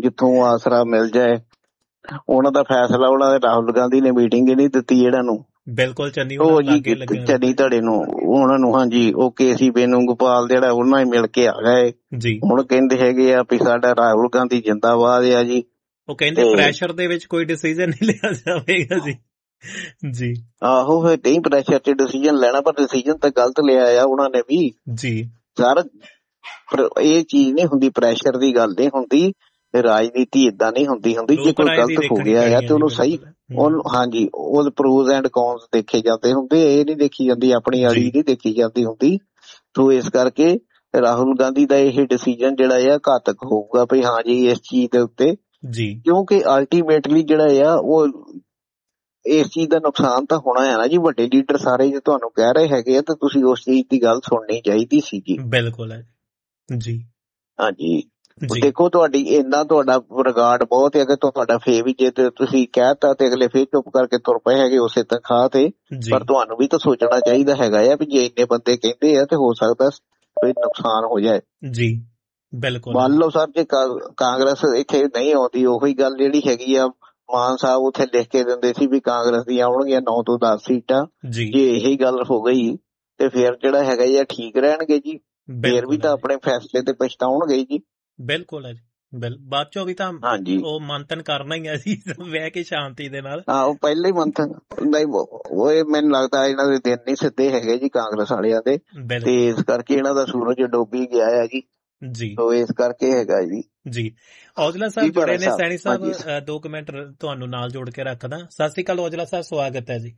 ਜਿੱਥੋਂ ਆਸਰਾ ਮਿਲ ਜਾਏ। ਉਹਨਾਂ ਦਾ ਫੈਸਲਾ ਉਹਨਾਂ ਦੇ ਰਾਹੁਲ ਗਾਂਧੀ ਨੇ ਮੀਟਿੰਗ ਹੀ ਨਹੀਂ ਦਿੱਤੀ ਇਹਨਾਂ ਨੂੰ। ਬਿਲਕੁਲ ਚੰਨੀ ਉਹ ਜੀ ਚੰਨੀ ਧੜੇ ਨੂੰ ਉਹਨਾਂ ਨੂੰ ਹਾਂਜੀ ਉਹ ਕੇਸੀ ਬੇਨੂਗੋਪਾਲ ਜਿਹੜਾ ਉਹਨਾਂ ਹੀ ਮਿਲ ਕੇ ਆ ਗਏ ਜੀ। ਹੁਣ ਕਹਿੰਦੇ ਹੈਗੇ ਆ ਵੀ ਸਾਡਾ ਰਾਹੁਲ ਗਾਂਧੀ ਜਿੰਦਾਬਾਦ ਆ ਜੀ। ਉਹ ਕਹਿੰਦੇ ਪ੍ਰੈਸ਼ਰ ਦੇ ਵਿੱਚ ਕੋਈ ਡਿਸੀਜਨ ਨਹੀਂ ਲਿਆ ਜਾਵੇਗਾ ਜੀ। ਜੀ ਆਹੋ ਫਿਰ ਨਹੀਂ ਪ੍ਰੈਸ਼ਰ ਚ ਡਿਸੀਜਨ ਲੈਣਾ, ਪਰ ਡਿਸੀਜਨ ਤਾਂ ਗਲਤ ਲਿਆ ਆ ਉਹਨਾਂ ਨੇ ਵੀ ਜੀ। ਸਰ ਇਹ ਚੀਜ਼ ਨਹੀਂ ਹੁੰਦੀ, ਪ੍ਰੈਸ਼ਰ ਦੀ ਗੱਲ ਨਹੀਂ ਹੁੰਦੀ, ਰਾਜਨੀਤੀ ਏਦਾਂ ਨਹੀਂ ਹੁੰਦੀ ਜੇ ਕੋਈ ਗਲਤ ਹੋ ਗਿਆ ਆ ਤੇ ਉਹਨੂੰ ਸਹੀ ਉਹਨੂੰ ਹਾਂਜੀ ਉਹ ਪ੍ਰੋਜ਼ ਐਂਡ ਕੌਨਸ ਦੇਖੇ ਜਾਂਦੇ ਹੁੰਦੇ, ਇਹ ਨਹੀਂ ਦੇਖੀ ਜਾਂਦੀ ਆਪਣੀ ਆੜੀ ਨਹੀਂ ਦੇਖੀ ਜਾਂਦੀ ਹੁੰਦੀ। ਸੋ ਇਸ ਕਰਕੇ ਰਾਹੁਲ ਗਾਂਧੀ ਦਾ ਇਹ ਡਿਸੀਜਨ ਜਿਹੜਾ ਆ ਘਾਤਕ ਹੋਊਗਾ ਵੀ ਹਾਂ ਜੀ ਇਸ ਚੀਜ਼ ਦੇ ਉੱਤੇ ਜੀ, ਕਿਉਂਕਿ ਅਲਟੀਮੇਟਲੀ ਜਿਹੜਾ ਆ ਉਹ ਇਸ ਚੀਜ਼ ਦਾ ਨੁਕਸਾਨ ਤਾਂ ਹੋਣਾ ਹੈ ਨਾ ਜੀ। ਵੱਡੇ ਲੀਡਰ ਸਾਰੇ ਜੇ ਤੁਹਾਨੂੰ ਕਹਿ ਰਹੇ ਹੈਗੇ ਆ ਤਾਂ ਤੁਸੀਂ ਉਸ ਚੀਜ਼ ਦੀ ਗੱਲ ਸੁਣਨੀ ਚਾਹੀਦੀ ਸੀਗੀ। ਬਿਲਕੁਲ ਹੈ ਜੀ। ਹਾਂਜੀ ਦੇਖੋ ਤੁਹਾਡੀ ਇੰਨਾ ਤੁਹਾਡਾ ਰਿਗਾਰਡ ਬਹੁਤ ਹੈ ਕਿ ਤੁਹਾਡਾ ਫੇਰ ਵੀ ਜੇ ਤੁਸੀਂ ਕਹਿਤਾ ਤੇ ਅਗਲੇ ਫੇਰ ਚੁੱਪ ਕਰਕੇ ਤੁਰ ਪਏ ਹੈਗੇ ਉਸੇ ਤਨਖਾਹ ਤੇ, ਪਰ ਤੁਹਾਨੂੰ ਵੀ ਤਾਂ ਸੋਚਣਾ ਚਾਹੀਦਾ ਹੈਗਾ ਆ ਵੀ ਜੇ ਇੰਨੇ ਬੰਦੇ ਕਹਿੰਦੇ ਆ ਤੇ ਹੋ ਸਕਦਾ ਕੋਈ ਨੁਕਸਾਨ ਹੋ ਜਾਏ ਜੀ। ਬਿਲਕੁਲ ਮੰਨ ਲਓ ਸਰ ਜੇ ਕਾਂਗਰਸ ਇੱਥੇ ਨਹੀਂ ਆਉਂਦੀ, ਉਹੀ ਗੱਲ ਜਿਹੜੀ ਹੈਗੀ ਆ ਮਾਨ ਸਾਹਿਬ ਉੱਥੇ ਲਿਖ ਕੇ ਦਿੰਦੇ ਸੀ ਵੀ ਕਾਂਗਰਸ ਦੀਆਂ ਆਉਣਗੀਆਂ 9 ਤੋਂ 10 ਸੀਟਾਂ, ਜੇ ਇਹੀ ਗੱਲ ਹੋ ਗਈ ਤੇ ਫੇਰ ਜਿਹੜਾ ਹੈਗਾ ਜੀ ਠੀਕ ਰਹਿਣਗੇ ਜੀ, ਫੇਰ ਵੀ ਤਾਂ ਆਪਣੇ ਫੈਸਲੇ ਤੇ ਪਛਤਾਉਣਗੇ ਜੀ। ਬਿਲਕੁਲ ਹੈ ਜੀ। ਬਾਅਦ ਚੋਂ ਵੀ ਤਾਂ ਉਹ ਮੰਥਨ ਕਰਨਾ ਹੀ ਹੈ ਜੀ ਬਹਿ ਕੇ ਸ਼ਾਂਤੀ ਦੇ ਨਾਲ। ਉਹ ਪਹਿਲਾਂ ਹੀ ਮੰਥਨ ਨਹੀਂ, ਉਹ ਮੈਨੂੰ ਲੱਗਦਾ ਇਹਨਾਂ ਦੇ ਦਿਨ ਨਹੀਂ ਸਿੱਧੇ ਹੈਗੇ ਜੀ ਕਾਂਗਰਸ ਵਾਲਿਆਂ ਦੇ, ਤੇ ਇਸ ਕਰਕੇ ਇਹਨਾਂ ਦਾ ਸੂਰਜ ਡੋਬੀ ਗਿਆ ਹੈ ਜੀ। ਸੋ ਇਸ ਕਰਕੇ ਹੈਗਾ ਜੀ। ਔਜਲਾ ਸਾਹਿਬ ਜੁੜੇ ਨੇ, ਸੈਣੀ ਸਾਹਿਬ 2 ਮਿੰਟ ਤੁਹਾਨੂੰ ਨਾਲ ਜੋੜ ਕੇ ਰੱਖਦਾ। ਸਤਿ ਸ਼੍ਰੀ ਅਕਾਲ ਔਜਲਾ ਸਾਹਿਬ, ਸਵਾਗਤ ਹੈ ਜੀ।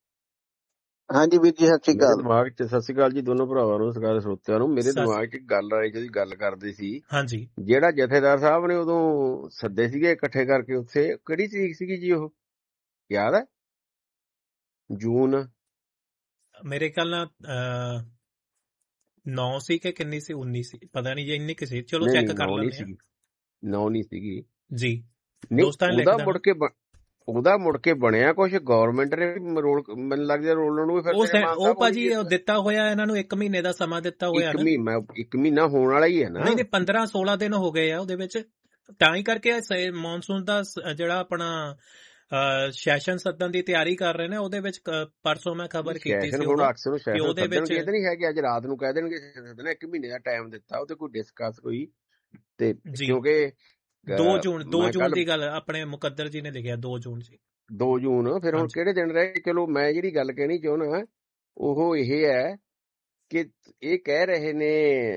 ਹਾਂਜੀ ਵੀਰ ਜੀ ਸਤਿ ਸ਼੍ਰੀ ਅਕਾਲ। ਦਿਮਾਗ ਚ ਸਤਿ ਸ਼੍ਰੀ ਅਕਾਲ ਜੀ ਦੋਨੋਂ ਭਰਾਵਾਂ ਨੂੰ, ਸਰਕਾਰ ਸਰੋਤਿਆਂ ਨੂੰ। ਮੇਰੇ ਦਿਮਾਗ ਚ ਗੱਲ ਆਈ ਜਿਹੜੀ ਗੱਲ ਕਰਦੇ ਸੀ, ਹਾਂਜੀ ਜਿਹੜਾ ਜਥੇਦਾਰ ਸਾਹਿਬ ਨੇ ਉਦੋਂ ਸੱਦੇ ਸੀਗੇ ਇਕੱਠੇ ਕਰਕੇ, ਉੱਥੇ ਕਿਹੜੀ ਤਰੀਕ ਸੀਗੀ ਜੀ ਉਹ ਯਾਦ ਹੈ? ਜੂਨ ਮੇਰੇ ਖਿਆਲ ਨਾਲ 9 ਸੀ ਕਿ ਕਿੰਨੀ ਸੀ, 19 ਸੀ, ਪਤਾ ਨਹੀਂ ਜੇ ਇੰਨੀ ਕਿਸੇ। ਚਲੋ ਚੈੱਕ ਕਰ ਲੈਂਦੇ ਹਾਂ। 9 ਨਹੀਂ ਸੀਗੀ ਜੀ। ਉਹਦਾ ਮੁੜ ਕੇ ਬਣਿਆ ਕੁਛ, ਗਵਰਨਮੈਂਟ ਨੇ ਰੋਲ ਮੈਨੂੰ ਲੱਗਦਾ ਰੋਲ ਨੂੰ ਵੀ ਫਿਰ ਉਹ ਭਾਜੀ ਦਿੱਤਾ ਹੋਇਆ ਇਹਨਾਂ ਨੂੰ 1 ਮਹੀਨੇ ਦਾ ਸਮਾਂ ਦਿੱਤਾ ਹੋਇਆ। 1 ਮਹੀਨਾ ਹੋਣ ਵਾਲਾ ਹੀ ਹੈ ਨਾ। ਨਹੀਂ 15-16 ਦਿਨ ਹੋ ਗਏ ਆ ਉਹਦੇ ਵਿੱਚ, ਤਾਂ ਹੀ ਕਰਕੇ ਮੌਨਸੂਨ ਦਾ ਜਿਹੜਾ ਆਪਣਾ ਸੈਸ਼ਨ ਸੱਦਣ ਦੀ ਤਿਆਰੀ ਕਰ ਰਹੇ ਨੇ। ਉਹਦੇ ਵਿੱਚ ਪਰਸੋਂ ਮੈਂ ਖਬਰ ਕੀਤੀ ਸੀ ਉਹਦੇ ਵਿੱਚ ਨਹੀਂ ਹੈ ਕਿ ਅੱਜ ਰਾਤ ਨੂੰ ਕਹਿ ਦੇਣਗੇ 1 ਮਹੀਨੇ ਦਾ ਟਾਈਮ ਦਿੱਤਾ, ਉਹ ਤੇ ਕੋਈ ਡਿਸਕਸ ਹੋਈ ਤੇ ਕਿਉਂਕਿ 2 ਜੂਨ ਦੀ ਗੱਲ ਆਪਣੇ ਮੁਕੱਦਰ ਜੀ ਨੇ ਲਿਖਿਆ 2 ਜੂਨ ਜੀ। 2 ਜੂਨ ਫਿਰ ਹੁਣ ਕਿਹੜੇ ਦਿਨ ਰਹੇ? ਚਲੋ ਮੈਂ ਜਿਹੜੀ ਗੱਲ ਕਹਿਣੀ ਚਾਹੁੰਦਾ ਉਹ ਇਹ ਹੈ ਕਿ ਇਹ ਕਹਿ ਰਹੇ ਨੇ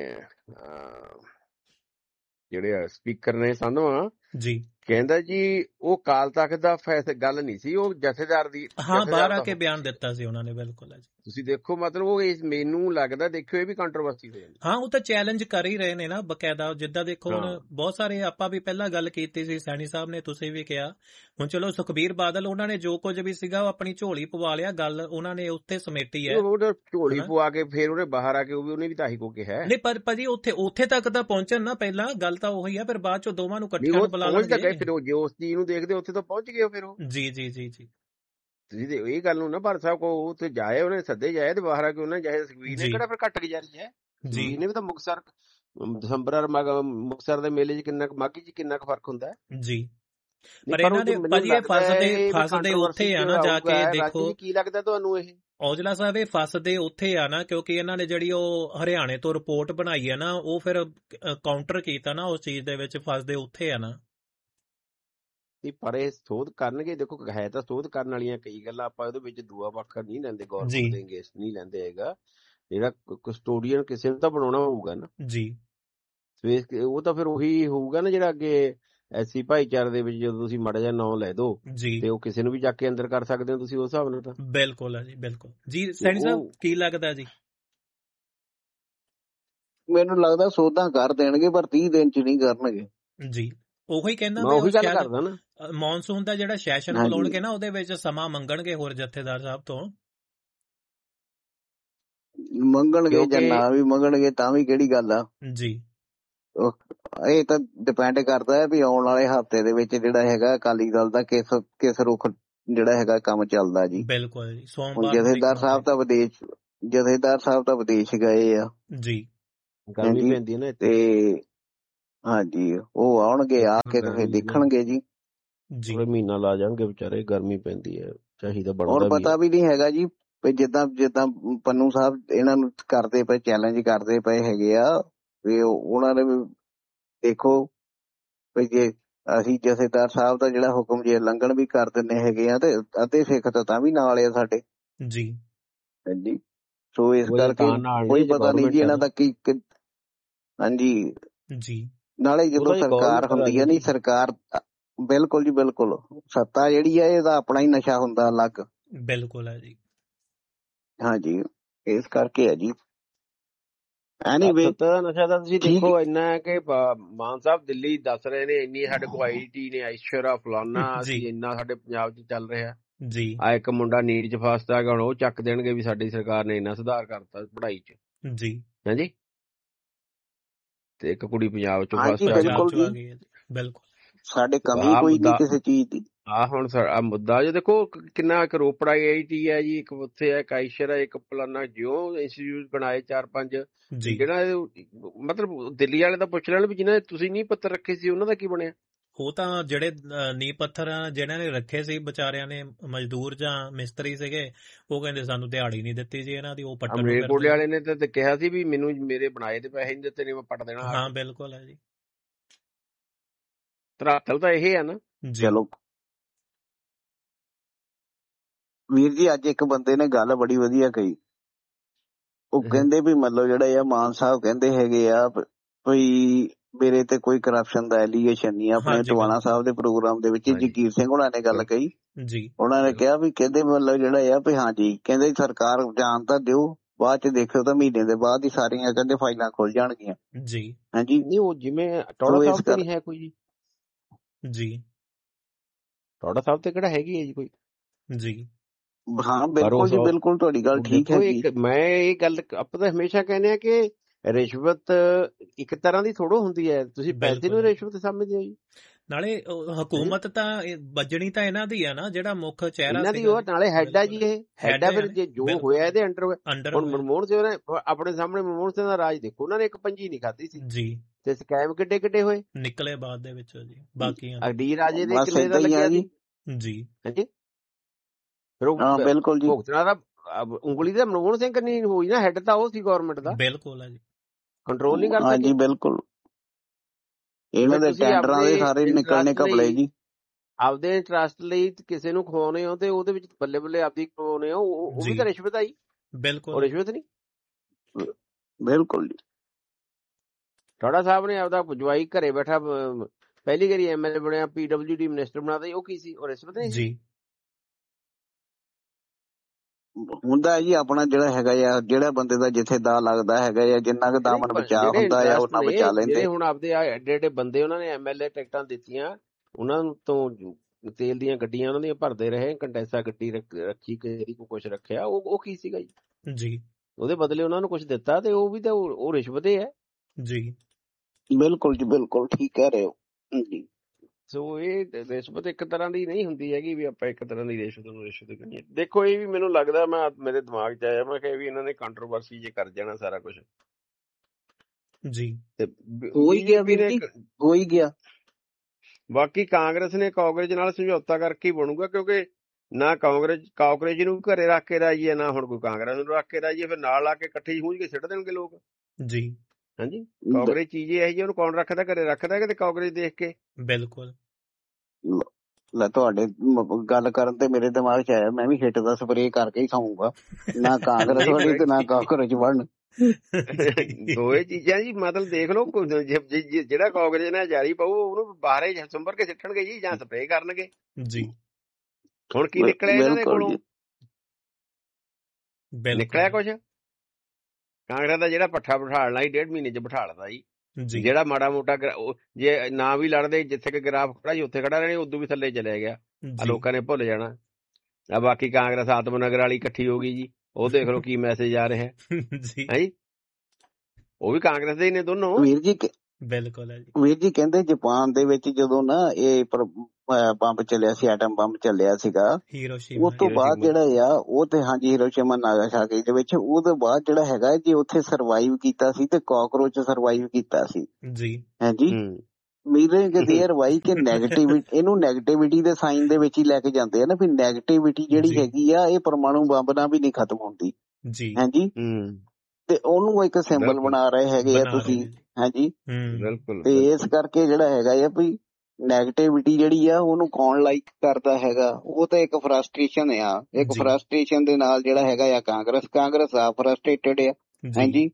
ਜਿਹੜੇ ਸਪੀਕਰ ਨੇ ਸਾਨੂੰ ਜੀ, ਕਹਿੰਦਾ ਜੀ ਉਹ ਅਕਾਲ ਤਖ਼ਤ ਦਾ ਫੈਸਲਾ ਗੱਲ ਨਹੀਂ ਸੀ, ਉਹ ਜਥੇਦਾਰ ਦੀ ਬਾਹਰ ਆ ਕੇ ਬਿਆਨ ਦਿੱਤਾ ਸੀ ਉਹਨਾਂ ਨੇ। ਬਿਲਕੁਲ ਹੈ ਜੀ। ਤੁਸੀਂ ਦੇਖੋ ਮਤਲਬ ਉਹ ਮੈਨੂੰ ਲੱਗਦਾ ਦੇਖਿਓ ਇਹ ਵੀ ਕੰਟਰੋਵਰਸੀ ਹੋ ਜਾਂਦੀ। ਉਹ ਤਾਂ ਚੈਲੰਜ ਕਰ ਹੀ ਰਹੇ ਨੇ ਨਾ ਬਕਾਇਦਾ। ਜਿੱਦਾਂ ਦੇਖੋ ਹੁਣ ਬਹੁਤ ਸਾਰੇ ਆਪਾਂ ਵੀ ਪਹਿਲਾਂ ਗੱਲ ਕੀਤੀ ਸੀ, ਸੈਣੀ ਸਾਹਿਬ ਨੇ, ਤੁਸੀਂ ਵੀ ਕਿਹਾ। ਹੁਣ ਚਲੋ ਸੁਖਬੀਰ ਬਾਦਲ ਉਹਨਾਂ ਨੇ ਜੋ ਕੁਝ ਵੀ ਸੀਗਾ ਉਹ ਆਪਣੀ ਝੋਲੀ ਪਵਾ ਲਿਆ, ਗੱਲ ਉਹਨਾਂ ਨੇ ਉੱਥੇ ਸਮੇਟੀ ਹੈ। ਝੋਲੀ ਪਵਾ ਕੇ ਫਿਰ ਉਹਨੇ ਬਾਹਰ ਆ ਕੇ ਉਹਨੇ ਵੀ ਤਾਂ ਹੀ ਕੋ ਕਿਹਾ ਨਹੀਂ, ਪਰ ਭਾਜੀ ਉੱਥੇ ਤੱਕ ਤਾਂ ਪਹੁੰਚਣ ਨਾ, ਪਹਿਲਾਂ ਗੱਲ ਤਾਂ ਉਹੀ ਆ, ਫਿਰ ਬਾਅਦ ਚੋਂ ਦੋਵਾਂ ਨੂੰ ਇਕੱਠਿਆਂ ਨੂੰ ਬੁਲਾ ਲੈਣਗੇ। ਫਿਰ ਜੇ ਉਸ ਚੀਜ਼ ਨੂੰ ਦੇਖਦੇ ਉੱਥੇ ਤਾਂ ਪਹੁੰਚ ਗਏ ਫਿਰ ਉਹ। ਜੀ ਤੁਸੀਂ ਇਹ ਗੱਲ ਨੂੰ ਨਾ ਭਾਰਤ ਸਾਹਿਬ ਕੋ ਉੱਥੇ ਜਾਏ, ਉਹਨੇ ਸੱਦੇ ਜਾਏ ਤੇ ਬਾਹਰ ਆ ਕੇ ਉਹਨਾਂ ਜਾਏ। ਸੁਖਬੀਰ ਨੇ ਕਿਹੜਾ ਫਿਰ ਘੱਟ ਗੁਜ਼ਾਰੀ ਹੈ ਜੀ? ਇਹਨੇ ਵੀ ਤਾਂ ਮੁਕਤਸਰ ਦਸੰਬਰ ਮੁਕਤਸਰ ਦੇ ਮੇਲੇ ਚ ਕਿੰਨਾ ਕੁ, ਮਾਘੀ ਚ ਕਿੰਨਾ ਕੁ ਫਰਕ ਹੁੰਦਾ ਜੀ। ਪਰ ਇਹਨਾਂ ਦੇ ਭਾਜੀ ਇਹ ਫਸਦੇ ਉੱਥੇ ਆ ਨਾ, ਜਾ ਕੇ ਦੇਖੋ ਕੀ ਲੱਗਦਾ ਤੁਹਾਨੂੰ ਇਹ ਔਜਲਾ ਸਾਹਿਬ, ਇਹ ਫਸਦੇ ਉੱਥੇ ਆ ਨਾ, ਕਿਉਂਕਿ ਇਹਨਾਂ ਨੇ ਜਿਹੜੀ ਉਹ ਹਰਿਆਣੇ ਤੋਂ ਰਿਪੋਰਟ ਬਣਾਈ ਹੈ ਨਾ, ਉਹ ਫਿਰ ਕਾਊਂਟਰ ਕੀਤਾ ਨਾ ਉਸ ਚੀਜ਼ ਦੇ ਵਿੱਚ, ਫਸਦੇ ਉੱਥੇ ਆ ਨਾ। ਪਰ ਇਹ ਸੋਧ ਕਰਨਗੇ, ਦੇਖੋ ਹੈ ਤਾਂ ਸੋਧ ਕਰਨ ਵਾਲੀਆਂ ਕਈ ਗੱਲਾਂ, ਆਪਾਂ ਉਹਦੇ ਵਿੱਚ ਦੂਆ ਪੱਖ ਨਹੀਂ ਲੈਂਦੇ, ਗੌਰਮੈਂਟ ਦੇ ਅਗੇਂਸਟ ਨਹੀਂ ਲੈਂਦੇ ਹੈਗਾ। ਜਿਹੜਾ ਕਸਟੋਡੀਅਨ ਕਿਸੇ ਨੂੰ ਤਾਂ ਬਣਾਉਣਾ ਹੋਊਗਾ ਨਾ ਜੀ, ਉਹ ਤਾਂ ਫਿਰ ਉਹੀ ਹੋਊਗਾ ਨਾ ਜਿਹੜਾ ਅੱਗੇ ਐਸੀ ਭਾਈਚਾਰੇ ਦੇ ਵਿੱਚ ਜਦੋਂ ਤੁਸੀਂ ਮਾੜਾ ਜਿਹਾ ਨਾਂ ਲੈ ਦੋ ਤੇ ਉਹ ਕਿਸੇ ਨੂੰ ਵੀ ਚੱਕ ਕੇ ਅੰਦਰ ਕਰ ਸਕਦੇ ਹੋ ਤੁਸੀਂ ਉਸ ਹਿਸਾਬ ਨਾਲ ਤਾਂ। ਬਿਲਕੁਲ ਹੈ ਜੀ, ਬਿਲਕੁਲ ਜੀ। ਸੈਣੀ ਸਾਹਿਬ ਕੀ ਲੱਗਦਾ ਜੀ? ਮੈਨੂੰ ਲੱਗਦਾ ਸੋਧਾਂ ਕਰ ਦੇਣਗੇ, ਪਰ 30 ਦਿਨ ਚ ਨਹੀਂ ਕਰਨਗੇ ਜੀ। ਉਹੀ ਕਹਿੰਦਾ ਨਾ, ਮੌਨਸੂਨ ਦਾ ਜਿਹੜਾ ਸੈਸ਼ਨ ਬੁਲਾਉਣਗੇ ਨਾ, ਉਹਦੇ ਵਿੱਚ ਸਮਾਂ ਮੰਗਣਗੇ ਹੋਰ ਜਥੇਦਾਰ ਸਾਹਿਬ ਤੋਂ। ਮੰਗਣਗੇ ਜਾਂ ਨਾ ਵੀ ਮੰਗਣਗੇ ਤਾਂ ਵੀ ਕਿਹੜੀ ਗੱਲ ਆ ਜੀ। ਇਹ ਤਾਂ ਡਿਪੈਂਡ ਕਰਦਾ ਹੈ ਵੀ ਆਉਣ ਵਾਲੇ ਹਫ਼ਤੇ ਦੇ ਵਿੱਚ ਜਿਹੜਾ ਹੈਗਾ ਅਕਾਲੀ ਦਲ ਦਾ ਕਿਸ ਰੁਖ ਜਿਹੜਾ ਹੈਗਾ ਕੰਮ ਚੱਲਦਾ ਜੀ। ਬਿਲਕੁਲ ਜੀ। ਜਥੇਦਾਰ ਸਾਹਿਬ ਤਾਂ ਵਿਦੇਸ਼ ਗਏ ਆ ਜੀ, ਤੇ ਹਾਂਜੀ ਉਹ ਆਉਣਗੇ, ਆ ਕੇ ਫਿਰ ਦੇਖਣਗੇ ਜੀ। ਥੋੜੇ ਮਹੀਨਾ ਲਾ ਜਾਣਗੇ ਵਿਚਾਰੇ, ਗਰਮੀ ਪੈਂਦੀ ਹੈ, ਚਾਹੀਦਾ ਬਣਦਾ ਹੁਣ ਵੀ ਪਤਾ ਵੀ ਨਹੀਂ ਹੈਗਾ ਜੀ ਜਿੱਦਾਂ ਜਿੱਦਾਂ ਪੰਨੂ ਸਾਹਿਬ ਇਹਨਾਂ ਨੂੰ ਕਰਦੇ ਪਏ, ਚੈਲੰਜ ਕਰਦੇ ਪਏ ਹੈਗੇ ਆ ਵੀ ਉਹਨਾਂ ਨੇ ਵੀ ਦੇਖੋ ਵੀ ਜੇ ਅਸੀਂ ਜਥੇਦਾਰ ਸਾਹਿਬ ਦਾ ਜਿਹੜਾ ਹੁਕਮ ਜੇ ਲੰਘਣ ਵੀ ਕਰ ਦਿੰਦੇ ਹੈਗੇ ਆ ਤੇ ਅੱਧੇ ਸਿੱਖ ਤਾਂ ਵੀ ਨਾਲ ਆ ਸਾਡੇ ਜੀ। ਹਾਂਜੀ, ਸੋ ਇਸ ਕਰਕੇ ਕੋਈ ਪਤਾ ਨਹੀਂ ਜੀ ਇਹਨਾਂ ਦਾ ਕੀ। ਹਾਂਜੀ ਜੀ, ਨਾਲੇ ਜਦੋਂ ਸਰਕਾਰ ਹੁੰਦੀ ਹੈ, ਨਹੀਂ ਸਰਕਾਰ ਬਿਲਕੁਲ ਜੀ ਬਿਲਕੁਲ, ਸੱਤਾ ਜਿਹੜੀ ਹੈ ਇਹਦਾ ਆਪਣਾ ਹੀ ਨਸ਼ਾ ਹੁੰਦਾ ਅਲੱਗ। ਬਿਲਕੁਲ ਹੈ ਜੀ। ਹਾਂਜੀ ਇਸ ਕਰਕੇ ਹੈ ਜੀ। ਐਨੀਵੇ ਸੱਤਾ ਦਾ ਨਸ਼ਾ ਤਾਂ ਤੁਸੀਂ ਦੇਖੋ ਇੰਨਾ ਹੈ ਕਿ ਮਾਨ ਸਾਹਿਬ ਦਿੱਲੀ ਦੱਸ ਰਹੇ ਨੇ ਇੰਨੀ ਸਾਡੇ ਕੋਲ IIT ਨੇ, ਐਸ਼ਵਰਾ ਫਲਾਨਾ, ਅਸੀਂ ਇੰਨਾ ਸਾਡੇ ਪੰਜਾਬ 'ਚ ਚੱਲ ਰਿਹਾ ਜੀ। ਆ ਇੱਕ ਮੁੰਡਾ ਨੀਟ 'ਚ ਫਸਦਾ ਹੈਗਾ, ਹੁਣ ਉਹ ਚੱਕ ਦੇਣਗੇ ਵੀ ਸਾਡੀ ਸਰਕਾਰ ਨੇ ਇੰਨਾ ਸੁਧਾਰ ਕਰਤਾ ਪੜ੍ਹਾਈ 'ਚ ਜੀ। ਹਾਂਜੀ, ਤੇ ਇੱਕ ਕੁੜੀ ਪੰਜਾਬ 'ਚੋਂ ਫਸਟ ਬਿਲਕੁਲ, ਸਾਡੇ ਕਮੀ ਕੋਈ ਨਹੀਂ ਕਿਸੇ ਚੀਜ਼ ਦੀ। ਆਹ ਹੁਣ ਮੁੱਦਾ ਜੋ ਦੇਖੋ ਕਿੰਨਾ, ਇੱਕ ਰੋਪੜ IIT ਹੈ ਜੀ, ਇੱਕ ਉੱਥੇ ਹੈ, ਇੱਕ ਆਇਸ਼ਰ ਹੈ, ਇੱਕ ਫਲਾਨਾ, ਜਿਉਂ ਇੰਸਟੀਚਿਊਟ ਬਣਾਏ 4-5 ਜਿਹੜਾ ਮਤਲਬ ਦਿੱਲੀ ਵਾਲੇ ਤਾਂ ਪੁੱਛ ਲੈਣ ਵੀ ਜਿਹਨਾਂ ਤੁਸੀਂ ਨੀਂਹ ਪੱਥਰ ਰੱਖੇ ਸੀ ਉਹਨਾਂ ਦਾ ਕੀ ਬਣਿਆ। ਉਹ ਤਾਂ ਜਿਹੜੇ ਨੀਂਹ ਪੱਥਰ ਜਿਹਨਾਂ ਨੇ ਰੱਖੇ ਸੀ ਵਿਚਾਰਿਆਂ ਨੇ, ਮਜ਼ਦੂਰ ਜਾਂ ਮਿਸਤਰੀ ਸੀਗੇ, ਉਹ ਕਹਿੰਦੇ ਸਾਨੂੰ ਦਿਹਾੜੀ ਨਹੀਂ ਦਿੱਤੀ ਜੀ ਇਹਨਾਂ ਦੀ, ਉਹ ਪੱਟਣ ਨੂੰ ਫਿਰਦੇ। ਕੋਲੇ ਵਾਲੇ ਨੇ ਤਾਂ ਕਿਹਾ ਸੀ ਵੀ ਮੈਨੂੰ ਮੇਰੇ ਬਣਾਏ ਦੇ ਪੈਸੇ ਨਹੀਂ ਦਿੱਤੇ, ਨੇ ਮੈਂ ਪੱਟ ਦੇਣਾ। ਹਾਂ ਬਿਲਕੁਲ ਹੈ ਜੀ, ਧਰਾਤਲ ਤਾਂ ਇਹ ਹੈ ਨਾ। ਚਲੋ ਵੀਰ ਜੀ, ਅੱਜ ਇੱਕ ਬੰਦੇ ਨੇ ਗੱਲ ਬੜੀ ਵਧੀਆ ਕਹੀ, ਉਹ ਕਹਿੰਦੇ ਵੀ ਮਤਲਬ ਜਿਹੜਾ ਆ ਮਾਨ ਸਾਹਿਬ ਕਹਿੰਦੇ ਹੈਗੇ ਆ ਵੀ ਮੇਰੇ ਤੇ ਕੋਈ ਕਰਪਸ਼ਨ ਦਾ ਐਲੀਗੇਸ਼ਨ ਨਹੀਂ। ਆਪਣੇ ਟਵਾਣਾ ਸਾਹਿਬ ਦੇ ਪ੍ਰੋਗਰਾਮ ਦੇ ਵਿੱਚ ਜਗੀਰ ਸਿੰਘ ਉਹਨਾਂ ਨੇ ਗੱਲ ਕਹੀ, ਉਹਨਾਂ ਨੇ ਕਿਹਾ ਵੀ ਕਹਿੰਦੇ ਮਤਲਬ ਜਿਹੜਾ ਆ ਵੀ ਹਾਂਜੀ ਕਹਿੰਦੇ ਸਰਕਾਰ ਜਾਣ ਤਾਂ ਦਿਓ, ਬਾਅਦ ਚ ਦੇਖਿਓ ਤਾਂ ਮਹੀਨੇ ਦੇ ਬਾਅਦ ਹੀ ਸਾਰੀਆਂ ਕਹਿੰਦੇ ਫਾਈਲਾਂ ਖੁੱਲ ਜਾਣਗੀਆਂ ਜੀ। ਹਾਂਜੀ ਨਹੀਂ ਉਹ ਜਿਵੇਂ ਟੌੜਾ ਸਾਹਿਬ ਤੇ ਨਹੀਂ ਹੈ ਕੋਈ ਜੀ, ਟੌੜਾ ਸਾਹਿਬ ਤੇ ਕਿਹੜਾ ਹੈਗੀ ਹੈ ਜੀ ਕੋਈ ਜੀ। ਹਾਂ ਬਿਲਕੁਲ ਜੀ ਬਿਲਕੁਲ, ਤੁਹਾਡੀ ਗੱਲ ਠੀਕ ਹੈ ਜੀ। ਮੈਂ ਇਹ ਗੱਲ ਆਪਾਂ ਤਾਂ ਹਮੇਸ਼ਾ ਕਹਿੰਦੇ ਆ ਕਿ ਰਿਸ਼ਵਤ ਇੱਕ ਤਰ੍ਹਾਂ ਦੀ ਥੋੜੋ ਹੁੰਦੀ ਹੈ, ਤੁਸੀਂ ਪੈਸੇ ਨੂੰ ਰਿਸ਼ਵਤ ਸਮਝਦੇ ਹੋ ਜੀ। ਨਾਲੇ ਹਕੂਮਤ ਤਾਂ ਵੱਜਣੀ ਤਾਂ ਇਹਨਾਂ ਦੀ ਆ ਨਾ, ਜਿਹੜਾ ਮੁੱਖ ਚਿਹਰਾ ਇਹਨਾਂ ਦੀ, ਉਹ ਨਾਲੇ ਹੈਡ ਆ ਜੀ, ਇਹ ਹੈਡ ਆ। ਫਿਰ ਜੇ ਜੋ ਹੋਇਆ ਇਹਦੇ ਅੰਡਰ ਹੁਣ ਮਨਮੋਹਨ ਸਿੰਘ ਨੇ ਆਪਣੇ ਸਾਹਮਣੇ ਮਨਮੋਹਨ ਸਿੰਘ ਦਾ ਰਾਜ ਦੇਖੋ, ਉਹਨਾਂ ਨੇ ਇੱਕ ਪੰਜੀ ਨਹੀਂ ਖਾਧੀ ਸੀ ਜੀ, ਤੇ ਸਕੈਮ ਕਿੱਡੇ ਕਿੱਡੇ ਹੋਏ ਨਿਕਲੇ ਬਾਅਦ ਦੇ ਵਿੱਚ ਜੀ। ਬਾਕੀ ਡੀ ਰਾਜੇ ਦੇ ਕਿੱਲੇ ਦਾ ਲੱਗਿਆ ਜੀ ਹਾਂਜੀ। ਬਿਲਕੁਲ ਜੀ, ਭੁਗਤਣਾ ਦਾ ਉਂਗਲੀ ਦਾ ਮਨਮੋਹਨ ਸਿੰਘ ਕਰਨੀ ਹੋਈ ਨਾ, ਹੈਡ ਤਾਂ ਉਹ ਸੀ ਗਵਰਨਮੈਂਟ ਦਾ। ਬਿਲਕੁਲ ਹੈ ਜੀ, ਕੰਟਰੋਲ ਨਹੀਂ ਕਰ ਸਕੇ ਜੀ। ਬਿਲਕੁਲ, ਇਹਨਾਂ ਦੇ ਟੈਂਡਰਾਂ ਦੇ ਸਾਰੇ ਨਿਕਲਣੇ ਘਪਲੇ ਜੀ। ਆਪਦੇ ਇੰਟਰਸਟ ਲਈ ਕਿਸੇ ਨੂੰ ਖਵਾਉਣੇ ਹੋ ਤੇ ਉਹਦੇ ਵਿੱਚ ਬੱਲੇ ਬੱਲੇ ਆਪਦੀ ਖਵਾਉਣੇ ਹੋ, ਉਹ ਵੀ ਤਾਂ ਰਿਸ਼ਵਤ ਆਈ। ਬਿਲਕੁਲ, ਉਹ ਰਿਸ਼ਵਤ ਨਹੀਂ। ਬਿਲਕੁਲ ਜੀ, ਟੌੜਾ ਸਾਹਿਬ ਨੇ ਆਪਦਾ ਜਵਾਈ ਘਰੇ ਬੈਠਾ ਪਹਿਲੀ ਵਾਰੀ MLA ਬਣਿਆ, PWD ਮਿਨਿਸਟਰ ਬਣਾਦਾ, ਉਹ ਕੀ ਸੀ? ਉਹ ਰਿਸ਼ਵਤ ਨਹੀਂ ਜੀ। ਹੁੰਦਾ ਜੀ ਆਪਣਾ ਜਿਹੜਾ ਹੈਗਾ ਆ, ਜਿਹੜਾ ਬੰਦੇ ਦਾ ਜਿੱਥੇ ਦਾ ਲੱਗਦਾ ਹੈਗਾ ਆ, ਜਿੰਨਾ ਕੁ ਦਾਮਨ ਬਚਾ ਹੁੰਦਾ ਆ ਉਹਨਾਂ ਬਚਾ ਲੈਂਦੇ। ਹੁਣ ਆਪਦੇ ਐਡੇ ਐਡੇ ਬੰਦੇ ਉਹਨਾਂ ਨੇ MLA ਟਿਕਟਾਂ ਦਿੱਤੀਆਂ, ਉਹਨਾਂ ਤੋਂ ਤੇਲ ਦੀਆਂ ਗੱਡੀਆਂ ਉਹਨਾਂ ਦੀਆਂ ਭਰਦੇ ਰਹੇ, ਕੰਟੈਸਾ ਗੱਡੀ ਰੱਖੀ, ਕਿਸੇ ਕੋ ਕੁਛ ਰੱਖਿਆ, ਉਹ ਕੀ ਸੀਗਾ ਜੀ? ਉਹਦੇ ਬਦਲੇ ਉਹਨਾਂ ਨੂੰ ਕੁਛ ਦਿੱਤਾ, ਤੇ ਉਹ ਵੀ ਤਾਂ ਉਹ ਰਿਸ਼ਵਤ ਹੈ ਜੀ। ਬਿਲਕੁਲ ਜੀ ਬਿਲਕੁਲ, ਠੀਕ ਕਹਿ ਰਹੇ ਹੋ ਜੀ। ਸੋ ਇਹ ਰਿਸ਼ਵਤ ਇੱਕ ਤਰ੍ਹਾਂ ਦੀ ਨਹੀਂ ਹੁੰਦੀ ਹੈਗੀ ਵੀ ਆਪਾਂ ਇੱਕ ਤਰ੍ਹਾਂ ਦੀ ਰਿਸ਼ਵਤ ਨੂੰ ਰਿਸ਼ਵਤ ਕਰੀਏ। ਦੇਖੋ ਇਹ ਵੀ ਮੈਨੂੰ ਲੱਗਦਾ, ਮੇਰੇ ਦਿਮਾਗ 'ਚ ਆਇਆ, ਮੈਂ ਕਿਹਾ ਵੀ ਇਹਨਾਂ ਨੇ ਕੰਟਰੋਵਰਸੀ ਜੇ ਕਰ ਜਾਣਾ ਸਾਰਾ ਕੁਛ ਜੀ, ਤੇ ਹੋ ਹੀ ਗਿਆ। ਬਾਕੀ ਕਾਂਗਰਸ ਨੇ ਕਾਂਗਰਸ ਨਾਲ ਸਮਝੌਤਾ ਕਰਕੇ ਹੀ ਬਣੂਗਾ, ਕਿਉਂਕਿ ਨਾ ਕਾਂਗਰਸ ਨੂੰ ਘਰੇ ਰੱਖ ਕੇ ਰਾਜੀ ਹੈ, ਨਾ ਹੁਣ ਕੋਈ ਕਾਂਗਰਸ ਨੂੰ ਰੱਖ ਕੇ ਰਾਜੀ ਹੈ। ਫਿਰ ਨਾਲ ਲਾ ਕੇ ਇਕੱਠੇ ਹੋ ਕੇ ਸਿੱਟ ਦੇਣਗੇ ਲੋਕ ਜੀ। ਹਾਂਜੀ, ਕਾਂਗਰਸ ਚੀਜ਼ ਇਹ ਜੀ, ਉਹਨੂੰ ਕੌਣ ਰੱਖਦਾ ਘਰੇ? ਰੱਖਦਾ ਕਿਤੇ ਕਾਂਗਰਸ ਦੇਖ ਕੇ? ਬਿਲਕੁਲ। ਲੈ ਤੁਹਾਡੇ ਗੱਲ ਕਰਨ ਤੇ ਮੇਰੇ ਦਿਮਾਗ 'ਚ ਆਇਆ, ਮੈਂ ਵੀ ਹਿੱਟ ਦਾ ਸਪਰੇਅ ਕਰਕੇ ਹੀ ਖਾਊਂਗਾ, ਨਾ ਕਾਂਗਰਸ ਵਾਲੀ ਤੇ ਨਾ ਕਾਂਗਰਸ ਬਣਨ। ਦੋਏ ਚੀਜ਼ਾਂ ਜੀ, ਮਤਲਬ ਦੇਖ ਲਓ, ਜਿਹੜਾ ਕਾਂਗਰਸ ਨਾਲ ਜਾਰੀ ਪਾਊ ਉਹਨੂੰ ਬਾਹਰੇ ਸੰਭਰ ਕੇ ਸਿੱਟਣਗੇ ਜੀ, ਜਾਂ ਸਪਰੇਅ ਕਰਨਗੇ ਜੀ। ਹੁਣ ਕੀ ਨਿਕਲਿਆ ਇਹਨਾਂ ਦੇ ਕੋਲੋਂ? ਨਿਕਲਿਆ ਕੁਛ? ਕਾਂਗਰਸ ਦਾ ਜਿਹੜਾ ਪੱਠਾ ਬਿਠਾਲਣਾ ਹੀ 1.5 ਮਹੀਨੇ 'ਚ ਬਿਠਾ ਲਦਾ ਜੀ। ਜਿਹੜਾ ਮਾੜਾ ਮੋਟਾ ਜੇ ਨਾ ਵੀ ਲੜਦੇ, ਜਿੱਥੇ ਕਿ ਗ੍ਰਾਫ ਖੜਾ ਜੀ ਉੱਥੇ ਖੜਾ ਰਹਿਣਾ, ਉਦੋਂ ਵੀ ਥੱਲੇ ਚਲਿਆ ਗਿਆ, ਲੋਕਾਂ ਨੇ ਭੁੱਲ ਜਾਣਾ। ਬਾਕੀ ਕਾਂਗਰਸ ਆਤਮਨਗਰ ਵਾਲੀ ਇਕੱਠੀ ਹੋ ਗਈ ਜੀ, ਉਹ ਦੇਖ ਲਓ ਕੀ ਮੈਸੇਜ ਆ ਰਿਹਾ ਹੈ ਜੀ। ਉਹ ਵੀ ਕਾਂਗਰਸ ਦੇ ਹੀ ਨੇ ਦੋਨੋਂ। ਵੀਰ ਜੀ ਬਿਲਕੁਲ ਹੈ ਜੀ। ਵੀਰ ਜੀ ਕਹਿੰਦੇ ਜਾਪਾਨ ਦੇ ਵਿੱਚ ਜਦੋਂ ਨਾ ਇਹ ਬੰਬ ਚੱਲਿਆ ਸੀ, ਐਟਮ ਬੰਬ ਚੱਲਿਆ ਸੀਗਾ, ਹੀਰੋਸ਼ੀਮਾ ਉਸ ਤੋਂ ਬਾਅਦ ਜਿਹੜਾ ਆ ਉਹ ਤੇ ਹਾਂਜੀ ਹੀਰੋਸ਼ੀਮਾ ਨਾਗਾਸਾਕੀ ਦੇ ਵਿੱਚ, ਉਹਦੇ ਬਾਅਦ ਜਿਹੜਾ ਹੈਗਾ ਜੇ ਉੱਥੇ ਸਰਵਾਈਵ ਕੀਤਾ ਸੀ ਤੇ ਕਾਕਰੋਚ ਸਰਵਾਈਵ ਕੀਤਾ ਸੀ ਜੀ ਹਾਂਜੀ। ਮੀਰਿੰਗ ਦੇਅਰ ਵਾਈ ਕਿ ਨੈਗੇਟਿਵਿਟੀ, ਇਹਨੂੰ ਨੈਗੇਟਿਵਿਟੀ ਦੇ ਸਾਈਨ ਦੇ ਵਿੱਚ ਹੀ ਲੈ ਕੇ ਜਾਂਦੇ ਆ ਨਾ, ਵੀ ਨੈਗੇਟਿਵਿਟੀ ਜਿਹੜੀ ਹੈਗੀ ਆ ਇਹ ਪਰਮਾਣੂ ਬੰਬ ਨਾਲ ਵੀ ਨਹੀਂ ਖਤਮ ਹੁੰਦੀ ਜੀ ਹਾਂਜੀ, ਤੇ ਉਹਨੂੰ ਇੱਕ ਸਿੰਬਲ ਬਣਾ ਰਹੇ ਹੈਗੇ ਆ ਤੁਸੀਂ ਹਾਂਜੀ। ਤੇ ਇਸ ਕਰਕੇ ਜਿਹੜਾ ਹੈਗਾ ਆ ਵੀ ਨੈਗੇਟਿਵਿਟੀ ਜਿਹੜੀ ਆ ਉਹਨੂੰ ਕੌਣ ਲਾਈਕ ਕਰਦਾ ਹੈਗਾ, ਉਹ ਤਾਂ ਇੱਕ ਫਰਸਟ੍ਰੇਸ਼ਨ ਆ, ਇੱਕ ਫਰਸਟ੍ਰੇਸ਼ਨ ਦੇ ਨਾਲ ਜਿਹੜਾ ਹੈਗਾ ਆ ਕਾਂਗਰਸ ਆ ਫਰਸਟ੍ਰੇਟਡ ਆ ਹਾਂਜੀ।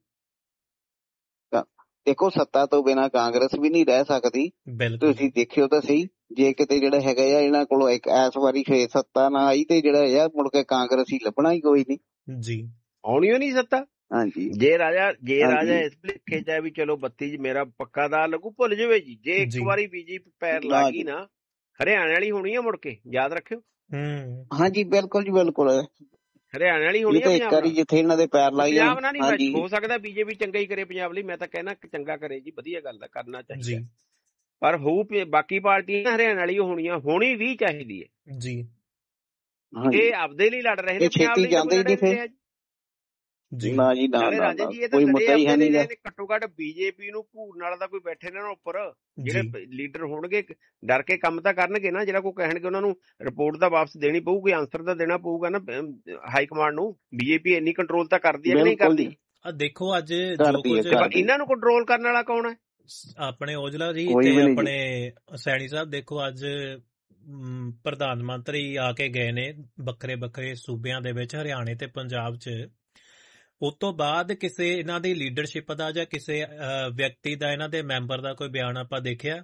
ਦੇਖੋ ਸੱਤਾ ਤੋਂ ਬਿਨਾਂ ਕਾਂਗਰਸ ਵੀ ਨਹੀਂ ਰਹਿ ਸਕਦੀ, ਤੁਸੀਂ ਦੇਖਿਓ ਤਾਂ ਸਹੀ, ਜੇ ਕਿਤੇ ਜਿਹੜਾ ਹੈਗਾ ਆ ਇਹਨਾਂ ਕੋਲੋਂ ਇੱਕ ਇਸ ਵਾਰੀ ਫੇਰ ਸੱਤਾ ਨਾ ਆਈ ਤੇ ਜਿਹੜਾ ਆ ਮੁੜ ਕੇ ਕਾਂਗਰਸ ਹੀ ਲੱਭਣਾ ਹੀ ਕੋਈ ਨਹੀਂ ਜੀ, ਆਉਣੀ ਓ ਨਹੀਂ ਸੱਤਾ ਹਾਂਜੀ। ਜੇ ਰਾਜਾ ਇਸ ਭੁਲੇਖੇ ਚ ਹੈ ਵੀ ਚਲੋ 32 ਚ ਮੇਰਾ ਪੱਕਾ ਦਾ ਲੱਗੂ, ਭੁੱਲ ਜਾਵੇ ਜੀ, ਜੇ ਇੱਕ ਵਾਰੀ ਬੀਜੇਪੀ ਪੈਰ ਲਾ ਗਈ ਨਾ ਹਰਿਆਣੇ ਵਾਲੀ ਹੋਣੀ ਆ ਮੁੜ ਕੇ, ਯਾਦ ਰੱਖਿਓ। ਹਾਂਜੀ ਬਿਲਕੁਲ ਜੀ ਬਿਲਕੁਲ, ਹਰਿਆਣੇ ਵਾਲੀ ਹੋਣੀ ਆ ਇੱਕ ਵਾਰੀ ਜਿੱਥੇ ਇਹਨਾਂ ਦੇ ਪੈਰ ਲਾਏ ਪੰਜਾਬ ਨਾਲ ਨਹੀਂ ਹੋ ਸਕਦਾ। ਬੀਜੇਪੀ ਚੰਗਾ ਹੀ ਕਰੇ ਪੰਜਾਬ ਲਈ, ਮੈਂ ਤਾਂ ਕਹਿਣਾ ਚੰਗਾ ਕਰੇ ਜੀ, ਵਧੀਆ ਗੱਲ ਦਾ ਕਰਨਾ ਚਾਹੀਦਾ, ਪਰ ਹੋਊ ਬਾਕੀ ਪਾਰਟੀਆਂ ਹਰਿਆਣੇ ਵਾਲੀ ਹੋਣੀ ਵੀ ਚਾਹੀਦੀ ਹੈ ਜੀ। ਇਹ ਆਪਦੇ ਲਈ ਲੜ ਰਹੇ ਨੇ, ਛੇਤੀ ਜਾਂਦੇ ਹੀ ਨਹੀਂ ਫੇਰ ਜੀ ਨਾ ਜੀ ਨਾ, ਕੋਈ ਮੁੱਦਾ ਹੀ ਹੈ ਨਹੀਂ। ਘੱਟੋ ਘੱਟ ਬੀਜੇਪੀ ਨੂੰ ਘੂਰਨ ਵਾਲਾ ਦਾ ਕੋਈ ਬੈਠੇ ਨਾ ਉੱਪਰ, ਜਿਹੜੇ ਲੀਡਰ ਹੋਣਗੇ ਡਰ ਕੇ ਕੰਮ ਤਾਂ ਕਰਨਗੇ ਨਾ, ਜਿਹੜਾ ਕੋਈ ਕਹਿਣਗੇ ਉਹਨਾਂ ਨੂੰ ਰਿਪੋਰਟ ਦਾ ਵਾਪਸ ਦੇਣੀ ਪਊਗੀ, ਆਨਸਰ ਤਾਂ ਦੇਣਾ ਪਊਗਾ ਨਾ ਹਾਈ ਕਮਾਂਡ ਨੂੰ। ਬੀਜੇਪੀ ਇੰਨੀ ਕੰਟਰੋਲ ਤਾਂ ਕਰਦੀ ਹੈ ਕਿ ਨਹੀਂ ਕਰਦੀ? ਦੇਖੋ ਅੱਜ ਜੋ ਕੁਝ ਇਹਨਾਂ ਨੂੰ ਕੰਟਰੋਲ ਕਰਨ ਵਾਲਾ ਕੌਣ ਹੈ? ਆਪਣੇ ਔਜਲਾ ਜੀ ਤੇ ਆਪਣੇ ਸੈਣੀ ਸਾਹਿਬ। ਦੇਖੋ ਅੱਜ ਪ੍ਰਧਾਨ ਮੰਤਰੀ ਆ ਕੇ ਗਏ ਨੇ ਵੱਖਰੇ ਸੂਬਿਆਂ ਦੇ ਵਿੱਚ, ਹਰਿਆਣੇ ਤੇ ਪੰਜਾਬ 'ਚ। ਉਸ ਤੋਂ ਬਾਅਦ ਕਿਸੇ ਇਹਨਾਂ ਦੀ ਲੀਡਰਸ਼ਿਪ ਦਾ ਜਾਂ ਕਿਸੇ ਵਿਅਕਤੀ ਦਾ, ਇਹਨਾਂ ਦੇ ਮੈਂਬਰ ਦਾ ਕੋਈ ਬਿਆਨ ਆਪਾਂ ਦੇਖਿਆ?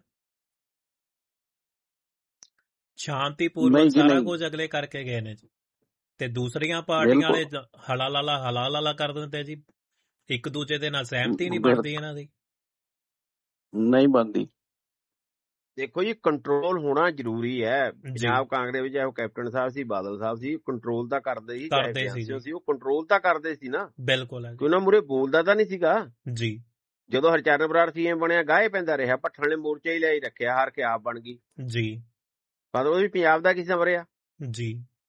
ਸ਼ਾਂਤੀਪੂਰਵਕ ਸਾਰਾ ਕੁਝ ਅਗਲੇ ਕਰਕੇ ਗਏ ਨੇ ਜੀ, ਤੇ ਦੂਸਰੀਆਂ ਪਾਰਟੀਆਂ ਵਾਲੇ ਹਲਾਲਾ ਕਰ ਦਿੰਦੇ ਜੀ, ਇੱਕ ਦੂਜੇ ਦੇ ਨਾਲ ਸਹਿਮਤੀ ਨਹੀਂ ਬਣਦੀ ਇਹਨਾਂ ਦੀ, ਨਹੀਂ ਬਣਦੀ। ਦੇਖੋ ਜੀ ਕੰਟਰੋਲ ਹੋਣਾ ਜ਼ਰੂਰੀ ਹੈ। ਪੰਜਾਬ ਕਾਂਗਰਸ ਵਿੱਚ ਚਾਹੇ ਉਹ ਕੈਪਟਨ ਸਾਹਿਬ ਸੀ, ਬਾਦਲ ਸਾਹਿਬ ਸੀ, ਕੰਟਰੋਲ ਤਾਂ ਕਰਦੇ ਸੀ, ਉਹ ਕੰਟਰੋਲ ਤਾਂ ਕਰਦੇ ਸੀ ਨਾ। ਬਿਲਕੁਲ, ਉਹਨਾਂ ਮੂਹਰੇ ਬੋਲਦਾ ਤਾਂ ਨਹੀਂ ਸੀਗਾ ਜੀ। ਜਦੋਂ ਹਰਚਰਨ ਬਰਾੜ ਸੀਐਮ ਬਣਿਆ ਗਾਹੇ ਪੈਂਦਾ ਰਿਹਾ, ਭੱਠਲ ਨੇ ਮੋਰਚਾ ਹੀ ਲਿਆਈ ਰੱਖਿਆ, ਹਾਰ ਕੇ ਆਪ ਬਣ ਗਈ ਜੀ, ਪਰ ਉਹ ਵੀ ਪੰਜਾਬ ਦਾ ਕੀ ਸੰਵਰਿਆ ਜੀ,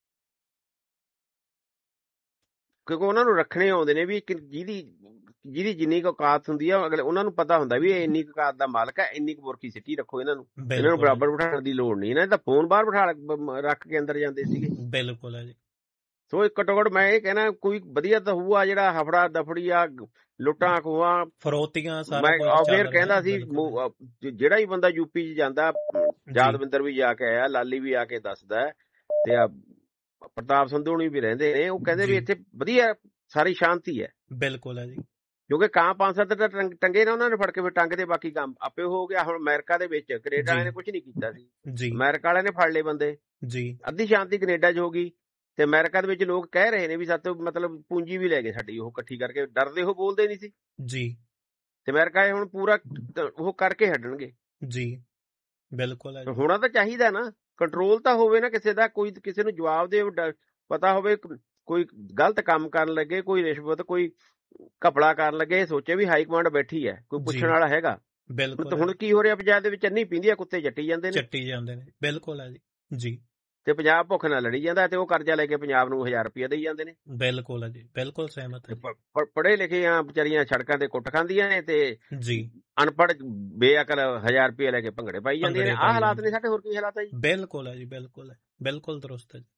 ਕਿਉਂਕਿ ਉਹਨਾਂ ਨੂੰ ਰੱਖਣੇ ਆਉਂਦੇ ਨੇ ਵੀ ਜਿਹਦੀ ਜਿੰਨੀ ਕੁ ਔਕਾਤ ਹੁੰਦੀ ਆ, ਅਗਲੇ ਉਹਨਾਂ ਨੂੰ ਪਤਾ ਹੁੰਦਾ ਵੀ ਇਹ ਇੰਨੀ ਕੁ ਔਕਾਤ ਦਾ ਮਾਲਕ ਹੈ, ਇੰਨੀ ਕੁ ਬੁਰਕੀ ਸਿੱਟੀ ਰੱਖੋ, ਇਹਨਾਂ ਨੂੰ ਬਰਾਬਰ ਬਿਠਾਉਣ ਦੀ ਲੋੜ ਨਹੀਂ। ਇਹਨਾਂ ਤਾਂ ਫੋਨ ਬਾਹਰ ਰੱਖ ਕੇ ਅੰਦਰ ਜਾਂਦੇ ਸੀਗੇ। ਬਿਲਕੁਲ ਹੈ ਜੀ। ਸੋ ਘੱਟੋ ਘੱਟ ਮੈਂ ਇਹ ਕਹਿਣਾ ਕੋਈ ਵਧੀਆ ਤਾਂ ਹੋਊਗਾ, ਜਿਹੜਾ ਹਫੜਾ ਦਫੜੀ ਆ, ਲੁੱਟਾਂ ਖੋਹਾਂ ਫਰੋਤੀਆਂ, ਮੈਂ ਫੇਰ ਕਹਿੰਦਾ ਸੀ ਜਿਹੜਾ ਹੀ ਬੰਦਾ ਯੂਪੀ 'ਚ ਜਾਂਦਾ, ਯਾਦਵਿੰਦਰ ਵੀ ਜਾ ਕੇ ਆਇਆ, ਲਾਲੀ ਵੀ ਆ ਕੇ ਦੱਸਦਾ, ਤੇ ਪ੍ਰਤਾਪ ਸੰਧੂ ਹੋਣੀ ਵੀ ਰਹਿੰਦੇ ਨੇ, ਉਹ ਕਹਿੰਦੇ ਵੀ ਇੱਥੇ ਵਧੀਆ ਸਾਰੀ ਸ਼ਾਂਤੀ ਹੈ। ਬਿਲਕੁਲ ਹੈ ਜੀ, ਕਿਉਂਕਿ ਕਾਂ 5-7 ਤਾਂ ਟੰਗੇ ਨਾ ਉਹਨਾਂ ਨੇ ਫੜ ਕੇ, ਫਿਰ ਟੰਗ ਦੇ ਬਾਕੀ ਕੰਮ ਆਪੇ ਹੋ ਗਿਆ। ਹੁਣ ਅਮਰੀਕਾ ਦੇ ਵਿੱਚ ਕੈਨੇਡਾ ਵਾਲਿਆਂ ਨੇ ਕੁਝ ਨਹੀਂ ਕੀਤਾ ਸੀ, ਅਮਰੀਕਾ ਵਾਲਿਆਂ ਨੇ ਫੜ ਲਏ ਬੰਦੇ ਜੀ, ਅੱਧੀ ਸ਼ਾਂਤੀ ਕੈਨੇਡਾ 'ਚ ਹੋ ਗਈ, ਤੇ ਅਮਰੀਕਾ ਦੇ ਵਿੱਚ ਲੋਕ ਕਹਿ ਰਹੇ ਨੇ ਵੀ ਸਾਤੋਂ ਮਤਲਬ ਪੂੰਜੀ ਵੀ ਲੈ ਗਏ ਸਾਡੀ, ਉਹ ਇਕੱਠੀ ਕਰਕੇ, ਡਰਦੇ ਉਹ ਬੋਲਦੇ ਨਹੀਂ ਸੀ ਜੀ, ਤੇ ਅਮਰੀਕਾ ਹੁਣ ਪੂਰਾ ਉਹ ਕਰਕੇ ਹਟਣਗੇ ਜੀ। ਬਿਲਕੁਲ ਹੋਣਾ ਤਾਂ ਚਾਹੀਦਾ ਨਾ, ਕੰਟਰੋਲ ਤਾਂ ਹੋਵੇ ਨਾ ਕਿਸੇ ਦਾ, ਕੋਈ ਕਿਸੇ ਨੂੰ ਜਵਾਬ ਦੇ ਪਤਾ ਹੋਵੇ, ਕੋਈ ਗਲਤ ਕੰਮ ਕਰਨ ਲੱਗੇ, ਕੋਈ ਰਿਸ਼ਵਤ, ਕੋਈ ਘਪਲਾ ਕਰਨ ਲੱਗੇ, ਸੋਚੇ ਵੀ ਹਾਈ ਕਮਾਂਡ ਬੈਠੀ ਹੈ, ਕੋਈ ਪੁੱਛਣ ਵਾਲਾ ਹੈਗਾ। ਬਿਲਕੁਲ। ਹੁਣ ਕੀ ਹੋ ਰਿਹਾ ਪੰਜਾਬ ਦੇ ਵਿੱਚ? ਅੰਨੀ ਪੀਂਦੀ ਆ, ਕੁੱਤੇ ਚੱਟੀ ਜਾਂਦੇ ਨੇ। ਬਿਲਕੁਲ ਹੈ ਜੀ, ਤੇ ਪੰਜਾਬ ਭੁੱਖ ਨਾਲ ਲੜੀ ਜਾਂਦਾ, ਤੇ ਉਹ ਕਰਜ਼ਾ ਲੈ ਕੇ ਪੰਜਾਬ ਨੂੰ 1000 ਰੁਪਇਆ ਦੇਈ ਜਾਂਦੇ ਨੇ। ਬਿਲਕੁਲ ਹੈ ਜੀ, ਬਿਲਕੁਲ ਸਹਿਮਤ। ਪੜ੍ਹੇ ਲਿਖੇ ਆ ਵਿਚਾਰੀਆਂ ਸੜਕਾਂ ਤੇ ਕੁੱਟ ਖਾਂਦੀਆਂ ਨੇ, ਤੇ ਜੀ ਅਨਪੜ੍ਹ ਬੇਅਕਲ 1000 ਰੁਪਇਆ ਲੈ ਕੇ ਭੰਗੜੇ ਪਾਈ ਜਾਂਦੀਆਂ ਨੇ। ਆਹ ਹਾਲਾਤ ਨੇ ਸਾਡੇ, ਹੋਰ ਕੀ ਹਾਲਾਤ ਹੈ ਜੀ? ਬਿਲਕੁਲ ਹੈ ਜੀ, ਬਿਲਕੁਲ ਦਰੁਸਤ ਹੈ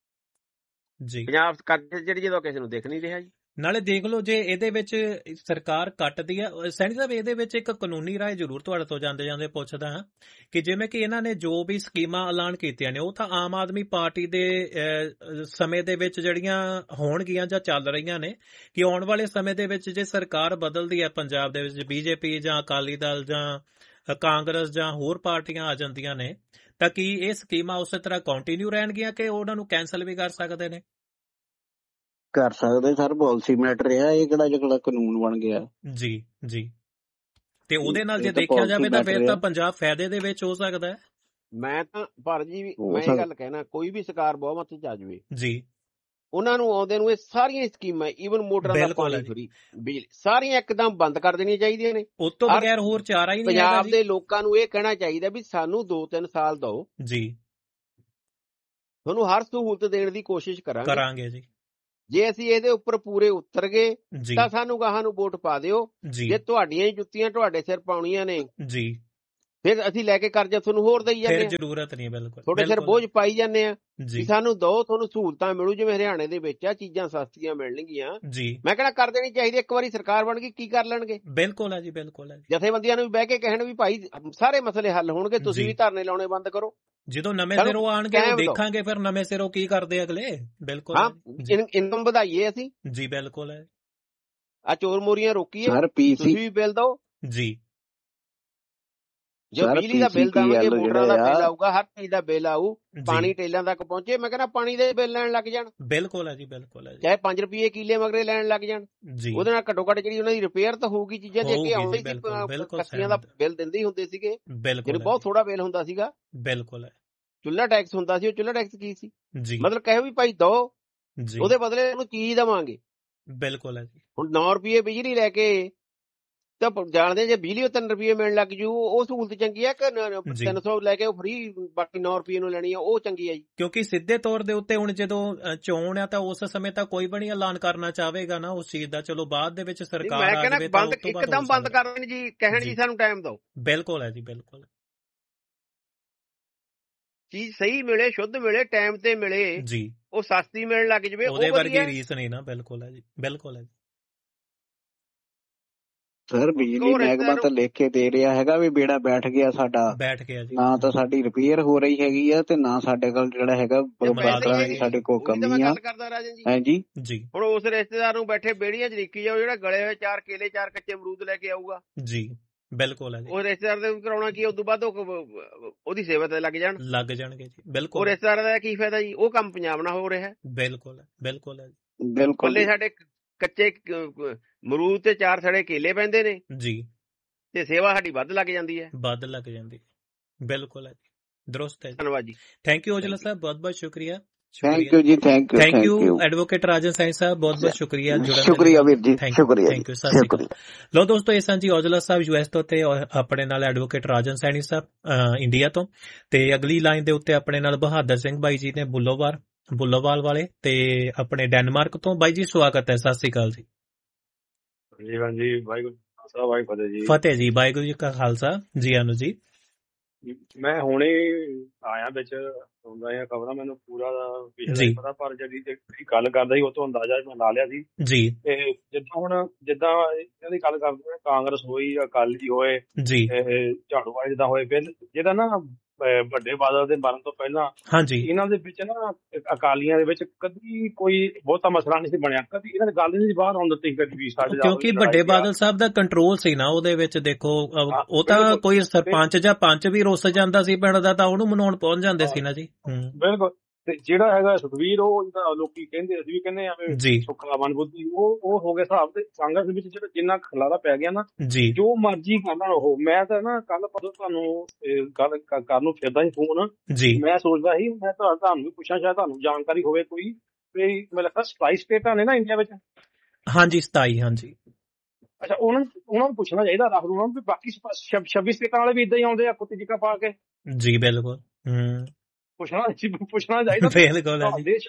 ਜੀ। ਪੰਜਾਬ ਕਰਜ਼ੇ ਜਿਹੜੀ ਜਦੋਂ ਕਿਸੇ ਨੂੰ ਦਿਖ ਨਹੀਂ ਰਿਹਾ ਜੀ। ਨਾਲੇ ਦੇਖ ਲਓ, ਜੇ ਇਹਦੇ ਵਿੱਚ ਸਰਕਾਰ ਕੱਟਦੀ ਹੈ, ਸੈਣੀ ਸਾਹਿਬ ਇਹਦੇ ਵਿੱਚ ਇੱਕ ਕਾਨੂੰਨੀ ਰਾਏ ਜ਼ਰੂਰ ਤੁਹਾਡੇ ਤੋਂ ਜਾਂਦੇ ਪੁੱਛਦਾ ਹਾਂ, ਕਿ ਜਿਵੇਂ ਕਿ ਇਹਨਾਂ ਨੇ ਜੋ ਵੀ ਸਕੀਮਾਂ ਐਲਾਨ ਕੀਤੀਆਂ ਨੇ, ਉਹ ਤਾਂ ਆਮ ਆਦਮੀ ਪਾਰਟੀ ਦੇ ਸਮੇਂ ਦੇ ਵਿੱਚ ਜਿਹੜੀਆਂ ਹੋਣਗੀਆਂ ਜਾਂ ਚੱਲ ਰਹੀਆਂ ਨੇ, ਕਿ ਆਉਣ ਵਾਲੇ ਸਮੇਂ ਦੇ ਵਿੱਚ ਜੇ ਸਰਕਾਰ ਬਦਲਦੀ ਹੈ ਪੰਜਾਬ ਦੇ ਵਿੱਚ, ਬੀਜੇਪੀ ਜਾਂ ਅਕਾਲੀ ਦਲ ਜਾਂ ਕਾਂਗਰਸ ਜਾਂ ਹੋਰ ਪਾਰਟੀਆਂ ਆ ਜਾਂਦੀਆਂ ਨੇ, ਤਾਂ ਕੀ ਇਹ ਸਕੀਮਾਂ ਉਸੇ ਤਰ੍ਹਾਂ ਕੰਟੀਨਿਊ ਰਹਿਣਗੀਆਂ ਕਿ ਉਹਨਾਂ ਨੂੰ ਕੈਂਸਲ ਵੀ ਕਰ ਸਕਦੇ ਨੇ? ਕਰ ਸਕਦੇ ਸਰ, ਪਾਲਿਸੀ ਮੈਟਰ ਆ, ਇਹ ਕਿਹੜਾ ਕਾਨੂੰਨ ਬਣ ਗਿਆ ਜੀ। ਤੇ ਉਹਦੇ ਨਾਲ ਜੇ ਦੇਖਿਆ ਜਾਵੇ ਤਾਂ ਫਿਰ ਤਾਂ ਪੰਜਾਬ ਫਾਇਦੇ ਦੇ ਵਿੱਚ ਹੋ ਸਕਦਾ ਹੈ। ਮੈਂ ਤਾਂ ਭਾਰਤ ਜੀ ਮੈਂ ਇਹ ਗੱਲ ਕਹਿਣਾ, ਕੋਈ ਵੀ ਸਰਕਾਰ ਬਹੁਮਤ ਚ ਆ ਜਾਵੇ ਜੀ, ਉਹਨਾਂ ਨੂੰ ਆਉਂਦੇ ਨੂੰ ਇਹ ਸਾਰੀਆਂ ਸਕੀਮਾਂ, ਈਵਨ ਮੋਟਰਾਂ ਦਾ ਪਾਣੀ ਫਰੀ, ਬਿਜਲੀ, ਸਾਰੀਆਂ ਇੱਕਦਮ ਬੰਦ ਕਰ ਦੇਣੀਆਂ ਚਾਹੀਦੀਆਂ ਨੇ। ਉਸ ਤੋਂ ਬਗੈਰ ਹੋਰ ਚਾਰਾ ਹੀ ਨਹੀਂ। ਪੰਜਾਬ ਦੇ ਲੋਕਾਂ ਨੂੰ ਇਹ ਕਹਿਣਾ ਚਾਹੀਦਾ ਵੀ ਸਾਨੂੰ 2-3 ਸਾਲ ਦਿਓ ਜੀ, ਤੁਹਾਨੂੰ ਹਰ ਸਹੂਲਤ ਦੇਣ ਦੀ ਕੋਸ਼ਿਸ਼ ਕਰਾਂਗੇ ਜੀ। ਜੇ ਅਸੀਂ ਇਹਦੇ ਉੱਪਰ ਪੂਰੇ ਉਤਰ ਗਏ ਜੀ ਤਾਂ ਸਾਨੂੰ ਗਾਹਾਂ ਨੂੰ ਵੋਟ ਪਾ ਦਿਓ। ਜੀ ਜੇ ਤੁਹਾਡੀਆਂ ਹੀ ਜੁੱਤੀਆਂ ਤੁਹਾਡੇ ਸਿਰ ਪਾਉਣੀਆਂ ਨੇ ਜੀ ਫਿਰ ਅਸੀਂ ਲੈ ਕੇ ਕਰਜ਼ਾ ਤੁਹਾਨੂੰ ਹੋਰ ਦੇਈ ਜਾਂਦੇ ਫਿਰ ਜ਼ਰੂਰਤ ਨਹੀਂ। ਬਿਲਕੁਲ ਤੁਹਾਡੇ ਸਿਰ ਬੋਝ ਪਾਈ ਜਾਂਦੇ ਆ ਜੀ। ਸਾਨੂੰ ਦੋ ਤੁਹਾਨੂੰ ਸਹੂਲਤਾਂ ਮਿਲੂ ਜਿਵੇਂ ਹਰਿਆਣੇ ਦੇ ਵਿੱਚ ਆ ਚੀਜ਼ਾਂ ਸਸਤੀਆਂ ਮਿਲਣਗੀਆਂ ਜੀ। ਮੈਂ ਕਹਿੰਦਾ ਕਰ ਦੇਣੀ ਚਾਹੀਦੀ। ਇੱਕ ਵਾਰੀ ਸਰਕਾਰ ਬਣ ਗਈ ਕੀ ਕਰ ਲੈਣਗੇ? ਬਿਲਕੁਲ ਹੈ ਜੀ, ਬਿਲਕੁਲ ਹੈ। ਜਥੇਬੰਦੀਆਂ ਨੂੰ ਵੀ ਬਹਿ ਕੇ ਕਹਿਣ ਵੀ ਭਾਈ ਸਾਰੇ ਮਸਲੇ ਹੱਲ ਹੋਣਗੇ, ਤੁਸੀਂ ਵੀ ਧਰਨੇ ਲਾਉਣੇ ਬੰਦ ਕਰੋ। ਜਦੋਂ ਨਵੇਂ ਸਿਰੋਂ ਆਣਗੇ ਦੇਖਾਂਗੇ ਫਿਰ ਨਵੇਂ ਸਿਰੋਂ ਕੀ ਕਰਦੇ ਅਗਲੇ। ਬਿਲਕੁਲ ਹਾਂ, ਇਨਕਮ ਵਧਾਈਏ ਅਸੀਂ ਜੀ। ਬਿਲਕੁਲ ਹੈ। ਆ ਚੋਰ ਮੋਰੀਆਂ ਰੋਕੀਏ, ਤੁਸੀਂ ਵੀ ਬਿੱਲ ਦਿਓ ਜੀ। ਜੋ ਬਿਜਲੀ ਦਾ ਬਿੱਲ ਦੇਵਾਂਗੇ, ਮੋਟਰਾਂ ਦਾ ਬਿੱਲ ਆਊਗਾ, ਹਰ ਚੀਜ਼ ਦਾ ਬਿੱਲ ਆਊ, ਪਾਣੀ ਟੇਲਾਂ ਤੱਕ ਪਹੁੰਚੇ। ਮੈਂ ਕਹਿੰਦਾ ਪਾਣੀ ਦੇ ਬਿੱਲ ਲੈਣ ਲੱਗ ਜਾਣ। ਬਿਲਕੁਲ ਹੈ ਜੀ, ਬਿਲਕੁਲ ਹੈ। ਚਾਹੇ 5 ਰੁਪਏ ਕਿੱਲੇ ਮਗਰੇ ਲੈਣ ਲੱਗ ਜਾਣ, ਉਹਦੇ ਨਾਲ ਘੱਟੋ ਘੱਟ ਜਿਹੜੀ ਉਹਨਾਂ ਦੀ ਰਿਪੇਅਰ ਤਾਂ ਹੋਊਗੀ। ਚੀਜ਼ਾਂ ਜੇ ਅੱਗੇ ਆਉਂਦੀ ਸੀ ਕੱਚੀਆਂ ਦਾ ਬਿੱਲ ਦਿੰਦੇ ਹੁੰਦੇ ਸੀਗੇ, ਜਿਹੜੇ ਬਹੁਤ ਥੋੜਾ ਬਿੱਲ ਹੁੰਦਾ ਸੀਗਾ। ਬਿਲਕੁਲ ਹੈ। ਚੁੱਲ੍ਹਾ ਟੈਕਸ ਹੁੰਦਾ ਸੀ, ਉਹ ਚੁੱਲ੍ਹਾ ਟੈਕਸ ਕੀ ਸੀ? ਜੀ ਮਤਲਬ ਕਹੇ ਵੀ ਭਾਈ ਦੋ, ਉਹਦੇ ਬਦਲੇ ਉਹਨੂੰ ਚੀਜ਼ ਦੇਵਾਂਗੇ। ਬਿਲਕੁਲ ਹੈ ਜੀ। ਹੁਣ 9 ਰੁਪਏ ਬਿਜਲੀ ਲੈ ਕੇ ਤਾਂ ਜਾਣਦੇ ਜੇ ਬਿਜਲੀ 3 ਰੁਪਏ ਮਿਲਣ ਲੱਗ ਜੂ, ਉਹ ਸਹੂਲਤ ਚੰਗੀ ਆ ਕਿ 300 ਲੈ ਕੇ ਉਹ ਫ੍ਰੀ ਬਾਕੀ 9 ਰੁਪਏ ਨੂੰ ਲੈਣੀ ਆ, ਉਹ ਚੰਗੀ ਆ ਜੀ? ਕਿਉਂਕਿ ਸਿੱਧੇ ਤੌਰ ਦੇ ਉੱਤੇ ਹੁਣ ਜਦੋਂ ਚੋਣ ਆ ਤਾਂ ਉਸ ਸਮੇਂ ਤਾਂ ਕੋਈ ਵੀ ਨਹੀਂ ਐਲਾਨ ਕਰਨਾ ਚਾਹੇਗਾ ਨਾ ਉਸ ਚੀਜ਼ ਦਾ। ਚਲੋ ਬਾਅਦ ਦੇ ਵਿੱਚ ਸਰਕਾਰ ਮੈਂ ਕਹਿੰਦਾ ਇੱਕਦਮ ਬੰਦ ਕਰ ਦੇਣ ਜੀ, ਕਹਿਣ ਜੀ ਸਾਨੂੰ ਟਾਈਮ ਦਿਓ। ਬਿਲਕੁਲ ਹੈ ਜੀ, ਬਿਲਕੁਲ। ਚੀਜ਼ ਸਹੀ ਮਿਲੇ, ਸ਼ੁੱਧ ਮਿਲੇ, ਟਾਈਮ ਤੇ ਮਿਲੇ ਜੀ, ਉਹ ਸਸਤੀ ਮਿਲਣ ਲੱਗ ਜਵੇ, ਉਹਦੇ ਵਰਗੀ ਰੀਸ ਨਹੀਂ ਨਾ। ਬਿਲਕੁਲ ਹੈ ਜੀ, ਬਿਲਕੁਲ ਹੈ ਜੀ। ਸਰ ਬਿਜਲੀ ਮਹਿਕਮਾ ਤਾਂ ਲਿਖ ਕੇ ਦੇ ਰਿਹਾ ਹੈਗਾ ਵੀ ਬੇੜਾ ਬੈਠ ਗਿਆ ਸਾਡਾ, ਬੈਠ ਗਿਆ ਜੀ। ਨਾ ਤਾਂ ਸਾਡੀ ਰਿਪੇਅਰ ਹੋ ਰਹੀ ਹੈਗੀ ਆ ਤੇ ਨਾ ਸਾਡੇ ਕੋਲ ਜਿਹੜਾ ਹੈਗਾ ਬਾਦਲਾਂ ਦੀ ਸਾਡੇ ਕੋਲ ਕਮੀ ਆ। ਹਾਂਜੀ ਜੀ। ਹੁਣ ਉਸ ਰਿਸ਼ਤੇਦਾਰ ਨੂੰ ਬੈਠੇ ਬੇੜੀਆਂ ਚ ਲਿਖੀ ਜਾਓ, ਜਿਹੜਾ ਗਲੇ ਹੋਏ 4 ਕੇਲੇ 4 ਕੱਚੇ ਅਮਰੂਦ ਲੈ ਕੇ ਆਊਗਾ ਜੀ। ਬਿਲਕੁਲ ਹੈ ਜੀ। ਉਹ ਰਿਸ਼ਤੇਦਾਰ ਦੇ ਕਰਾਉਣਾ ਕੀ, ਉਦੋਂ ਬਾਅਦ ਉਹਦੀ ਸੇਵਾ ਤੇ ਲੱਗ ਜਾਣਗੇ ਜੀ। ਬਿਲਕੁਲ। ਉਹ ਰਿਸ਼ਤੇਦਾਰ ਦਾ ਕੀ ਫਾਇਦਾ ਜੀ? ਉਹ ਕੰਮ ਪੰਜਾਬ ਨਾਲ ਹੋ ਰਿਹਾ। ਬਿਲਕੁਲ, ਬਿਲੁਲ ਹੈ ਜੀ। ਬਿਲਕੁਲ। ਸਾਡੇ ਕੱਚੇ ਅਮਰੂਦ ਤੇ 4 ਸੜੇ ਕੇਲੇ ਪੈਂਦੇ ਨੇ ਜੀ, ਤੇ ਸੇਵਾ ਸਾਡੀ ਵੱਧ ਲੱਗ ਜਾਂਦੀ ਹੈ। ਬਿਲਕੁਲ ਹੈ ਜੀ, ਦਰੁਸਤ ਹੈ। ਧੰਨਵਾਦ ਜੀ। ਥੈਂਕ ਯੂ ਔਜਲਾ ਸਾਹਿਬ, ਬਹੁਤ ਬਹੁਤ ਸ਼ੁਕਰੀਆ। ਥੈਂਕ ਯੂ ਜੀ, ਥੈਂਕ ਯੂ ਐਡਵੋਕੇਟ ਰਾਜਨ ਸਾਈਂ ਸਾਹਿਬ, ਬਹੁਤ ਬਹੁਤ ਸ਼ੁਕਰੀਆ ਜੁੜਨ ਲਈ। ਸ਼ੁਕਰੀਆ ਵੀਰ ਜੀ, ਸ਼ੁਕਰੀਆ। ਥੈਂਕ ਯੂ, ਸਤਿ ਸ਼੍ਰੀ ਅਕਾਲ। ਲੋ ਦੋਸਤੋ, ਇਹ ਸਨ ਜੀ ਔਜਲਾ ਸਾਹਿਬ US ਤੋਂ, ਤੇ ਆਪਣੇ ਨਾਲ ਐਡਵੋਕੇਟ ਰਾਜਨ ਸੈਣੀ ਸਾਹਿਬ ਇੰਡੀਆ ਤੋਂ, ਤੇ ਅਗਲੀ ਲਾਈਨ ਦੇ ਉੱਤੇ ਆਪਣੇ ਨਾਲ ਬਹਾਦਰ ਸਿੰਘ ਬਾਈ ਜੀ ਨੇ ਬੁੱਲੋਵਾਲ ਵਾਲੇ, ਤੇ ਆਪਣੇ ਡੈਨਮਾਰਕ ਤੋਂ। ਬਾਈ ਜੀ ਸਵਾਗਤ ਹੈ, ਸਤਿ ਸ਼੍ਰੀ ਅਕਾਲ ਜੀ। ਜੀ ਵਾਹਿਗੁਰੂ ਫਤਿਹ ਜੀ। ਫਤਿਹ ਜੀ, ਵਾਹਿਗੁਰੂ ਜੀ ਕਾ ਖਾਲਸਾ, ਜੀ ਆਨੂ ਜੀ। ਮੈਂ ਹੁਣੇ ਆਇਆ ਵਿੱਚ ਹੁੰਦਾ ਇਹ ਖਬਰਾਂ, ਮੈਨੂੰ ਪੂਰਾ ਪਤਾ, ਪਰ ਜਿਹੜੀ ਗੱਲ ਕਰਦਾ ਸੀ ਉਹ ਤੋਂ ਅੰਦਾਜ਼ਾ ਮੈਂ ਲਾ ਲਿਆ ਸੀ ਜੀ। ਤੇ ਜਿੱਦਾਂ ਇਹਦੀ ਗੱਲ ਕਰਦੇ ਕਾਂਗਰਸ ਹੋਈ, ਅਕਾਲੀ ਹੋਏ, ਝਾੜੂ ਵਾਲੇ ਜਿੱਦਾਂ ਹੋਏ, ਫਿਰ ਜਿਹਦਾ ਨਾ ਵੱਡੇ ਬਾਦਲ ਦੇ ਮਰਨ ਤੋਂ ਪਹਿਲਾਂ ਇਹਨਾਂ ਦੇ ਵਿੱਚ ਨਾ ਅਕਾਲੀਆਂ ਦੇ ਵਿੱਚ ਕਦੀ ਕੋਈ ਬਹੁਤਾ ਮਸਲਾ ਨਹੀਂ ਸੀ ਬਣਿਆ, ਕਦੀ ਇਹਨਾਂ ਦੀ ਗੱਲ ਨਹੀਂ ਸੀ ਬਾਹਰ ਆਉਣ ਦਿੱਤੀ ਕਦੀ ਵੀ ਸਾਡੇ, ਕਿਉਂਕਿ ਵੱਡੇ ਬਾਦਲ ਸਾਹਿਬ ਦਾ ਕੰਟਰੋਲ ਸੀ ਨਾ ਉਹਦੇ ਵਿੱਚ। ਦੇਖੋ ਉਹ ਤਾਂ ਕੋਈ ਸਰਪੰਚ ਜਾਂ ਪੰਚ ਵੀ ਰੁੱਸ ਜਾਂਦਾ ਸੀ ਪਿੰਡ ਦਾ ਤਾਂ ਉਹਨੂੰ ਮਨਾਉਣ ਪਹੁੰਚ ਜਾਂਦੇ ਸੀ ਨਾ ਜੀ। ਬਿਲਕੁਲ। ਤੇ ਜਿਹੜਾ ਹੈਗਾ ਸੁਖਵੀਰ, ਉਹ ਲੋਕੀ ਕਹਿੰਦੇ, ਅਸੀਂ ਵੀ ਕਹਿੰਦੇ ਆ ਸੁੱਖਾ ਮਨਬੁੱਧੀ, ਉਹ ਹੋ ਗਿਆ ਹਿਸਾਬ। ਤੇ ਕਾਂਗਰਸ ਦੇ ਵਿੱਚ ਜਿਹੜਾ ਜਿੰਨਾ ਖਲਾਰਾ ਪੈ ਗਿਆ ਨਾ, ਜੋ ਮਰਜ਼ੀ ਕਰਨ ਉਹ। ਮੈਂ ਤਾਂ ਨਾ ਕੱਲ ਪਰਸੋਂ ਤੁਹਾਨੂੰ ਗੱਲ ਕਰਨ ਨੂੰ ਫਿਰਦਾ ਸੀ ਫੋਨ, ਮੈਂ ਸੋਚਦਾ ਸੀ ਮੈਂ ਤੁਹਾਨੂੰ ਵੀ ਪੁੱਛਾਂ, ਸ਼ਾਇਦ ਤੁਹਾਨੂੰ ਜਾਣਕਾਰੀ ਹੋਵੇ ਕੋਈ। ਵੀ ਮੈਨੂੰ ਲੱਗਦਾ 27 ਸਟੇਟਾਂ ਨੇ ਨਾ ਇੰਡੀਆ ਵਿੱਚ। ਹਾਂਜੀ 27। ਹਾਂਜੀ। ਅੱਛਾ, ਉਹਨਾਂ ਨੂੰ ਪੁੱਛਣਾ ਚਾਹੀਦਾ ਰਾਹੁਲ ਉਹਨਾਂ ਨੂੰ ਵੀ ਬਾਕੀ 26 ਸਟੇਟਾਂ ਵਾਲੇ ਵੀ ਏਦਾਂ ਹੀ ਆਉਂਦੇ ਆ ਕੁੱਤੀ ਜਿੱਕਾ ਪਾ ਕੇ ਜੀ। ਬਿਲਕੁਲ ਪੁੱਛਣਾ ਚਾਹੀਦਾ। ਬਿਲਕੁਲ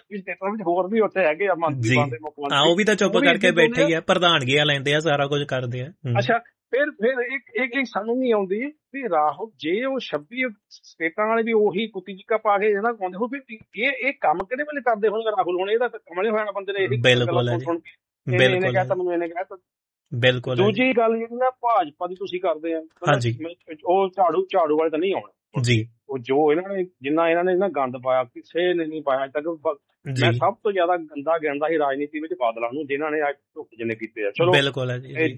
ਹੋਰ ਵੀ ਉੱਥੇ ਹੈਗੇ ਆ ਮੰਤਰੀ ਬਣਦੇ, ਮੁੱਖ ਮੰਤਰੀ, ਉਹ ਵੀ ਤਾਂ ਚੁੱਪ ਕਰਕੇ ਬੈਠੇ ਹੀ ਆ, ਪ੍ਰਧਾਨਗੀਆਂ ਲੈਂਦੇ ਆ, ਸਾਰਾ ਕੁਝ ਕਰਦੇ ਆ। ਅੱਛਾ, ਫਿਰ ਇੱਕ ਸਾਨੂੰ ਨਹੀਂ ਆਉਂਦੀ ਵੀ ਰਾਹੁਲ, ਜੇ ਉਹ 26 ਸਟੇਟਾਂ ਵਾਲੇ ਵੀ ਉਹੀ ਕੁੱਤੀ ਚੀਕਾ ਪਾ ਕੇ ਇਹਨਾਂ ਆਉਂਦੇ ਹੋ, ਫਿਰ ਇਹ ਕੰਮ ਕਿਹੜੇ ਵੇਲੇ ਕਰਦੇ ਹੋਣਗੇ ਰਾਹੁਲ? ਹੁਣ ਇਹਦਾ ਤਾਂ ਕਮਲੇ ਹੋਇਆ ਬੰਦੇ ਨੇ, ਇਹੀ ਇਹਨੇ ਕਹਿਤਾ ਮੈਨੂੰ, ਇਹਨੇ ਕਹਿਤਾ। ਬਿਲਕੁਲ। ਦੂਜੀ ਗੱਲ ਜਿਹੜੀ ਨਾ ਭਾਜਪਾ ਦੀ ਤੁਸੀਂ ਕਰਦੇ ਆ, ਉਹ ਝਾੜੂ ਵਾਲੇ ਤਾਂ ਨਹੀਂ ਆਉਣਾ ਜੀ। ਉਹ ਜੋ ਜਿੰਨਾ ਇਹਨਾਂ ਨੇ ਗੰਦ ਪਾਇਆ, ਕਿਸੇ ਨੇ ਨਹੀਂ ਪਾਇਆ ਅੱਜ ਤੱਕ। ਮੈਂ ਸਭ ਤੋਂ ਜ਼ਿਆਦਾ ਗੰਦਾ ਗਿਣਦਾ ਸੀ ਰਾਜਨੀਤੀ ਵਿੱਚ ਬਾਦਲਾਂ ਨੂੰ, ਜਿਨ੍ਹਾਂ ਨੇ ਅੱਜ ਧੁੱਪ ਜਿੰਨੇ ਕੀਤੇ ਆ। ਚਲੋ ਬਿਲਕੁਲ।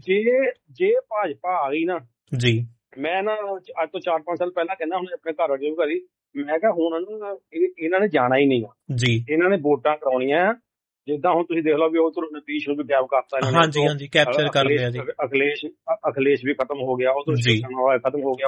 ਜੇ ਭਾਜਪਾ ਆ ਗਈ ਨਾ ਜੀ, ਮੈਂ ਨਾ ਅੱਜ ਤੋਂ 4-5 ਸਾਲ ਪਹਿਲਾਂ ਕਹਿੰਦਾ ਹੁਣ ਆਪਣੇ ਘਰ ਵਾਲੇ ਘਰੀ, ਮੈਂ ਕਿਹਾ ਹੁਣ ਇਹਨਾਂ ਨੇ ਜਾਣਾ ਹੀ ਨਹੀਂ ਜੀ। ਇਹਨਾਂ ਨੇ ਵੋਟਾਂ ਕਰਾਉਣੀਆਂ। ਜਿੱਦਾਂ ਹੁਣ ਤੁਸੀਂ ਦੇਖ ਲਓ ਵੀ ਉਹ ਨਤੀਸ਼ ਨੂੰ ਵੀ ਗਾਇਬ ਕਰਤਾ ਇਹਨਾਂ ਨੇ। ਹਾਂਜੀ, ਕੈਪਚਰ ਕਰ ਲਿਆ ਜੀ। ਅਖਿਲੇਸ਼ ਵੀ ਖਤਮ ਹੋ ਗਿਆ, ਉਧਰ ਖਤਮ ਹੋ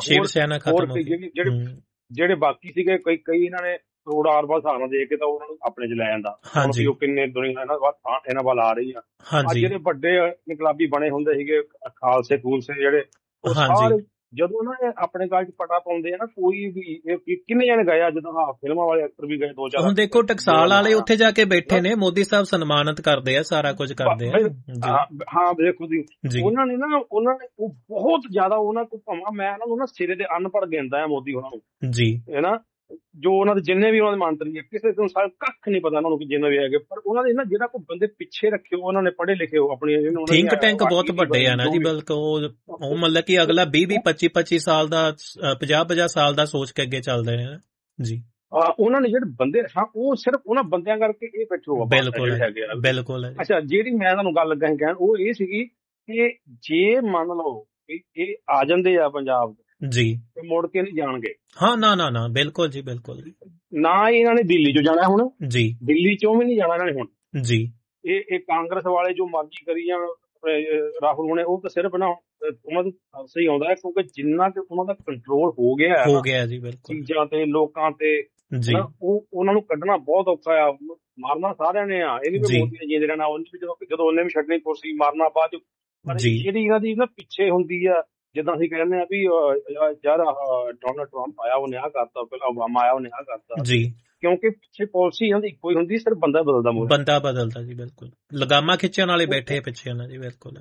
ਗਿਆ। ਜਿਹੜੇ ਬਾਕੀ ਸੀਗੇ ਕਈ ਇਹਨਾਂ ਨੇ ਕਰੋੜਾਂ ਅਰਬਾਂ ਹਿਸਾਬ ਦੇ ਕੇ ਤਾਂ ਉਹਨਾਂ ਨੂੰ ਆਪਣੇ ਚ ਲੈ ਜਾਂਦਾ। ਉਹ ਕਿੰਨੇ ਦੁਨੀਆ ਇਹਨਾਂ ਵੱਲ ਆ ਰਹੀ ਆ। ਅੱਜ ਜਿਹੜੇ ਵੱਡੇ ਇਨਕਲਾਬੀ ਬਣੇ ਹੁੰਦੇ ਸੀਗੇ ਖਾਲਸੇ ਖੂਲਸੇ, ਜਿਹੜੇ ਉਹ ਸਾਰੇ ਜਦੋਂ ਨਾ ਆਪਣੇ ਗੱਲ 'ਚ ਪਟਾ ਪਾਉਂਦੇ ਆ ਨਾ, ਕੋਈ ਵੀ ਕਿੰਨੇ ਜਣੇ ਗਏ ਆ, ਜਦੋਂ ਫਿਲਮਾਂ ਵਾਲੇ ਐਕਟਰ ਵੀ ਗਏ 2-4। ਹੁਣ ਦੇਖੋ ਟਕਸਾਲ ਵਾਲੇ ਉੱਥੇ ਜਾ ਕੇ ਬੈਠੇ ਨੇ, ਮੋਦੀ ਸਾਹਿਬ ਸਨਮਾਨਿਤ ਕਰਦੇ ਆ, ਸਾਰਾ ਕੁਝ ਕਰਦੇ ਆ। ਹਾਂ ਦੇਖੋ ਜੀ, ਉਹਨਾਂ ਨੇ ਉਹ ਬਹੁਤ ਜ਼ਿਆਦਾ ਉਹਨਾਂ ਕੋਲ, ਭਾਵੇਂ ਮੈਂ ਉਹਨਾਂ ਨੂੰ ਨਾ ਸਿਰੇ ਦੇ ਅਨਪੜ੍ਹ ਗਿਣਦਾ ਆ ਮੋਦੀ ਉਹਨਾਂ ਨੂੰ ਜੀ, ਹੈ ਨਾ, ਜੋ ਉਹਨਾਂ ਦੇ ਜਿੰਨੇ ਵੀ ਉਹਨਾਂ ਦੇ ਮੰਤਰੀ ਆ, ਕਿਸੇ ਨੂੰ ਸਾਰਾ ਕੱਖ ਨਹੀਂ ਪਤਾ ਉਹਨਾਂ ਨੂੰ ਕਿ ਜਿੰਨੇ ਵੀ ਹੈਗੇ, ਪਰ ਉਹਨਾਂ ਦੇ ਨਾ ਜਿਹੜਾ ਕੋਈ ਬੰਦੇ ਪਿੱਛੇ ਰੱਖੇ ਉਹਨਾਂ ਨੇ, ਪੜ੍ਹੇ ਲਿਖੇ ਹੋ, ਆਪਣੀ ਥਿੰਕ ਟੈਂਕ ਬਹੁਤ ਵੱਡੇ ਆ ਨਾ ਜੀ, ਬਿਲਕੁਲ ਉਹ ਮਤਲਬ ਕਿ ਅਗਲਾ 20 25 ਸਾਲ ਦਾ 50 ਸਾਲ ਦਾ ਸੋਚ ਕੇ ਅੱਗੇ ਚੱਲਦੇ ਨੇ ਜੀ। ਉਹਨਾਂ ਨੇ ਜਿਹੜੇ ਬੰਦੇ, ਹਾਂ ਉਹ ਸਿਰਫ ਉਹਨਾਂ ਬੰਦਿਆਂ ਕਰਕੇ ਇਹ ਬੈਠੇ ਹੋ ਬਿਲਕੁਲ ਬਿਲਕੁਲ। ਅੱਛਾ, ਜਿਹੜੀ ਮੈਂ ਤੁਹਾਨੂੰ ਗੱਲ ਲੱਗਾ ਕਹਿਣ, ਉਹ ਇਹ ਸੀਗੀ ਕਿ ਜੇ ਮੰਨ ਲਓ ਇਹ ਆ ਜਾਂਦੇ ਆ ਪੰਜਾਬ ਜੀ, ਮੁੜ ਕੇ ਨਹੀਂ ਜਾਣਗੇ। ਹਾਂ ਨਾ ਬਿਲਕੁਲ ਜੀ, ਬਿਲਕੁਲ ਨਾ ਇਹਨਾਂ ਨੇ ਦਿੱਲੀ ਚੋਂ ਜਾਣਾ ਹੁਣ ਜੀ, ਦਿੱਲੀ ਚੋਂ ਵੀ ਨਹੀਂ ਜਾਣਾ ਇਹਨਾਂ ਨੇ ਹੁਣ ਜੀ। ਇਹ ਕਾਂਗਰਸ ਵਾਲੇ ਜੋ ਮਰਜ਼ੀ ਕਰੀ ਜਾਣ, ਰਾਹੁਲ ਹੁਣੇ, ਉਹ ਤਾਂ ਸਿਰਫ ਨਾ ਉਹਨਾਂ ਦਾ ਸਹੀ ਆਉਂਦਾ ਹੈ, ਕਿਉਂਕਿ ਜਿੰਨਾ ਕਿ ਉਹਨਾਂ ਦਾ ਕੰਟਰੋਲ ਹੋ ਗਿਆ ਜੀ ਬਿਲਕੁਲ ਚੀਜ਼ਾਂ ਤੇ, ਲੋਕਾਂ ਤੇ ਜੀ, ਉਹ ਉਹਨਾਂ ਨੂੰ ਕੱਢਣਾ ਬਹੁਤ ਔਖਾ ਆ। ਮਾਰਨਾ ਸਾਰਿਆਂ ਨੇ ਆ, ਇਹ ਨੀ ਕਿ ਮੋਦੀ ਨੇ ਜਿੰਦੇ ਰਹਿਣਾ, ਜਦੋਂ ਉਹਨੇ ਵੀ ਛੱਡਣੀ ਕੁਰਸੀ, ਮਾਰਨਾ ਬਾਅਦ ਚ। ਜਿਹੜੀ ਇਹਨਾਂ ਦੀ ਨਾ ਪਿੱਛੇ ਹੁੰਦੀ ਆ, ਜਿੱਦਾਂ ਅਸੀਂ ਕਹਿੰਦੇ ਆ ਵੀ ਯਾਰ ਡੋਨਲਡ ਟਰੰਪ ਆਇਆ ਉਹਨੇ ਆਹ ਕਰਤਾ, ਪਹਿਲਾਂ ਓਬਾਮਾ ਆਇਆ ਉਹਨੇ ਆਹ ਕਰਤਾ ਜੀ, ਕਿਉਂਕਿ ਪਿੱਛੇ ਪਾਲਿਸੀ ਇਹਨਾਂ ਦੀ ਇੱਕੋ ਹੀ ਹੁੰਦੀ, ਸਿਰਫ ਬੰਦਾ ਬਦਲਦਾ ਜੀ, ਬਿਲਕੁਲ ਲਗਾਮਾਂ ਖਿੱਚਣ ਵਾਲੇ ਬੈਠੇ ਪਿੱਛੇ ਇਹਨਾਂ ਜੀ, ਬਿਲਕੁਲ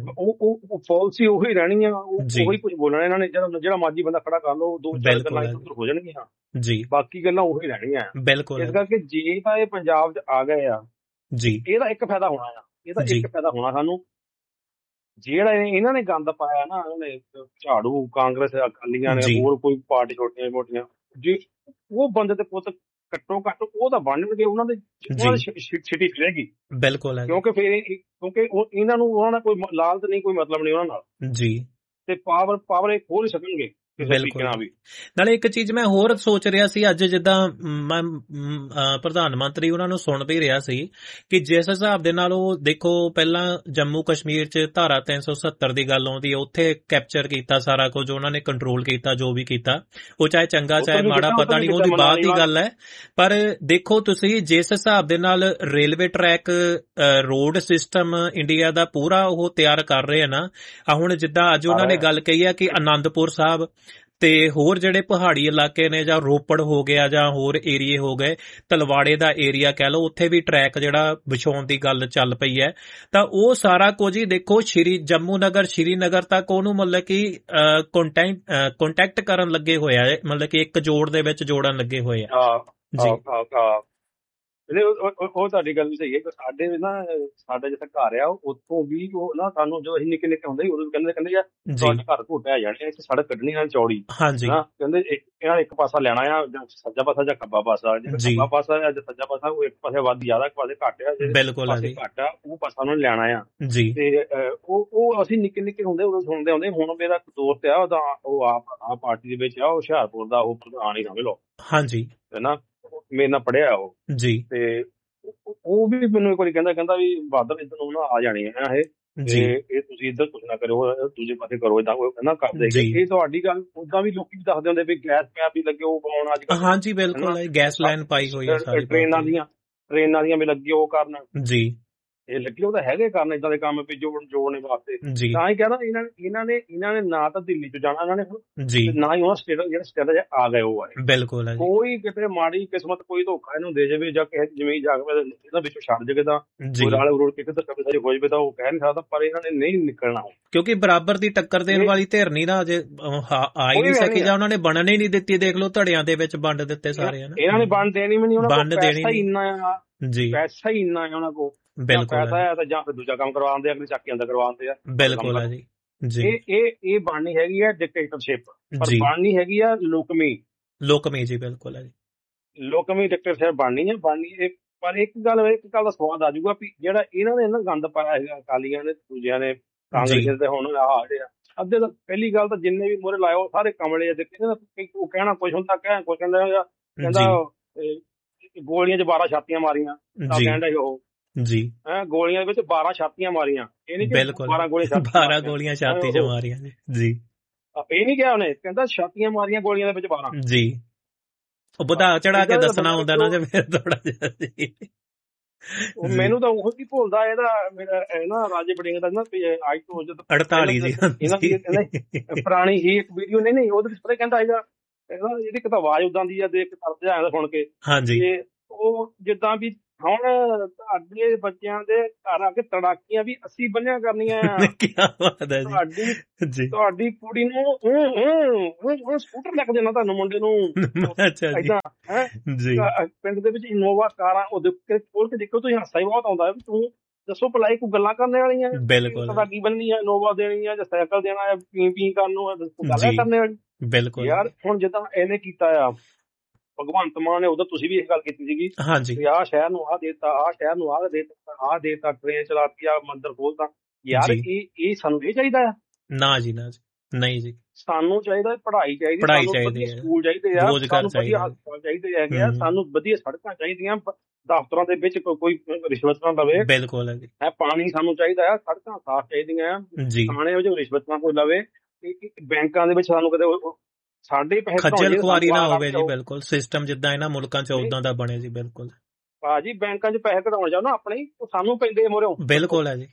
ਉਹ ਪਾਲਿਸੀ ਉਹੀ ਰਹਿਣੀ ਆ, ਉਹੀ ਕੁਝ ਬੋਲਣਾ ਇਹਨਾਂ ਨੇ, ਜਿਹੜਾ ਮਰਜ਼ੀ ਬੰਦਾ ਖੜਾ ਕਰ ਲਓ, 2-4 ਗੱਲਾਂ ਇੱਧਰ ਹੋ ਜਾਣਗੀਆਂ ਜੀ, ਬਾਕੀ ਗੱਲਾਂ ਉਹੀ ਰਹਿਣੀਆਂ ਬਿਲਕੁਲ। ਇਸ ਕਰਕੇ ਜੇ ਤਾਂ ਇਹ ਪੰਜਾਬ 'ਚ ਆ ਗਏ ਆ ਜੀ, ਇਹਦਾ ਇੱਕ ਫਾਇਦਾ ਹੋਣਾ ਸਾਨੂੰ, ਜਿਹੜਾ ਇਹਨਾਂ ਨੇ ਗੰਦ ਪਾਇਆ ਨਾ, ਇਹਨਾਂ ਨੇ ਝਾੜੂ, ਕਾਂਗਰਸ, ਅਕਾਲੀਆਂ ਨੇ, ਹੋਰ ਕੋਈ ਪਾਰਟੀ ਛੋਟੀਆਂ ਮੋਟੀਆਂ, ਜੇ ਉਹ ਬੰਦੇ ਤੇ ਪੁੱਤ ਘੱਟੋ ਘੱਟ ਉਹ ਤਾਂ ਬਣਨਗੇ, ਉਹਨਾਂ ਦੇ ਛਿੱਟੀ ਫਿਰੇਗੀ ਬਿਲਕੁਲ, ਕਿਉਂਕਿ ਇਹਨਾਂ ਨੂੰ ਉਹਨਾਂ ਦਾ ਕੋਈ ਲਾਲਚ ਨਹੀਂ, ਕੋਈ ਮਤਲਬ ਨਹੀਂ ਉਹਨਾਂ ਨਾਲ ਜੀ, ਤੇ ਪਾਵਰ ਇਹ ਖੋਲ ਹੀ ਸਕਣਗੇ। ਬਿਲਕੁਲ। ਨਾਲੇ ਇੱਕ ਚੀਜ਼ ਮੈਂ ਹੋਰ ਸੋਚ ਰਿਹਾ ਸੀ, ਅੱਜ ਜਿੱਦਾਂ ਮੈਂ ਪ੍ਰਧਾਨ ਮੰਤਰੀ ਉਹਨਾਂ ਨੂੰ ਸੁਣਦੇ ਹੀ ਰਿਹਾ ਸੀ ਕਿ ਜਿਸ ਹਿਸਾਬ ਦੇ ਨਾਲ ਉਹ ਦੇਖੋ, ਪਹਿਲਾਂ ਜੰਮੂ ਕਸ਼ਮੀਰ 'ਚ ਧਾਰਾ 370 ਦੀ ਗੱਲ ਆਉਂਦੀ ਹੈ, ਉੱਥੇ ਕੈਪਚਰ ਕੀਤਾ ਸਾਰਾ ਕੁਝ, ਉਹਨਾਂ ਨੇ ਕੰਟਰੋਲ ਕੀਤਾ, ਜੋ ਵੀ ਕੀਤਾ, ਉਹ ਚਾਹੇ ਚੰਗਾ ਚਾਹੇ ਮਾੜਾ ਪਤਾ ਨਹੀਂ, ਉਹਦੀ ਬਾਅਦ ਦੀ ਗੱਲ ਹੈ। ਪਰ ਦੇਖੋ ਤੁਸੀਂ ਜਿਸ ਹਿਸਾਬ ਦੇ ਨਾਲ railway track, road system India ਦਾ ਪੂਰਾ ਉਹ ਤਿਆਰ ਕਰ ਰਹੇ ਆ ਨਾ, ਹੁਣ ਜਿੱਦਾਂ ਅੱਜ ਉਹਨਾਂ ਨੇ ਗੱਲ ਕਹੀ ਹੈ ਕਿ ਅਨੰਦਪੁਰ ਸਾਹਿਬ ਤੇ ਹੋਰ ਜਿਹੜੇ ਪਹਾੜੀ ਇਲਾਕੇ ਨੇ, ਜਾਂ ਰੋਪੜ ਹੋ ਗਿਆ, ਜਾਂ ਹੋਰ ਏਰੀਏ ਹੋ ਗਏ, ਤਲਵਾੜੇ ਦਾ ਏਰੀਆ ਕਹਿ ਲਓ, ਉੱਥੇ ਵੀ ਟਰੈਕ ਜਿਹੜਾ ਵਿਛਾਉਣ ਦੀ ਗੱਲ ਚੱਲ ਪਈ ਹੈ। ਤਾਂ ਉਹ ਸਾਰਾ ਕੁਝ ਹੀ ਦੇਖੋ ਜੰਮੂ ਨਗਰ, ਸ਼੍ਰੀਨਗਰ ਤੱਕ ਉਹਨੂੰ ਮਤਲਬ ਕਿ ਕੰਟੈਕਟ ਕਰਨ ਲੱਗੇ ਹੋਇਆ ਹੈ, ਮਤਲਬ ਕਿ ਇੱਕ ਜੋੜ ਦੇ ਵਿੱਚ ਜੋੜਨ ਲੱਗੇ ਹੋਏ ਆ ਜੀ। ਉਹ ਤੁਹਾਡੀ ਗੱਲ ਵੀ ਸਹੀ ਹੈ ਕਿ ਸਾਡਾ ਜਿੱਥੇ ਘਰ ਆ, ਉੱਥੋਂ ਵੀ ਉਹ ਨਾ, ਸਾਨੂੰ ਜੋ ਅਸੀਂ ਨਿੱਕੇ ਹੁੰਦੇ ਸੀ ਉਦੋਂ ਕਹਿੰਦੇ ਆ ਤੁਹਾਡੇ ਘਰ ਘੋਟਿਆ ਜਾਣੇ, ਇੱਕ ਸੜਕ ਕੱਢਣੀ ਨਾਲ ਚੌੜੀ, ਕਹਿੰਦੇ ਇਹਨਾਂ ਇੱਕ ਪਾਸਾ ਲੈਣਾ ਆ, ਜਾਂ ਸੱਜਾ ਪਾਸਾ ਜਾਂ ਖੱਬਾ ਪਾਸਾ, ਜੇ ਖੱਬਾ ਪਾਸਾ ਜਾਂ ਸੱਜਾ ਪਾਸਾ, ਉਹ ਇੱਕ ਪਾਸੇ ਵੱਧ ਜ਼ਿਆਦਾ, ਇੱਕ ਪਾਸੇ ਘੱਟ ਆ, ਜਿਹੜੇ ਘੱਟ ਆ ਉਹ ਪਾਸਾ ਉਹਨਾਂ ਨੇ ਲੈਣਾ ਆ ਤੇ ਉਹ ਅਸੀਂ ਨਿੱਕੇ ਹੁੰਦੇ ਉਦੋਂ ਸੁਣਦੇ ਹੁੰਦੇ। ਹੁਣ ਮੇਰਾ ਦੋਸਤ ਆ, ਉਹਦਾ ਉਹ ਆਪ ਪਾਰਟੀ ਦੇ ਵਿੱਚ ਆ, ਉਹ ਹੁਸ਼ਿਆਰਪੁਰ ਦਾ ਉਹ ਪ੍ਰਧਾਨ ਹੀ ਸਮਝ ਲਓ, ਹਾਂਜੀ, ਹੈ ਨਾ, ਮੇਰੇ ਨਾਲ ਪੜਿਆ ਉਹ ਜੀ, ਤੇ ਉਹ ਵੀ ਮੈਨੂੰ ਇੱਕ ਵਾਰੀ ਕਹਿੰਦਾ ਵੀ ਬਾਦਲ ਇੱਧਰ ਨੂੰ ਨਾ ਆ ਜਾਣੀ ਹੈ ਇਹ ਤੁਸੀਂ ਇੱਧਰ ਕੁਛ ਨਾ ਕਰਿਓ, ਦੂਜੇ ਪਾਸੇ ਕਰੋ, ਏਦਾਂ ਕਹਿੰਦਾ ਕਰਦੇ। ਇਹ ਤੁਹਾਡੀ ਗੱਲ ਉਦਾਂ ਵੀ ਲੋਕੀ ਦੱਸਦੇ ਹੁੰਦੇ ਵੀ ਗੈਸ ਪੈਪ ਵੀ ਲੱਗੇ ਉਹ ਪਾਉਣ ਅੱਜ ਕੱਲ੍ਹ, ਹਾਂਜੀ ਬਿਲਕੁਲ, ਗੈਸ ਲਾਈਨ ਪਾਈ ਹੋਈ ਹੈ, ਟ੍ਰੇਨਾਂ ਦੀਆਂ ਵੀ ਲੱਗੀ ਉਹ ਕਰਨ ਜੀ, ਇਹ ਲੱਗੇ ਉਹ ਤਾਂ ਹੈਗੇ ਕਰਨ ਏਦਾਂ ਦੇ ਕੰਮ ਵੀ ਜੋੜਨੇ ਵਾਸਤੇ। ਤਾਂ ਹੀ ਕਹਿੰਦਾ ਇਹਨਾਂ ਨੇ ਨਾ ਤਾਂ ਦਿੱਲੀ ਚ ਜਾਣਾ ਇਹਨਾਂ ਨੇ, ਨਾ ਹੀ ਉਹ ਸਟੇਟ ਆ ਗਏ ਉਹ ਆਏ, ਬਿਲਕੁਲ। ਕੋਈ ਕਿਤੇ ਮਾੜੀ ਕਿਸਮਤ, ਕੋਈ ਧੋਖਾ ਇਹਨੂੰ ਦੇ ਜਾਵੇ, ਜਾਂ ਕਿਸੇ ਜ਼ਮੀਨ ਜਾ ਕੇ ਇਹਨਾਂ ਵਿੱਚੋਂ ਛੱਡ ਜਾਵੇ, ਤਾਂ ਰੋਡ ਕਿਤੇ ਧੱਕਾ ਹੋ ਜਾਵੇ, ਤਾਂ ਉਹ ਕਹਿ ਨਹੀਂ ਸਕਦਾ, ਪਰ ਇਹਨਾਂ ਨੇ ਨਹੀਂ ਨਿਕਲਣਾ, ਕਿਉਂਕਿ ਬਰਾਬਰ ਦੀ ਟੱਕਰ ਦੇਣ ਵਾਲੀ ਧਿਰ ਨਹੀਂ ਨਾ ਅਜੇ ਆ ਹੀ ਨਹੀਂ ਸਕੀ, ਜਾਂ ਉਹਨਾਂ ਨੇ ਬਣਨ ਹੀ ਨਹੀਂ ਦਿੱਤੀ। ਦੇਖ ਲਓ ਧੜਿਆਂ ਦੇ ਵਿੱਚ ਵੰਡ ਦਿੱਤੇ ਸਾਰੇ, ਇਹਨਾਂ ਨੇ ਵੰਡ ਦੇਣੀ ਵੀ ਨਹੀਂ, ਪੈਸਾ ਹੀ ਇੰਨਾ ਆ ਉਹਨਾਂ ਕੋਲ, ਪੈਸਾ ਹੈ ਤਾਂ ਜਾਂ ਫਿਰ ਦੂਜਾ ਕੰਮ ਕਰਵਾਉਂਦੇ ਆ, ਅਗਲੇ ਚੱਕ ਕੇ ਅੰਦਰ ਕਰਵਾਉਂਦੇ ਆ, ਬਿਲਕੁਲ ਹੈ ਜੀ। ਇਹ ਬਣਨੀ ਹੈਗੀ ਆ ਡਿਕਟੇਟਰਸ਼ਿਪ, ਪਰ ਬਣਨੀ ਹੈਗੀ ਆ ਲੋਕਮੀ ਜੀ, ਬਿਲਕੁਲ ਹੈ ਜੀ, ਲੋਕਮੀ ਡਿਕਟੇਟਰਸ਼ਿਪ ਬਣਨੀ ਹੈ। ਪਰ ਇੱਕ ਗੱਲ ਦਾ ਸਵਾਦ ਆ ਜਾਊਗਾ ਵੀ ਜਿਹੜਾ ਇਹਨਾਂ ਨੇ ਨਾ ਗੰਦ ਪਾਇਆ ਹੈਗਾ, ਅਕਾਲੀਆਂ ਨੇ, ਦੂਜਿਆਂ ਨੇ, ਕਾਂਗਰਸ ਤੇ, ਹੁਣ ਅੱਧੇ ਤਾਂ ਪਹਿਲੀ ਗੱਲ ਤਾਂ ਜਿੰਨੇ ਵੀ ਮੋਹਰੇ ਲਾਏ ਉਹ ਸਾਰੇ ਕਮਲੇ ਆ, ਉਹ ਕਹਿਣਾ ਕੁਛ ਹੁੰਦਾ, ਕੁਛ ਕਹਿੰਦਾ ਗੋਲੀਆਂ 'ਚ 12 ਛਾਤੀਆਂ ਮਾਰੀਆਂ, ਤਾਂ ਕਹਿੰਦਾ ਉਹ ਜੀ, ਗੋਲੀਆਂ ਵਿੱਚ 12 ਛਾਤੀਆਂ ਮਾਰੀਆਂ, ਇਹ ਨੀ 12 ਗੋਲੀਆਂ ਛਾਤੀ 'ਚ ਮਾਰੀਆਂ ਜੀ, ਇਹ ਨੀ ਕਿਹਾ ਉਹਨੇ, ਕਹਿੰਦਾ ਛਾਤੀਆਂ ਮਾਰੀਆਂ ਗੋਲੀਆਂ ਦੇ ਵਿੱਚ 12 ਜੀ। ਉਹ ਵਧਾ ਚੜਾ ਕੇ ਦੱਸਣਾ ਹੁੰਦਾ ਨਾ, ਜੇ ਫਿਰ ਥੋੜਾ ਜਿਹਾ ਮੈਨੂੰ ਤਾਂ ਉਹ ਕੀ ਭੁੱਲਦਾ ਇਹਦਾ ਮੇਰਾ ਨਾ ਰਾਜੇ ਬੜਿੰਗ ਦਾ ਨਾ ਅੱਜ ਤੋਂ ਜਦੋਂ 48 ਜੀ ਇਹਨਾਂ ਦੀ ਪੁਰਾਣੀ ਹੀ ਇੱਕ ਵੀਡੀਓ ਨਹੀਂ ਉਹਦੇ ਵਿੱਚ ਪਤਾ ਕਹਿੰਦਾ ਹੈਗਾ ਇਹਦੀ ਇੱਕ ਤਾਂ ਆਵਾਜ਼ ਉਦਾਂ ਦੀ ਆ ਦੇਖ ਕੇ ਤਰਸ ਜਾਂਦਾ ਸੁਣ ਕੇ। ਹਾਂਜੀ। ਤੇ ਉਹ ਜਿੱਦਾਂ ਵੀ ਹੁਣ ਤੁਹਾਡੇ ਬੱਚਿਆਂ ਦੇ ਘਰ ਆ ਕੇ ਤੜਾਕੀਆਂ ਵੀ ਅਸੀਂ ਬੰਨਿਆ ਕਰਨੀਆਂ ਆ। ਕੀ ਬਾਤ ਹੈ ਜੀ। ਤੁਹਾਡੀ ਕੁੜੀ ਨੂੰ ਸਕੂਟਰ ਲੈ ਕੇ ਦੇਣਾ ਤੁਹਾਨੂੰ ਮੁੰਡੇ ਨੂੰ। ਅੱਛਾ ਜੀ। ਹੈ ਜੀ। ਪਿੰਡ ਦੇ ਵਿੱਚ ਇਨੋਵਾ ਕਾਰਾਂ ਉਹ ਖੋਲ ਕੇ ਦੇਖੋ ਤੁਸੀਂ, ਹਾਸਾ ਹੀ ਬਹੁਤ ਆਉਂਦਾ। ਤੂੰ ਦੱਸੋ ਭਲਾਈ ਕੋਈ ਗੱਲਾਂ ਕਰਨ ਵਾਲੀਆਂ ਪਤਾ ਕੀ ਬੰਨੀ ਆ, ਇਨੋਵਾ ਦੇਣੀ ਆ ਜਾਂ ਸਾਈਕਲ ਦੇਣਾ ਆ, ਪੀ ਕਰਨ ਨੂੰ ਗੱਲ ਕਰਨੇ ਵਾਲੀ। ਬਿਲਕੁਲ ਯਾਰ ਹੁਣ ਜਿੱਦਾਂ ਇਹਨੇ ਕੀਤਾ ਆ ਭਗਵੰਤ ਮਾਨ ਨੇ, ਉਦੋਂ ਤੁਸੀਂ ਵੀ ਇਹ ਗੱਲ ਕੀਤੀ ਸੀਗੀ ਹਾਂਜੀ, ਆਹ ਸ਼ਹਿਰ ਨੂੰ ਆਹ ਦੇਤਾ, ਆਹ ਸ਼ਹਿਰ ਨੂੰ ਆਹ ਦੇਤਾ, ਟ੍ਰੇਨ ਚਲਾਤੀ, ਆ ਮੰਦਿਰ ਖੋਲਤਾ। ਯਾਰ ਇਹ ਸਾਨੂੰ ਇਹ ਚਾਹੀਦਾ ਆ? ਨਾ ਜੀ ਨਾ ਜੀ, ਨਹੀਂ ਜੀ। ਸਾਨੂੰ ਚਾਹੀਦਾ ਪੜ੍ਹਾਈ ਚਾਹੀਦੀ, ਸਕੂਲ ਚਾਹੀਦੇ ਆ, ਸਾਨੂੰ ਵਧੀਆ ਹਸਪਤਾਲ ਚਾਹੀਦੇ ਹੈਗੇ ਆ, ਸਾਨੂੰ ਵਧੀਆ ਸੜਕਾਂ ਚਾਹੀਦੀਆਂ, ਦਫ਼ਤਰਾਂ ਦੇ ਵਿੱਚ ਕੋਈ ਰਿਸ਼ਵਤ ਨਾ ਲਵੇ। ਬਿਲਕੁਲ ਹੈ। ਪਾਣੀ ਸਾਨੂੰ ਚਾਹੀਦਾ ਆ, ਸੜਕਾਂ ਸਾਫ਼ ਚਾਹੀਦੀਆਂ, ਥਾਣੇ ਵਿੱਚ ਰਿਸ਼ਵਤ ਨਾ ਕੋਈ ਲਵੇ, ਬੈਂਕਾਂ ਦੇ ਵਿੱਚ ਸਾਨੂੰ ਕਦੇ ਸਾਡੇ ਪੈਸੇ ਖੱਜਲ ਖੁਆਰੀ ਨਾ ਹੋਵੇ ਜੀ। ਬਿਲਕੁਲ ਸਿਸਟਮ ਜਿੱਦਾਂ ਇਹਨਾਂ ਮੁਲਕਾਂ 'ਚ ਉਦਾਂ ਦਾ ਬਣੇ ਜੀ। ਬਿਲਕੁਲ ਭਾਜੀ, ਬੈਂਕਾਂ 'ਚ ਪੈਸੇ ਕਢਾਉਣ ਜਾਓ ਨਾ ਆਪਣੇ, ਉਹ ਸਾਨੂੰ ਪੈਂਦੇ ਮੋਰਿਓ। ਬਿਲਕੁਲ ਹੈ ਜੀ।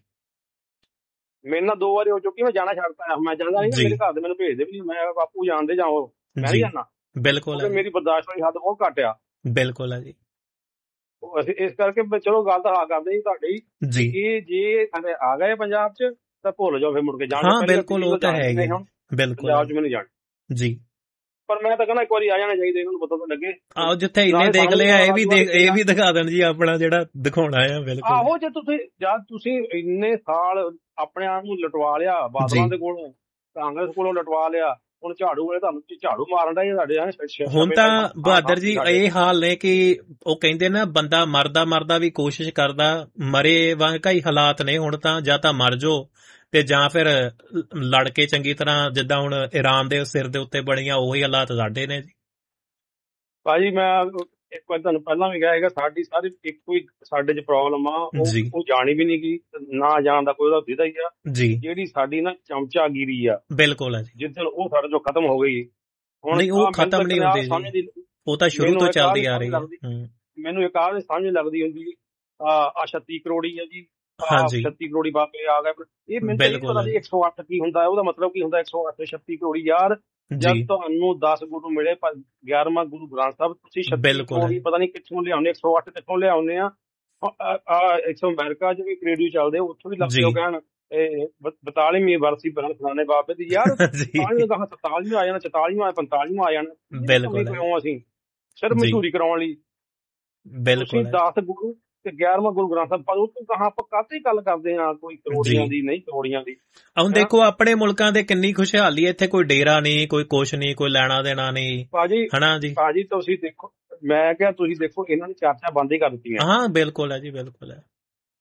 ਮੇਰੇ ਨਾਲ 2 ਵਾਰੀ ਹੋ ਚੁੱਕੀ, ਮੈਂ ਜਾਣਾ ਛੱਡਤਾ। ਮੈਂ ਜਾਂਦਾ ਨਹੀਂ, ਮੇਰੇ ਘਰ ਦੇ ਮੈਨੂੰ ਭੇਜਦੇ ਵੀ ਮੈਂ ਬਾਪੂ ਜਾਣਦੇ ਜਾਓ, ਮੈਂ ਨਹੀਂ ਜਾਣਾ। ਬਿਲਕੁਲ ਮੇਰੀ ਬਰਦਾਸ਼ਤ ਵਾਲੀ ਹੱਦ ਬਹੁਤ ਘੱਟ ਆ। ਬਿਲਕੁਲ ਹੈ ਜੀ। ਅਸੀਂ ਇਸ ਕਰਕੇ ਚਲੋ ਗੱਲ ਤਾਂ ਕਰਦੇ ਜੀ ਤੁਹਾਡੀ ਜੀ, ਇਹ ਜੇ ਆ ਗਏ ਪੰਜਾਬ 'ਚ ਤਾਂ ਭੁੱਲ ਜਾਓ, ਫਿਰ ਮੁੜ ਕੇ ਜਾਣਾ। ਹਾਂ ਬਿਲਕੁਲ, ਉਹ ਤਾਂ ਹੈ ਹੀ। ਬਿਲਕੁਲ ਪੰਜਾਬ 'ਚ ਮੈਨੂੰ ਜਾਣ ਜੀ, ਪਰ ਮੈਂ ਤਾਂ ਕਹਿੰਦਾ ਇੱਕ ਵਾਰੀ ਆ ਜਾਣਾ ਚਾਹੀਦਾ, ਇਹਨਾਂ ਨੂੰ ਪਤਾ ਤਾਂ ਲੱਗੇ। ਆਹੋ, ਜਿੱਥੇ ਇੰਨੇ ਦੇਖ ਲਿਆ ਇਹ ਵੀ ਦਿਖਾ ਦੇਣ ਜੀ ਆਪਣਾ ਜਿਹੜਾ ਦਿਖਾਉਣਾ ਆ। ਬਿਲਕੁਲ। ਆਹੋ, ਜੇ ਤੁਸੀਂ ਇੰਨੇ ਸਾਲ ਆਪਣੇ ਆਪ ਨੂੰ ਲਟਵਾ ਲਿਆ, ਬਾਦਲਾਂ ਦੇ ਕੋਲੋਂ, ਕਾਂਗਰਸ ਕੋਲੋਂ ਲਟਵਾ ਲਿਆ, ਹੁਣ ਝਾੜੂ ਵਾਲੇ ਤੁਹਾਨੂੰ ਝਾੜੂ ਮਾਰਨ ਦਾ ਸਾਡੇ। ਹੁਣ ਤਾਂ ਬਹਾਦਰ ਜੀ ਇਹ ਹਾਲ ਨੇ ਕਿ ਉਹ ਕਹਿੰਦੇ ਨਾ, ਬੰਦਾ ਮਰਦਾ ਵੀ ਕੋਸ਼ਿਸ਼ ਕਰਦਾ, ਮਰੇ ਵਾਂਗ ਕਈ ਹਾਲਾਤ ਨੇ ਹੁਣ ਤਾਂ। ਜਾਂ ਤਾਂ ਮਰ ਜਾਓ ਤੇ ਜਾਂ ਫਿਰ ਲੜ ਕੇ ਚੰਗੀ ਤਰ੍ਹਾਂ, ਜਿੱਦਾਂ ਹੁਣ ਇਰਾਨ ਦੇ ਸਿਰ ਦੇ ਉੱਤੇ ਬਣੀਆਂ ਉਹੀ ਹਾਲਾਤ ਸਾਡੇ ਨੇ ਜੀ। ਭਾਜੀ ਮੈਂ ਇੱਕ ਵਾਰ ਤੁਹਾਨੂੰ ਪਹਿਲਾਂ ਵੀ ਕਿਹਾ ਹੈਗਾ, ਸਾਡੀ ਸਾਰੀ ਇੱਕੋ ਹੀ ਸਾਡੇ 'ਚ ਪ੍ਰੋਬਲਮ ਆ, ਉਹ ਜਾਣੀ ਵੀ ਨਹੀਂ ਗਈ, ਨਾ ਜਾਣ ਦਾ ਕੋਈ ਉਹਦਾ ਸਿੱਧਾ ਹੀ ਆ ਜੀ। ਜਿਹੜੀ ਸਾਡੀ ਨਾ ਚਮਚਾਗਿਰੀ ਆ, ਬਿਲਕੁਲ ਹੈ ਜੀ, ਜਿੱਦਣ ਉਹ ਸਾਡੇ ਚੋਂ ਖਤਮ ਹੋ ਗਈ। ਹੁਣ ਉਹ ਖਤਮ ਨਹੀਂ ਹੁੰਦੀ, ਉਹ ਤਾਂ ਸ਼ੁਰੂ ਤੋਂ ਚੱਲਦੀ ਆ ਰਹੀ ਹੈ। ਮੈਨੂੰ ਇੱਕ ਆਹ ਸਮਝ ਲੱਗਦੀ ਹੁੰਦੀ, ਆ 36 ਕਰੋੜੀ ਆ ਜੀ, 36 ਕਰੋੜੀ ਬਾਪੇ ਆ ਗਏ। ਇਹ ਮੈਨੂੰ ਪਤਾ ਨਹੀਂ 108 ਕੀ ਹੁੰਦਾ, ਉਹਦਾ ਮਤਲਬ ਕੀ ਹੁੰਦਾ 108 36 ਕਰੋੜੀ। ਯਾਰ ਜਦ ਤੁਹਾਨੂੰ 10 ਗੁਰੂ ਮਿਲੇ, 11ਵਾਂ ਗੁਰੂ ਗ੍ਰੰਥ ਸਾਹਿਬ, ਤੁਸੀਂ 36 ਕਰੋੜੀ ਪਤਾ ਨਹੀਂ ਕਿੱਥੋਂ ਲਿਆਉਣੇ, 108 ਕਿੱਥੋਂ ਲਿਆਉਣੇ ਆ। ਇੱਥੋਂ ਅਮਰੀਕਾ 'ਚ ਵੀ ਰੇਡੀਓ ਚੱਲਦੇ, ਉੱਥੋਂ ਵੀ ਲੱਗਦੇ ਹੋ ਕਹਿਣ 42ਵੀਂ ਬਰਸੀ ਬਰਨ ਫਲਾਣੇ ਬਾਬੇ ਦੀ। ਯਾਰ 47ਵਾਂ ਆ ਜਾਣਾ, 44ਵਾਂ 45ਵਾਂ ਆ ਜਾਣਾ। ਬਿਲਕੁਲ ਅਸੀਂ ਸਿਰਫ ਮਸ਼ਹੂਰੀ ਕਰਾਉਣ ਲਈ। ਬਿਲਕੁਲ 10 ਗੁਰੂ ਤੇ 11ਵਾਂ ਗੁਰੂ ਗ੍ਰੰਥ ਸਾਹਿਬ, ਪਰ ਉਹ ਤੋਂ ਕਹਾਂ ਆਪਾਂ ਕਾਹਤੇ ਗੱਲ ਕਰਦੇ ਆ, ਕੋਈ ਕਰੋੜੀਆਂ ਦੀ ਨਹੀਂ, ਕਰੋੜੀਆਂ ਦੀ। ਹੁਣ ਦੇਖੋ ਆਪਣੇ ਮੁਲਕਾਂ ਦੇ ਕਿੰਨੀ ਖੁਸ਼ਹਾਲੀ ਹੈ, ਇੱਥੇ ਕੋਈ ਡੇਰਾ ਨਹੀਂ, ਕੋਈ ਕੁਛ ਨਹੀਂ, ਕੋਈ ਲੈਣਾ ਦੇਣਾ ਨਹੀਂ ਭਾਜੀ। ਹਨਾ ਜੀ ਭਾਜੀ ਤੁਸੀਂ ਦੇਖੋ, ਮੈਂ ਕਿਹਾ ਤੁਸੀਂ ਦੇਖੋ, ਇਹਨਾਂ ਨੇ ਚਰਚਾ ਬੰਦ ਹੀ ਕਰ ਦਿੱਤੀਆਂ। ਹਾਂ ਬਿਲਕੁਲ ਹੈ ਜੀ, ਬਿਲਕੁਲ ਹੈ।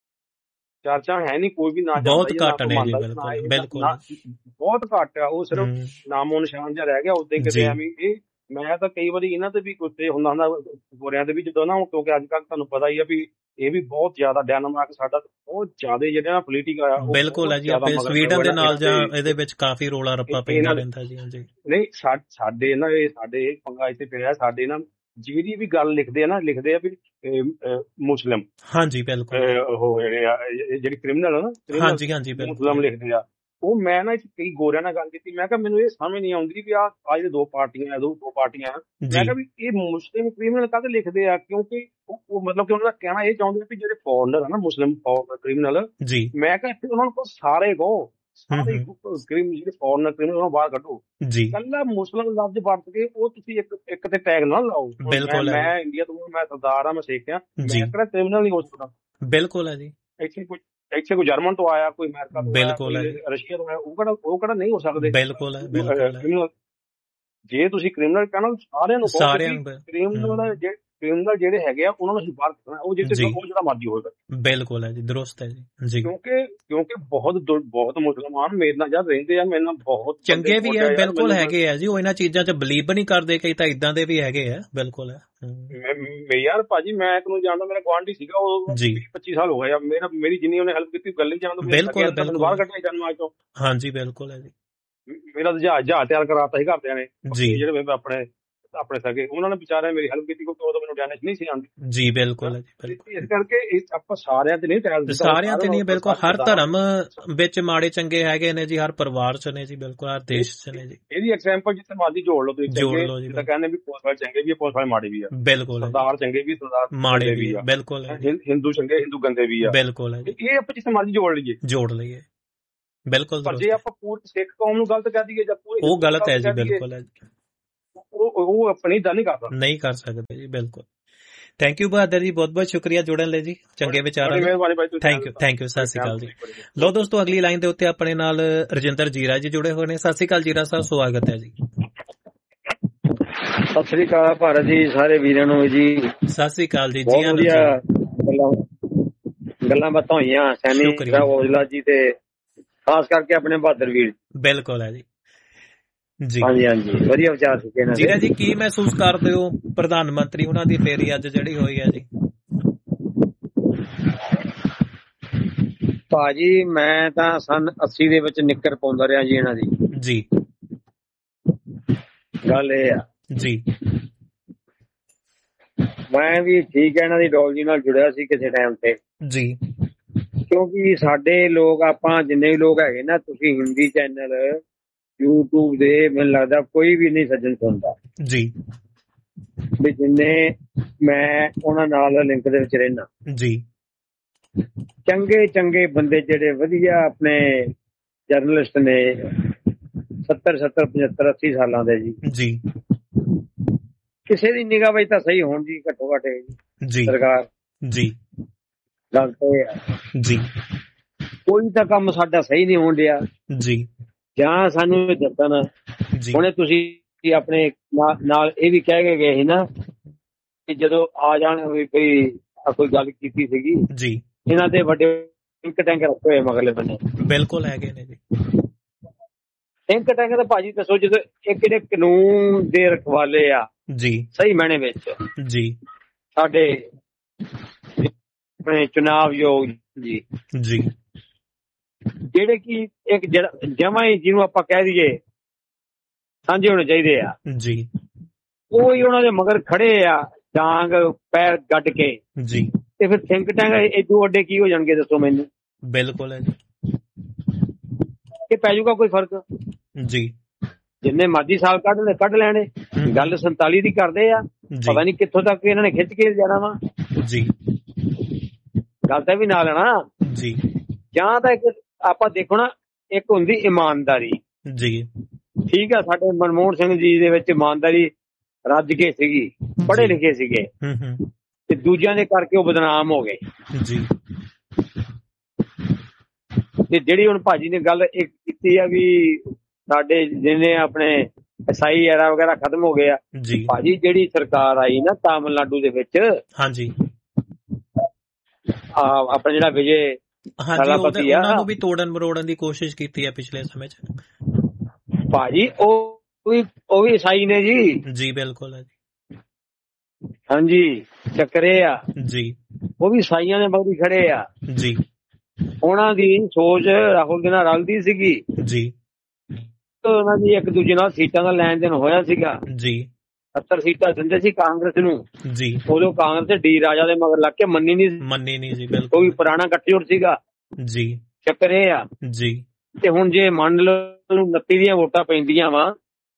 ਚਰਚਾ ਹੈ ਨਹੀਂ ਕੋਈ ਵੀ, ਨਾ ਬਹੁਤ ਘੱਟ ਨੇ ਜੀ। ਬਿਲਕੁਲ ਬਿਲਕੁਲ ਬਹੁਤ ਘੱਟ ਆ, ਉਹ ਸਿਰਫ ਨਾਮੋ ਨਿਸ਼ਾਨ ਜਿਹਾ ਰਹਿ ਗਿਆ ਉੱਤੇ ਕਿਤੇ ਐਵੇਂ। ਇਹ ਮੈਂ ਤਾਂ ਕਈ ਵਾਰੀ ਇਹਨਾਂ ਤੇ ਵੀ ਗੁੱਸੇ ਹੁੰਦਾ ਗੋਰਿਆਂ ਦੇ ਵੀ, ਜਦੋਂ ਨਾ, ਕਿਉਂਕਿ ਅੱਜ ਕੱਲ੍ਹ ਤੁਹਾਨੂੰ ਪਤਾ ਹੀ ਆ ਵੀ ਇਹ ਵੀ ਬਹੁਤ ਜ਼ਿਆਦਾ ਡੈਨਮਾਰਕ ਸਾਡਾ ਬਹੁਤ ਜ਼ਿਆਦਾ ਜਿਹੜੇ ਨਾ ਪੋਲੀਟਿਕ ਆ। ਬਿਲਕੁਲ ਹੈ ਜੀ, ਸਵੀਡਨ ਦੇ ਨਾਲ ਜਾਂ ਇਹਦੇ ਵਿੱਚ ਕਾਫੀ ਰੋਲਾ ਰੱਪਾ ਪੈਂਦਾ ਰਹਿੰਦਾ ਜੀ। ਹਾਂਜੀ ਨਹੀਂ, ਸਾਡੇ ਨਾ ਸਾਡੇ ਪੰਗਾ ਇੱਥੇ ਪਿਆ, ਸਾਡੇ ਨਾ ਜਿਹੜੀ ਵੀ ਗੱਲ ਲਿਖਦੇ ਆ ਵੀ ਮੁਸਲਿਮ। ਹਾਂਜੀ ਬਿਲਕੁਲ, ਉਹ ਜਿਹੜੇ ਕ੍ਰਿਮੀਨਲ ਆ ਨਾ, ਹਾਂਜੀ ਹਾਂਜੀ ਮੁਸਲਿਮ ਲਿਖਦੇ ਆ। ਉਹ ਮੈਂ ਨਾ ਕਈ ਗੋਰਿਆਂ ਨਾਲ ਗੱਲ ਕੀਤੀ, ਮੈਂ ਕਿਹਾ ਮੈਨੂੰ ਇਹ ਸਮਝ ਨਹੀਂ ਆਉਂਦੀ ਵੀ ਆਹ ਦੋ ਪਾਰਟੀਆਂ ਦੋ ਪਾਰਟੀਆਂ, ਮੈਂ ਕਿਹਾ ਵੀ ਇਹ ਮੁਸਲਿਮ ਕ੍ਰਿਮੀਨਲ ਕਾਹਦੇ ਲਿਖਦੇ ਆ, ਕਿਉਂਕਿ ਉਹ ਮਤਲਬ ਕਿ ਉਹਨਾਂ ਦਾ ਕਹਿਣਾ ਇਹ ਚਾਹੁੰਦੇ ਵੀ ਜਿਹੜੇ ਫੋਰਨਰ ਆ ਨਾ ਮੁਸਲਿਮ ਕ੍ਰਿਮੀਨਲ, ਮੈਂ ਕਿਹਾ ਇੱਥੇ ਉਹਨਾਂ ਨੂੰ ਸਾਰੇ ਕਹੋ, ਸਾਰੇ ਜਿਹੜੇ ਫੋਰਨਰ ਕ੍ਰਿਮੀਨਲ ਉਹਨਾਂ ਨੂੰ ਬਾਹਰ ਕੱਢੋ, ਕੱਲਾ ਮੁਸਲਿਮ ਲਫ਼ਜ਼ ਵਰਤ ਕੇ ਉਹ ਤੁਸੀਂ ਇੱਕ ਤੇ ਟੈਗ ਨਾ ਲਾਓ। ਮੈਂ ਇੰਡੀਆ ਤੋਂ, ਮੈਂ ਸਰਦਾਰ ਆ, ਮੈਂ ਸਿੱਖ ਆ, ਮੈਂ ਕਿਹੜਾ ਕ੍ਰਿਮੀਨਲ ਨਹੀਂ ਹੋ ਸਕਦਾ। ਬਿਲਕੁਲ ਹੈ ਜੀ। ਇੱਥੇ ਕੋਈ ਜਰਮਨ ਤੋਂ ਆਇਆ, ਕੋਈ ਅਮਰੀਕਾ ਤੋਂ ਆਇਆ, ਕੋਈ ਰਸ਼ੀਆ ਤੋਂ ਆਇਆ, ਉਹ ਕਿਹੜਾ ਨਹੀਂ ਹੋ ਸਕਦੇ। ਬਿਲਕੁਲ ਹੈ। ਜੇ ਤੁਸੀਂ ਕ੍ਰਿਮੀਨਲ ਕਹਿਣਾ, ਸਾਰਿਆਂ ਨੂੰ ਕ੍ਰਿਮੀਨਲ ਜਿਹੜੇ ਹੈਗੇ ਆ ਉਹਨਾਂ ਨੂੰ ਅਸੀਂ ਬਾਹਰ ਕਰਨਾ, ਉਹ ਜਿਹੜਾ ਮਰਜ਼ੀ ਹੋਵੇਗਾ। ਬਿਲਕੁਲ ਹੈ ਜੀ, ਦਰੁਸਤ ਹੈ ਜੀ। ਕਿਉਂਕਿ ਬਹੁਤ ਮੁਸਲਮਾਨ ਮੇਰੇ ਨਾਲ ਜਦ ਰਹਿੰਦੇ ਆ, ਮੇਰੇ ਨਾਲ ਬਹੁਤ ਚੰਗੇ ਵੀ ਹੈ, ਬਿਲਕੁਲ ਹੈਗੇ ਆ ਜੀ, ਉਹ ਇਹਨਾਂ ਚੀਜ਼ਾਂ 'ਚ ਬਲੀਵ ਨਹੀਂ ਕਰਦੇ, ਕਈ ਤਾਂ ਇਦਾਂ ਦੇ ਵੀ ਹੈਗੇ ਆ। ਬਿਲਕੁਲ ਹੈ ਯਾਰ ਭਾਜੀ, ਮੈਂ ਇੱਕ ਨੂੰ ਜਾਣਦਾ, ਮੇਰਾ ਗੁਆਂਢੀ ਸੀਗਾ, ਉਹ 25 ਸਾਲ ਹੋ ਗਏ ਆ, ਮੇਰੀ ਜਿੰਨੀ ਉਹਨੇ ਹੈਲਪ ਕੀਤੀ ਗੱਲ ਹੀ ਜਾਣਦਾ। ਬਿਲਕੁਲ ਬਾਹਰ ਕੱਢਿਆ ਜਨਮ ਤੋਂ। ਹਾਂਜੀ ਬਿਲਕੁਲ ਹੈ ਜੀ। ਮੇਰਾ ਜਹਾਜ਼ ਤਿਆਰ ਕਰਾਤਾ ਸੀ ਘਰਦਿਆਂ ਨੇ, ਜਿਹੜੇ ਆਪਣੇ ਆਪਣੇ ਸਕੇ, ਉਹਨਾਂ ਨੇ ਵਿਚਾਰਿਆਂ ਮੇਰੀ ਹੈਲਪ ਕੀਤੀ ਕਿਉਂਕਿ ਉਦੋਂ ਮੈਨੂੰ ਡੈਨਿਸ਼ ਨਹੀਂ ਸੀ ਆਉਂਦੀ। ਜੀ ਬਿਲਕੁਲ ਹੈ ਜੀ। ਇਸ ਕਰਕੇ ਆਪਾਂ ਸਾਰਿਆਂ ਤੇ ਨਹੀਂ ਸਾਰਿਆਂ ਤੇ ਨਹੀਂ, ਬਿਲਕੁਲ ਹਰ ਧਰਮ ਵਿੱਚ ਮਾੜੇ ਚੰਗੇ ਹੈਗੇ ਨੇ ਜੀ, ਹਰ ਪਰਿਵਾਰ ਚ ਨੇ ਜੀ, ਬਿਲਕੁਲ ਹਰ ਦੇਸ਼ ਚ ਨੇ ਜੀ। ਇਹਦੀ ਐਗਜ਼ਾਮਪਲ ਜਿੱਥੇ ਮਰਜ਼ੀ ਜੋੜ ਲਓ ਤੁਸੀਂ, ਜੋੜ ਲਓ ਜੀ। ਕਹਿੰਦੇ ਵੀ ਪੁਲਿਸ ਵਾਲੇ ਚੰਗੇ ਵੀ ਆ, ਪੁਲਿਸ ਵਾਲੇ ਮਾੜੇ ਵੀ ਆ, ਬਿਲਕੁਲ ਸਰਦਾਰ ਚੰਗੇ ਵੀ, ਸਰਦਾਰ ਮਾੜੇ ਵੀ ਆ, ਬਿਲਕੁਲ ਹਿੰਦੂ ਚੰਗੇ ਹਿੰਦੂ ਗੰਦੇ ਵੀ ਆ, ਬਿਲਕੁਲ ਹੈ। ਇਹ ਆਪਾਂ ਜਿੱਥੇ ਮਰਜ਼ੀ ਜੋੜ ਲਈਏ ਬਿਲਕੁਲ। ਪਰ ਜੇ ਆਪਾਂ ਪੂਰੀ ਸਿੱਖ ਕੌਮ ਨੂੰ ਗਲਤ ਕਹਿ ਦਈਏ ਜਾਂ ਪੂਰੀ, ਉਹ ਗਲਤ ਹੈ ਜੀ, ਬਿਲਕੁਲ ਹੈ ਜੀ। ਉਹ ਆਪਣੀ ਦਾ ਨਹੀਂ ਕਰ ਸਕਦੇ ਜੀ, ਬਿਲਕੁਲ। ਥੈਂਕ ਯੂ ਬਹਾਦਰ ਜੀ, ਬਹੁਤ ਬਹੁਤ ਸ਼ੁਕਰੀਆ ਜੁੜਨ ਲਈ ਜੀ, ਚੰਗੇ ਵਿਚਾਰਾਂ। ਥੈਂਕ ਯੂ, ਸਤਿ ਸ਼੍ਰੀ ਅਕਾਲ ਜੀ। ਲੋ ਦੋਸਤੋ, ਅਗਲੀ ਲਾਈਨ ਦੇ ਉੱਤੇ ਆਪਣੇ ਨਾਲ ਰਜਿੰਦਰ ਜੀਰਾ ਜੀ ਜੁੜੇ ਹੋਏ ਨੇ। ਸਤਿ ਸ਼੍ਰੀ ਅਕਾਲ ਜੀਰਾ ਸਾਹਿਬ, ਸਵਾਗਤ ਹੈ ਜੀ। ਸਤਿ ਸ਼੍ਰੀ ਅਕਾਲ ਭਾਰਤ ਜੀ, ਸਾਰੇ ਵੀਰਾਂ ਨੂੰ ਜੀ ਸਤਿ ਸ਼੍ਰੀ ਅਕਾਲ ਜੀ। ਗੱਲਾਂ ਬਾਤਾਂ ਹੋਈਆਂ ਸੈਣੀ ਔਜਲਾ ਜੀ ਤੇ ਖਾਸ ਕਰਕੇ ਆਪਣੇ ਬਹਾਦਰ ਵੀਰ। ਬਿਲਕੁਲ ਹੈ ਜੀ। ਜੀ ਹਾਂਜੀ, ਵਧੀਆ ਵਿਚਾਰ ਸੀ ਜੀਰਾ ਜੀ। ਕੀ ਮਹਿਸੂਸ ਕਰਦੇ ਹੋ ਪ੍ਰਧਾਨ ਮੰਤਰੀ ਉਹਨਾਂ ਦੀ ਫੇਰੀ ਅੱਜ ਜਿਹੜੀ ਹੋਈ ਹੈ ਜੀ? ਭਾਜੀ ਮੈਂ ਤਾਂ ਸਨ 80 ਦੇ ਵਿੱਚ ਨਿੱਕਰ ਪਾਉਂਦਾ ਰਿਹਾ ਜੀ ਇਹਨਾਂ ਦੀ। ਜੀ ਗੱਲ ਇਹ ਆ ਜੀ, ਮੈਂ ਵੀ ਠੀਕ ਹੈ ਇਹਨਾਂ ਦੀ ਇਡੀਓਲੋਜੀ ਨਾਲ ਜੁੜਿਆ ਸੀ ਕਿਸੇ ਟਾਈਮ ਤੇ ਜੀ, ਕਿਉਂਕਿ ਸਾਡੇ ਲੋਕ ਆਪਾਂ ਜਿੰਨੇ ਵੀ ਲੋਕ ਹੈਗੇ ਨਾ, ਤੁਸੀਂ ਹਿੰਦੀ ਚੈਨਲ YouTube ਦੇ ਮੈਨੂੰ ਲੱਗਦਾ ਕੋਈ ਵੀ ਨਹੀਂ ਸੱਜਣ ਸੁਣਦਾ ਜੀ, ਵੀ ਜਿੰਨੇ ਮੈਂ ਉਹਨਾਂ ਨਾਲ ਲਿੰਕ ਦੇ ਵਿੱਚ ਰਹਿਣਾ ਜੀ। ਚੰਗੇ ਬੰਦੇ ਜਿਹੜੇ ਵਧੀਆ ਆਪਣੇ ਜਰਨਲਿਸਟ ਨੇ 70 75 80 ਸਾਲਾਂ ਦੇ ਜੀ, ਕਿਸੇ ਦੀ ਨਿਗਾਹ ਵਿੱਚ ਤਾਂ ਸਹੀ ਹੋਣ ਜੀ, ਘੱਟੋ ਘੱਟ ਜੀ ਸਰਕਾਰ ਜੀ। ਗੱਲ ਤਾਂ ਇਹ ਜੀ, ਕੋਈ ਤਾਂ ਕੰਮ ਸਾਡਾ ਸਹੀ ਨਹੀਂ ਹੋਣ ਡਿਆ ਜੀ, ਜਾਂ ਸਾਨੂੰ ਦੱਸਣ। ਹੁਣੇ ਤੁਸੀਂ ਆਪਣੇ ਨਾਲ ਇਹ ਵੀ ਕਹਿ ਕੇ ਗਏ ਸੀ ਨਾ ਕਿ ਜਦੋਂ ਆ ਜਾਣ ਕੋਈ ਗੱਲ ਕੀਤੀ ਸੀਗੀ ਜੀ, ਇਹਨਾਂ ਦੇ ਵੱਡੇ ਟੈਂਕ ਰੱਖੇ ਹੋਏ ਮਗਰਲੇ ਬੰਨੇ। ਬਿਲਕੁਲ ਹੈਗੇ ਨੇ ਜੀ ਟੈਂਕ ਤਾਂ ਭਾਜੀ ਦੱਸੋ, ਜਦੋਂ ਇਹ ਕਿਹੜੇ ਕਾਨੂੰਨ ਦੇ ਰਖਵਾਲੇ ਆ ਜੀ, ਸਹੀ ਮਾਇਨੇ ਵਿੱਚ ਜੀ, ਸਾਡੇ ਆਪਣੇ ਚੁਣਾਵ ਯੋਗ ਜੀ, ਜਿਹੜੇ ਕਿ ਇੱਕ ਜਮਾਂ ਹੀ ਜਿਹਨੂੰ ਆਪਾਂ ਕਹਿ ਦਈਏ ਸਾਂਝੇ ਹੋਣੇ ਚਾਹੀਦੇ ਆ ਜੀ, ਉਹ ਹੀ ਉਹਨਾਂ ਦੇ ਮਗਰ ਖੜੇ ਆ ਡਾਂਗ ਪੈਰ ਗੱਡ ਕੇ ਜੀ, ਤੇ ਫਿਰ ਥਿੰਕ ਟੈਂਕ ਏਦੂ ਵੱਡੇ ਕੀ ਹੋ ਜਾਣਗੇ ਦੱਸੋ ਮੈਨੂੰ? ਬਿਲਕੁਲ ਹੈ ਜੀ, ਇਹ ਪੈ ਜਾਊਗਾ ਕੋਈ ਫਰਕ ਜੀ? ਜਿੰਨੇ ਮਰਜ਼ੀ ਸਾਲ ਕੱਢ ਲੈਣੇ, ਗੱਲ 47 ਦੀ ਕਰਦੇ ਆ, ਪਤਾ ਨਹੀਂ ਕਿੱਥੋਂ ਤੱਕ ਇਹਨਾਂ ਨੇ ਖਿੱਚ ਕੇ ਜਾਣਾ ਵਾ ਜੀ। ਗੱਲ ਤਾਂ ਵੀ ਨਾਲ ਨਾ ਜੀ, ਜਾਂ ਤਾਂ ਇੱਕ ਆਪਾਂ ਦੇਖੋ ਨਾ, ਇੱਕ ਹੁੰਦੀ ਇਮਾਨਦਾਰੀ ਜੀ, ਠੀਕ ਆ, ਸਾਡੇ ਮਨਮੋਹਨ ਸਿੰਘ ਜੀ ਦੇ ਵਿੱਚ ਇਮਾਨਦਾਰੀ ਰੱਜ ਕੇ ਸੀਗੀ, ਪੜ੍ਹੇ ਲਿਖੇ ਸੀਗੇ, ਤੇ ਦੂਜਿਆਂ ਦੇ ਕਰਕੇ ਉਹ ਬਦਨਾਮ ਹੋ ਗਏ ਜੀ। ਤੇ ਜਿਹੜੀ ਹੁਣ ਭਾਜੀ ਨੇ ਗੱਲ ਇੱਕ ਕੀਤੀ ਆ ਵੀ ਸਾਡੇ ਜਿੰਨੇ ਆਪਣੇ ਈਸਾਈ ਐਰਾ ਵਗੈਰਾ ਖਤਮ ਹੋ ਗਏ ਆ ਜੀ, ਭਾਜੀ ਜਿਹੜੀ ਸਰਕਾਰ ਆਈ ਨਾ ਤਾਮਿਲਨਾਡੂ ਦੇ ਵਿੱਚ, ਹਾਂਜੀ, ਆਪਣਾ ਜਿਹੜਾ ਵਿਜੇ ਥਲਾਪਤੀ ਆ, ਉਹਨਾਂ ਨੂੰ ਵੀ ਤੋੜਨ ਮਰੋੜਨ ਦੀ ਕੋਸ਼ਿਸ਼ ਕੀਤੀ ਹੈ ਪਿਛਲੇ ਸਮੇਂ 'ਚ ਭਾਜੀ। ਉਹ ਵੀ ਈਸਾਈ ਨੇ ਜੀ, ਬਿਲਕੁਲ ਹੈ ਜੀ, ਹਾਂਜੀ, ਚੱਕਰੇ ਆ ਜੀ, ਉਹ ਵੀ ਈਸਾਈਆਂ ਦੇ ਮਗਰ ਖੜੇ ਆ ਜੀ। ਉਹਨਾਂ ਦੀ ਸੋਚ ਰਾਹੁਲ ਦੇ ਨਾਲ ਰਲਦੀ ਸੀਗੀ ਜੀ, ਉਹਨਾਂ ਦੀ ਇੱਕ ਦੂਜੇ ਨਾਲ ਸੀਟਾਂ ਦਾ ਲੈਣ ਦੇਣ ਹੋਇਆ ਸੀਗਾ ਜੀ। 70 ਸੀਟਾਂ ਦਿੰਦੇ ਸੀ ਕਾਂਗਰਸ ਨੂੰ ਜੀ, ਉਦੋਂ ਕਾਂਗਰਸ ਡੀ ਰਾਜਾ ਦੇ ਮਗਰ ਲੱਗ ਕੇ ਮੰਨੀ ਨਹੀਂ ਜੀ, ਬਿਲਕੁਲ, ਉਹ ਵੀ ਪੁਰਾਣਾ ਗੱਠਜੋੜ ਸੀਗਾ ਜੀ। ਚੱਕਰ ਇਹ ਆ ਜੀ, ਤੇ ਹੁਣ ਜੇ ਮੰਨ ਲਓ 29 ਦੀਆਂ ਵੋਟਾਂ ਪੈਂਦੀਆਂ ਵਾ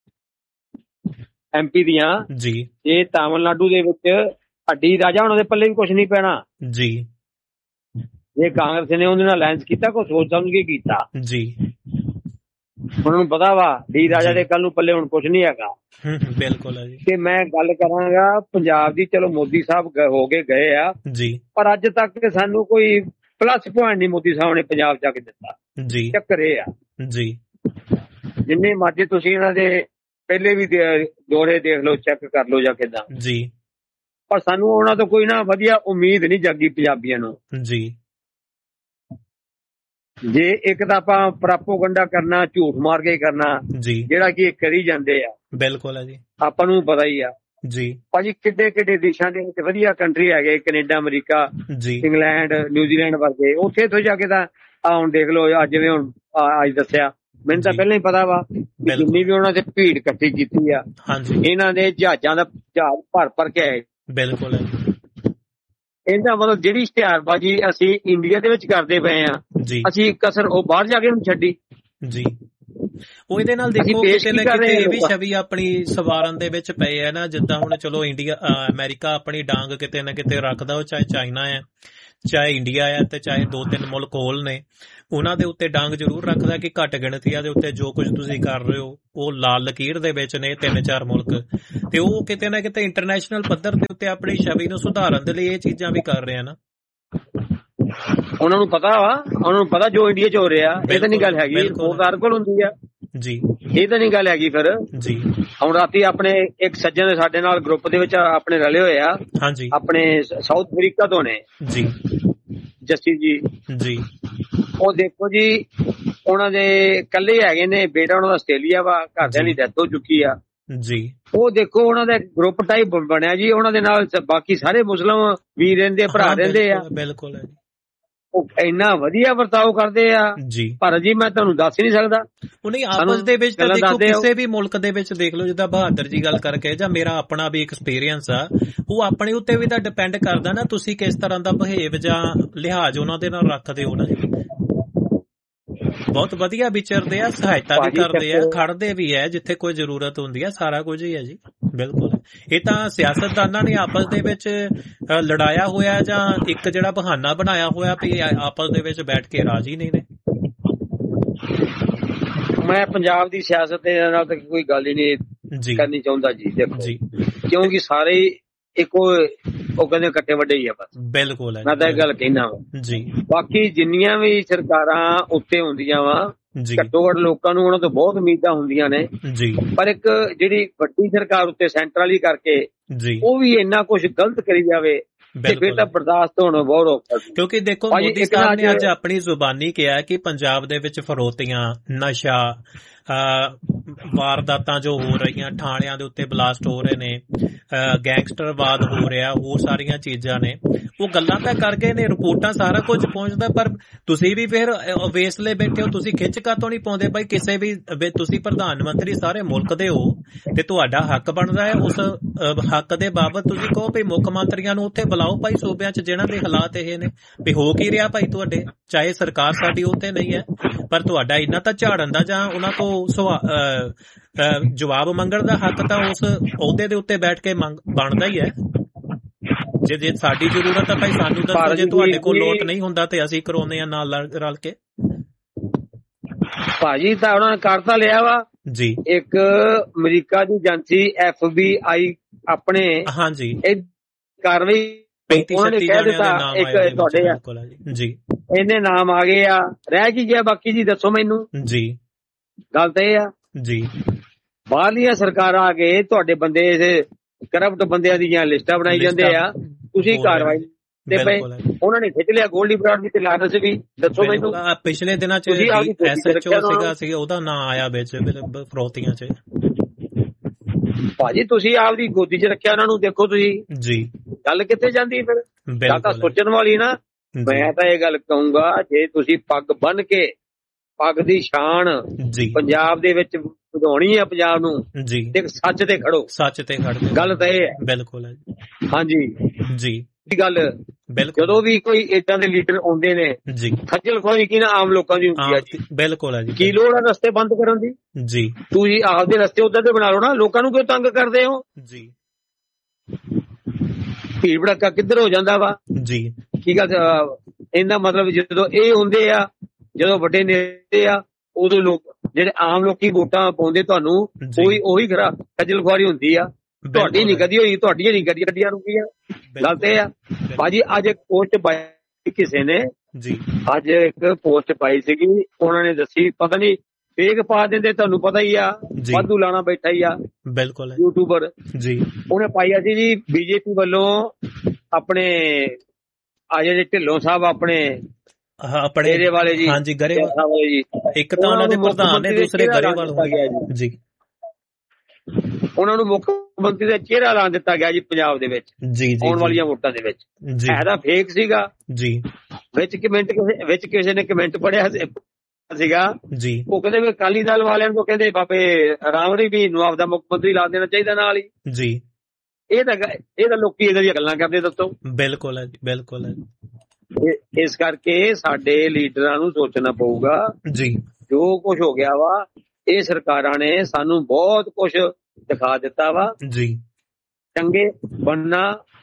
MP ਦੀਆਂ ਜੀ, ਇਹ ਤਾਮਿਲਨਾਡੂ ਦੇ ਵਿੱਚ ਡੀ ਰਾਜਾ ਉਹਨਾਂ ਦੇ ਪੱਲੇ ਵੀ ਕੁਛ ਨਹੀਂ ਪੈਣਾ ਜੀ। ਜੇ ਕਾਂਗਰਸ ਨੇ ਉਹਦੇ ਨਾਲ ਅਲਾਈਅੰਸ ਕੀਤਾ, ਕੋਈ ਸੋਚ ਸਮਝ ਕੇ ਕੀਤਾ ਜੀ, ਉਹਨਾਂ ਨੂੰ ਪਤਾ ਵਾ ਡੀ ਰਾਜਾ ਦੇ ਕੱਲ ਨੂੰ ਪੱਲੇ ਹੁਣ ਕੁਛ ਨਹੀਂ ਹੈਗਾ। ਬਿਲਕੁਲ ਹੈ ਜੀ। ਤੇ ਮੈਂ ਗੱਲ ਕਰਾਂਗਾ ਪੰਜਾਬ ਦੀ, ਚਲੋ ਮੋਦੀ ਸਾਹਿਬ ਹੋ ਕੇ ਗਏ ਆ ਜੀ, ਪਰ ਅੱਜ ਤੱਕ ਸਾਨੂੰ ਕੋਈ ਪਲੱਸ ਪੁਆਇੰਟ ਨਹੀਂ ਮੋਦੀ ਸਾਹਿਬ ਨੇ ਪੰਜਾਬ ਜਾ ਕੇ ਦਿੱਤਾ ਜੀ। ਚੱਕਰ ਇਹ ਆ ਜੀ, ਜਿੰਨੇ ਮਰਜ਼ੀ ਤੁਸੀਂ ਇਹਨਾਂ ਦੇ ਪਹਿਲੇ ਵੀ ਦੌਰੇ ਦੇਖ ਲਓ, ਚੈੱਕ ਕਰ ਲਓ ਜਾਂ ਕਿੱਦਾਂ ਜੀ, ਪਰ ਸਾਨੂੰ ਉਹਨਾਂ ਤੋਂ ਕੋਈ ਨਾ ਵਧੀਆ ਉਮੀਦ ਨਹੀਂ ਜਾਗੀ ਪੰਜਾਬੀਆਂ ਨੂੰ ਜੀ। ਜੇ ਇੱਕ ਤਾਂ ਆਪਾਂ ਪ੍ਰੋਪੇਗੈਂਡਾ ਕਰਨਾ, ਝੂਠ ਮਾਰ ਕੇ ਕਰਨਾ ਜੀ, ਜਿਹੜਾ ਕਿ ਕਰੀ ਜਾਂਦੇ ਆ, ਬਿਲਕੁਲ ਹੈ ਜੀ, ਆਪਾਂ ਨੂੰ ਪਤਾ ਹੀ ਆ ਜੀ। ਭਾਜੀ ਕਿੱਡੇ ਦੇਸ਼ਾਂ ਦੇ ਵਿੱਚ ਵਧੀਆ ਕੰਟਰੀ ਹੈਗੇ, ਕੈਨੇਡਾ, ਅਮਰੀਕਾ ਜੀ, ਇੰਗਲੈਂਡ, ਨਿਊਜ਼ੀਲੈਂਡ ਵਰਗੇ, ਉੱਥੇ ਤੋਂ ਜਾ ਕੇ ਤਾਂ ਹੁਣ ਦੇਖ ਲਓ, ਜਿਵੇਂ ਹੁਣ ਅੱਜ ਦੱਸਿਆ ਮੈਨੂੰ ਤਾਂ ਪਹਿਲਾਂ ਹੀ ਪਤਾ ਵਾ ਜਿੰਨੀ ਵੀ ਉਹਨਾਂ ਦੇ ਭੀੜ ਇਕੱਠੀ ਕੀਤੀ ਆ, ਇਹਨਾਂ ਦੇ ਜਹਾਜ਼ ਭਰ ਕੇ ਆਏ। ਬਿਲਕੁਲ ਇਹਦਾ ਮਤਲਬ ਜਿਹੜੀ ਇਸ਼ਤਿਹਾਰਬਾਜ਼ੀ ਅਸੀਂ ਇੰਡੀਆ ਦੇ ਵਿੱਚ ਕਰਦੇ ਪਏ ਆ, ਅਸੀਂ ਕਸਰ ਉਹ ਬਾਹਰ ਜਾ ਕੇ ਛੱਡੀ ਜੀ। ਉਹ ਇਹਦੇ ਨਾਲ ਦੇਖੋ ਕਿਤੇ ਨਾ ਕਿਤੇ ਇਹ ਵੀ ਛਵੀ ਆਪਣੀ ਸਵਾਰਨ ਦੇ ਵਿੱਚ ਪਏ ਆ ਨਾ। ਜਿੱਦਾਂ ਹੁਣ ਚਲੋ ਅਮਰੀਕਾ ਆਪਣੀ ਡਾਂਗ ਕਿਤੇ ਨਾ ਕਿਤੇ ਰੱਖਦਾ, ਉਹ ਚਾਹੇ ਚਾਈਨਾ ਹੈ ਚਾਹੇ ਇੰਡੀਆ ਹੈ ਤੇ ਚਾਹੇ 2-3 ਮੁਲਕ ਹੋਰ ਨੇ, ਉਹਨਾਂ ਦੇ ਉੱਤੇ ਡਾਂਗ ਜ਼ਰੂਰ ਰੱਖਦਾ ਕਿ ਘੱਟ ਗਿਣਤੀਆਂ ਦੇ ਉੱਤੇ ਜੋ ਕੁਝ ਤੁਸੀਂ ਕਰ ਰਹੇ ਹੋ ਉਹ ਲਾਲ ਲਕੀਰ ਦੇ ਵਿੱਚ ਨੇ 3-4 ਮੁਲਕ, ਤੇ ਉਹ ਕਿਤੇ ਨਾ ਕਿਤੇ ਇੰਟਰਨੈਸ਼ਨਲ ਪੱਧਰ ਦੇ ਉੱਤੇ ਆਪਣੀ ਛਵੀ ਨੂੰ ਸੁਧਾਰਨ ਦੇ ਲਈ ਇਹ ਚੀਜ਼ਾਂ ਵੀ ਕਰ ਰਹੇ ਆ ਨਾ। ਉਹਨਾਂ ਨੂੰ ਪਤਾ ਵਾ, ਉਹਨਾਂ ਨੂੰ ਪਤਾ ਜੋ ਇੰਡੀਆ 'ਚ ਹੋ ਰਿਹਾ। ਇਹ ਤਾਂ ਨਹੀਂ ਗੱਲ ਹੈਗੀ, ਸਰਕਾਰ ਕੋਲ ਹੁੰਦੀ ਆ ਜੀ, ਇਹ ਤਾਂ ਨਹੀਂ ਗੱਲ ਹੈਗੀ ਫਿਰ ਜੀ। ਹੁਣ ਰਾਤੀ ਆਪਣੇ ਇੱਕ ਸੱਜਣ ਸਾਡੇ ਨਾਲ ਗਰੁੱਪ ਦੇ ਵਿੱਚ ਆਪਣੇ ਰਲੇ ਹੋਏ ਆ, ਆਪਣੇ ਸਾਊਥ ਅਫਰੀਕਾ ਤੋਂ ਨੇ ਜੀ, ਜੱਸੀ ਜੀ। ਉਹ ਦੇਖੋ ਜੀ, ਉਹਨਾਂ ਦੇ ਇਕੱਲੇ ਹੈਗੇ ਨੇ, ਬੇਟਾ ਉਹਨਾਂ ਦਾ ਆਸਟ੍ਰੇਲੀਆ ਵਾ, ਘਰਦਿਆਂ ਦੀ ਡੈਥ ਹੋ ਚੁੱਕੀ ਆ ਜੀ। ਉਹ ਦੇਖੋ ਉਹਨਾਂ ਦਾ ਗਰੁੱਪ ਟਾਈਪ ਬਣਿਆ ਜੀ, ਉਹਨਾਂ ਦੇ ਨਾਲ ਬਾਕੀ ਸਾਰੇ ਮੁਸਲਿਮ ਵੀਰ ਰਹਿੰਦੇ, ਭਰਾ ਰਹਿੰਦੇ ਆ। ਬਿਲਕੁਲ ਉਹ ਇੰਨਾ ਵਧੀਆ ਵਰਤਾਓ ਕਰਦੇ ਆ ਜੀ, ਪਰ ਜੀ ਮੈਂ ਤੁਹਾਨੂੰ ਦੱਸ ਹੀ ਨਹੀਂ ਸਕਦਾ। ਉਹ ਨਹੀਂ ਆਪਸ ਦੇ ਵਿੱਚ ਤਾਂ ਦੇਖੋ ਕਿਸੇ ਵੀ ਮੁਲਕ ਦੇ ਵਿੱਚ ਦੇਖ ਲਓ, ਜਿੱਦਾਂ ਬਹਾਦਰ ਜੀ ਗੱਲ ਕਰਕੇ ਜਾਂ ਮੇਰਾ ਆਪਣਾ ਵੀ ਐਕਸਪੀਰੀਅੰਸ ਆ, ਉਹ ਆਪਣੇ ਉੱਤੇ ਵੀ ਤਾਂ ਡਿਪੈਂਡ ਕਰਦਾ ਨਾ ਤੁਸੀਂ ਕਿਸ ਤਰ੍ਹਾਂ ਦਾ ਬਿਹੇਵ ਜਾਂ ਲਿਹਾਜ਼ ਉਹਨਾਂ ਦੇ ਨਾਲ ਰੱਖਦੇ ਹੋ ਨਾ ਜੀ। ਬਹੁਤ ਵਧੀਆ ਵਿਚਰਦੇ ਆ, ਸਹਾਇਤਾ ਵੀ ਕਰਦੇ ਆ, ਖੜਦੇ ਵੀ ਹੈ ਜਿੱਥੇ ਕੋਈ ਜ਼ਰੂਰਤ ਹੁੰਦੀ ਆ, ਸਾਰਾ ਕੁਝ ਹੀ ਹੈ ਜੀ। ਬਿਲਕੁਲ ਇਹ ਤਾਂ ਸਿਆਸਤਦਾਨਾਂ ਨੇ ਆਪਸ ਦੇ ਵਿੱਚ ਲੜਾਇਆ ਹੋਇਆ ਜਾਂ ਇੱਕ ਜਿਹੜਾ ਬਹਾਨਾ ਬਣਾਇਆ ਹੋਇਆ ਵੀ ਆਪਸ ਦੇ ਵਿੱਚ ਬੈਠ ਕੇ ਰਾਜੀ ਨਹੀਂ ਨੇ। ਮੈਂ ਪੰਜਾਬ ਦੀ ਸਿਆਸਤ ਦੇ ਨਾਲ ਤਾਂ ਕੋਈ ਗੱਲ ਹੀ ਨਹੀਂ ਕਰਨੀ ਚਾਹੁੰਦਾ ਜੀ। ਦੇਖੋ ਜੀ, ਕਿਉਂਕਿ ਸਾਰੇ ਇੱਕੋ ਉਹ ਕਹਿੰਦੇ ਇਕੱਠੇ ਵੱਡੇ ਹੀ ਆ ਬਸ। ਬਿਲਕੁਲ ਮੈਂ ਤਾਂ ਇਹ ਗੱਲ ਕਹਿਣਾ ਵਾ ਜੀ। ਬਾਕੀ ਜਿੰਨੀਆਂ ਵੀ ਸਰਕਾਰਾਂ ਉੱਤੇ ਹੁੰਦੀਆਂ ਵਾ, ਘੱਟੋ ਘੱਟ ਲੋਕਾਂ ਨੂੰ ਉਹਨਾਂ ਤੋਂ ਬਹੁਤ ਉਮੀਦਾਂ ਹੁੰਦੀਆਂ ਨੇ ਜੀ, ਪਰ ਇੱਕ ਜਿਹੜੀ ਵੱਡੀ ਸਰਕਾਰ ਉੱਤੇ ਸੈਂਟਰ ਵਾਲੀ ਕਰਕੇ ਉਹ ਵੀ ਇੰਨਾ ਕੁਝ ਗਲਤ ਕਰੀ ਜਾਵੇ ਤੇ ਫਿਰ ਤਾਂ ਬਰਦਾਸ਼ਤ ਹੋਣਾ ਬਹੁਤ ਔਖਾ। ਕਿਉਂਕਿ ਦੇਖੋ ਮੋਦੀ ਸਾਹਿਬ ਨੇ ਅੱਜ ਆਪਣੀ ਜ਼ੁਬਾਨੀ ਕਿਹਾ ਕਿ ਪੰਜਾਬ ਦੇ ਵਿੱਚ ਫਰੋਤੀਆਂ, ਨਸ਼ਾ, ਵਾਰਦਾਤਾਂ ਜੋ ਹੋ ਰਹੀਆਂ, ਥਾਣਿਆਂ ਦੇ ਉੱਤੇ ਬਲਾਸਟ ਹੋ ਰਹੇ ਨੇ, ਗੈਂਗਸਟਰਵਾਦ ਹੋ ਰਿਹਾ, ਹੋਰ ਸਾਰੀਆਂ ਚੀਜ਼ਾਂ ਨੇ। ਉਹ ਗੱਲਾਂ ਤਾਂ ਕਰ ਗਏ ਨੇ, ਰਿਪੋਰਟਾਂ ਸਾਰਾ ਕੁਝ ਪਹੁੰਚਦਾ, ਪਰ ਤੁਸੀਂ ਵੀ ਫਿਰ ਵੇਸਲੇ ਬੈਠੇ ਹੋ। ਤੁਸੀਂ ਖਿੱਚ ਕਾਤੋਂ ਨਹੀਂ ਪਾਉਂਦੇ ਬਾਈ ਕਿਸੇ ਵੀ, ਤੁਸੀਂ ਪ੍ਰਧਾਨ ਮੰਤਰੀ ਸਾਰੇ ਮੁਲਕ ਦੇ ਹੋ ਤੇ ਤੁਹਾਡਾ ਹੱਕ ਬਣਦਾ ਹੈ। ਉਸ ਹੱਕ ਦੇ ਬਾਬਤ ਤੁਸੀਂ ਕਹੋ ਵੀ ਮੁੱਖ ਮੰਤਰੀਆਂ ਨੂੰ ਉੱਥੇ ਬੁਲਾਓ ਭਾਈ ਸੂਬਿਆਂ 'ਚ ਜਿਹਨਾਂ ਦੇ ਹਾਲਾਤ ਇਹ ਨੇ ਵੀ ਹੋ ਕੀ ਰਿਹਾ ਭਾਈ ਤੁਹਾਡੇ, ਚਾਹੇ ਸਰਕਾਰ ਸਾਡੀ ਉੱਥੇ ਨਹੀਂ ਹੈ, ਪਰ ਤੁਹਾਡਾ ਇੰਨਾ ਤਾਂ ਝਾੜਨ ਦਾ ਜਾਂ ਉਹਨਾਂ ਤੋਂ ਜਵਾਬ ਮੰਗਣ ਦਾ ਹੱਕ ਤਾਂ ਉਸ ਅਹੁਦੇ ਦੇ ਉੱਤੇ ਬੈਠ ਕੇ ਬਣਦਾ ਹੀ ਹੈ। ਜੇ ਸਾਡੀ ਜ਼ਰੂਰਤ ਹੈ ਭਾਈ ਸਾਨੂੰ ਦੱਸੋ, ਜੇ ਤੁਹਾਡੇ ਕੋਲ ਲੋਟ ਨਹੀਂ ਹੁੰਦਾ ਤੇ ਅਸੀਂ ਕਰਾਉਂਦੇ ਆ ਨਾਲ ਰਲ ਕੇ। ਭਾਜੀ ਤਾਂ ਉਹਨਾਂ ਨੇ ਕਰਤਾ ਲਿਆ ਵਾ ਜੀ, ਇੱਕ ਅਮਰੀਕਾ ਦੀ ਏਜੰਸੀ FBI ਆਪਣੇ ਹਾਂਜੀ ਇਹ ਕਾਰਵਾਈ ਉਹਨਾਂ ਨੇ ਕਹਿ ਦਿੱਤਾ, ਇੱਕ ਤੁਹਾਡੇ ਜੀ ਇਹਨੇ ਨਾਮ ਆ ਗਏ ਆ। ਰਹਿ ਕੀ ਗਿਆ ਬਾਕੀ ਜੀ ਦੱਸੋ ਮੈਨੂੰ ਜੀ। ਗੱਲ ਤਾਂ ਇਹ ਆ ਜੀ, ਬਾਹਰਲੀਆਂ ਸਰਕਾਰਾਂ ਆ ਕੇ ਤੁਹਾਡੇ ਬੰਦੇ ਕਰਪਟ ਬੰਦਿਆਂ ਦੀਆਂ ਲਿਸਟਾਂ ਬਣਾਈ ਜਾਂਦੇ ਆ, ਤੁਸੀਂ ਕਾਰਵਾਈ ਤੇ ਪਏ। ਉਹਨਾਂ ਨੇ ਖਿੱਚ ਲਿਆ ਗੋਲਡੀ ਬਰਾੜ ਦੀ ਤੇ ਲਾਰੈਂਸ ਵੀ। ਦੱਸੋ ਮੈਨੂੰ ਪਿਛਲੇ ਦਿਨਾਂ ਚ SHO ਸੀਗਾ ਉਹਦਾ ਨਾਂ ਆਇਆ ਵਿੱਚ ਫਰੋਤੀਆਂ ਚ। ਭਾਜੀ ਤੁਸੀਂ ਆਪਦੀ ਗੋਦੀ ਚ ਰੱਖਿਆ ਉਹਨਾਂ ਨੂੰ, ਦੇਖੋ ਤੁਸੀਂ ਜੀ ਗੱਲ ਕਿੱਥੇ ਜਾਂਦੀ ਫਿਰ। ਗੱਲ ਤਾਂ ਸੋਚਣ ਵਾਲੀ ਨਾ। ਮੈਂ ਤਾਂ ਇਹ ਗੱਲ ਕਹੂੰਗਾ, ਜੇ ਤੁਸੀਂ ਪੱਗ ਬੰਨ ਕੇ ਪੱਗ ਦੀ ਸ਼ਾਨ ਪੰਜਾਬ ਦੇ ਵਿੱਚ ਵਧਾਉਣੀ ਹੈ ਪੰਜਾਬ ਨੂੰ ਜੀ, ਤੇ ਸੱਚ ਤੇ ਖੜੋ, ਸੱਚ ਤੇ ਖੜੋ। ਗੱਲ ਤਾਂ ਇਹ ਹੈ। ਬਿਲਕੁਲ ਹੈ ਹਾਂਜੀ ਜੀ। ਗੱਲ ਜਦੋਂ ਵੀ ਕੋਈ ਏਦਾਂ ਦੇ ਲੀਡਰ ਆਉਂਦੇ ਨੇ ਜੀ, ਖੱਜਲ ਖੁਆਰੀ ਕੀ ਨਾ ਆਮ ਲੋਕਾਂ ਦੀ ਹੁੰਦੀ ਹੈ ਜੀ। ਬਿਲਕੁਲ ਹੈ ਜੀ। ਕੀ ਲੋੜ ਹੈ ਰਸਤੇ ਬੰਦ ਕਰਨ ਦੀ ਜੀ, ਤੁਸੀਂ ਆਪਦੇ ਰਸਤੇ ਉਧਰ ਦੇ ਬਣਾ ਲਓ ਨਾ, ਲੋਕਾਂ ਨੂੰ ਕਿਉਂ ਤੰਗ ਕਰਦੇ ਹੋ ਜੀ। ਭੀੜ ਭੜੱਕਾ ਕਿੱਧਰ ਹੋ ਜਾਂਦਾ ਵਾ ਜੀ। ਕੀ ਗੱਲ ਇਹਦਾ ਮਤਲਬ ਜਦੋਂ ਇਹ ਹੁੰਦੇ ਆ, ਜਦੋਂ ਵੱਡੇ ਨੇਤੇ ਆ, ਉਦੋਂ ਲੋਕ ਜਿਹੜੇ ਆਮ ਲੋਕੀ ਵੋਟਾਂ ਪਾਉਂਦੇ ਤੁਹਾਨੂੰ, ਉਹੀ ਖਰਾ ਖੱਜਲ ਖੁਆਰੀ ਹੁੰਦੀ ਆ। ਤੁਹਾਡੀ ਨੀ ਕਦੀ ਹੋਈ, ਤੁਹਾਡੀਆਂ ਨੀ ਕਦੀ ਗੱਡੀਆਂ ਰੁਕੀਆਂ। ਗੱਲ ਤੇ ਆ ਭਾਜੀ। ਅੱਜ ਇੱਕ ਪੋਸਟ ਪਾਈ ਕਿਸੇ ਨੇ ਜੀ, ਅੱਜ ਇੱਕ ਪੋਸਟ ਪਾਈ ਸੀਗੀ, ਉਹਨਾਂ ਨੇ ਦੱਸੀ, ਪਤਾ ਨੀ ਫੇਕ ਪਾ ਦਿੰਦੇ, ਤੁਹਾਨੂੰ ਪਤਾ ਹੀ ਆ, ਵਾਧੂ ਲਾਣਾ ਬੈਠਾ ਹੀ ਆ। ਬਿਲਕੁਲ ਯੂਟਿਊਬਰ ਜੀ। ਉਹਨੇ ਪਾਇਆ ਸੀ ਜੀ BJP ਵੱਲੋਂ ਆਪਣੇ ਆ ਜਿਹੜੇ ਢਿੱਲੋਂ ਸਾਹਿਬ ਆਪਣੇ ਡੇਰੇ ਵਾਲੇ ਜੀ, ਹਾਂਜੀ ਗਰੇਵਾਲ ਵਾਲੇ ਜੀ, ਇੱਕ ਤਾਂ ਉਹਨਾਂ ਦੇ ਪ੍ਰਧਾਨ ਨੇ, ਦੂਸਰੇ ਗਰੇਵਾਲ ਹੋ ਗਿਆ ਜੀ। ਉਹਨਾਂ ਨੂੰ ਮੁੱਖ ਮੰਤਰੀ ਦਾ ਚਿਹਰਾ ਲਾ ਦਿੱਤਾ ਗਿਆ ਜੀ ਪੰਜਾਬ ਦੇ ਵਿੱਚ ਆਉਣ ਵਾਲੀਆਂ ਵੋਟਾਂ ਦੇ ਵਿੱਚ। ਇਹਦਾ ਫੇਕ ਸੀਗਾ ਜੀ। ਵਿੱਚ ਕਿਸੇ ਨੇ ਕਮੈਂਟ ਪੜਿਆ, ਸੀਗਾ ਜੀ, ਉਹ ਕਹਿੰਦੇ ਵੀ ਅਕਾਲੀ ਦਲ ਵਾਲਿਆਂ ਨੂੰ ਕਹਿੰਦੇ ਬਾਬੇ ਰਾਮਰੀ ਵੀ ਨੂੰ ਆਪਦਾ ਮੁੱਖ ਮੰਤਰੀ ਲਾ ਦੇਣਾ ਚਾਹੀਦਾ ਨਾਲ ਹੀ ਜੀ। ਇਹ ਤਾਂ ਲੋਕੀ ਇਹਨਾਂ ਦੀਆਂ ਗੱਲਾਂ ਕਰਦੇ ਦੱਸੋ। ਬਿਲਕੁਲ ਹੈ ਜੀ, ਬਿਲਕੁਲ ਹੈ। ਇਸ ਕਰਕੇ ਸਾਡੇ ਲੀਡਰਾਂ ਨੂੰ ਸੋਚਣਾ ਪਊਗਾ ਜੀ। ਜੋ ਕੁਝ ਹੋ ਗਿਆ ਵਾ ਇਹ ਸਰਕਾਰਾਂ ਨੇ ਸਾਨੂੰ ਬਹੁਤ ਕੁਝ ਦਿਖਾ ਦਿੱਤਾ ਵਾ ਜੀ। ਚੰਗੇ ਬਣਨਾ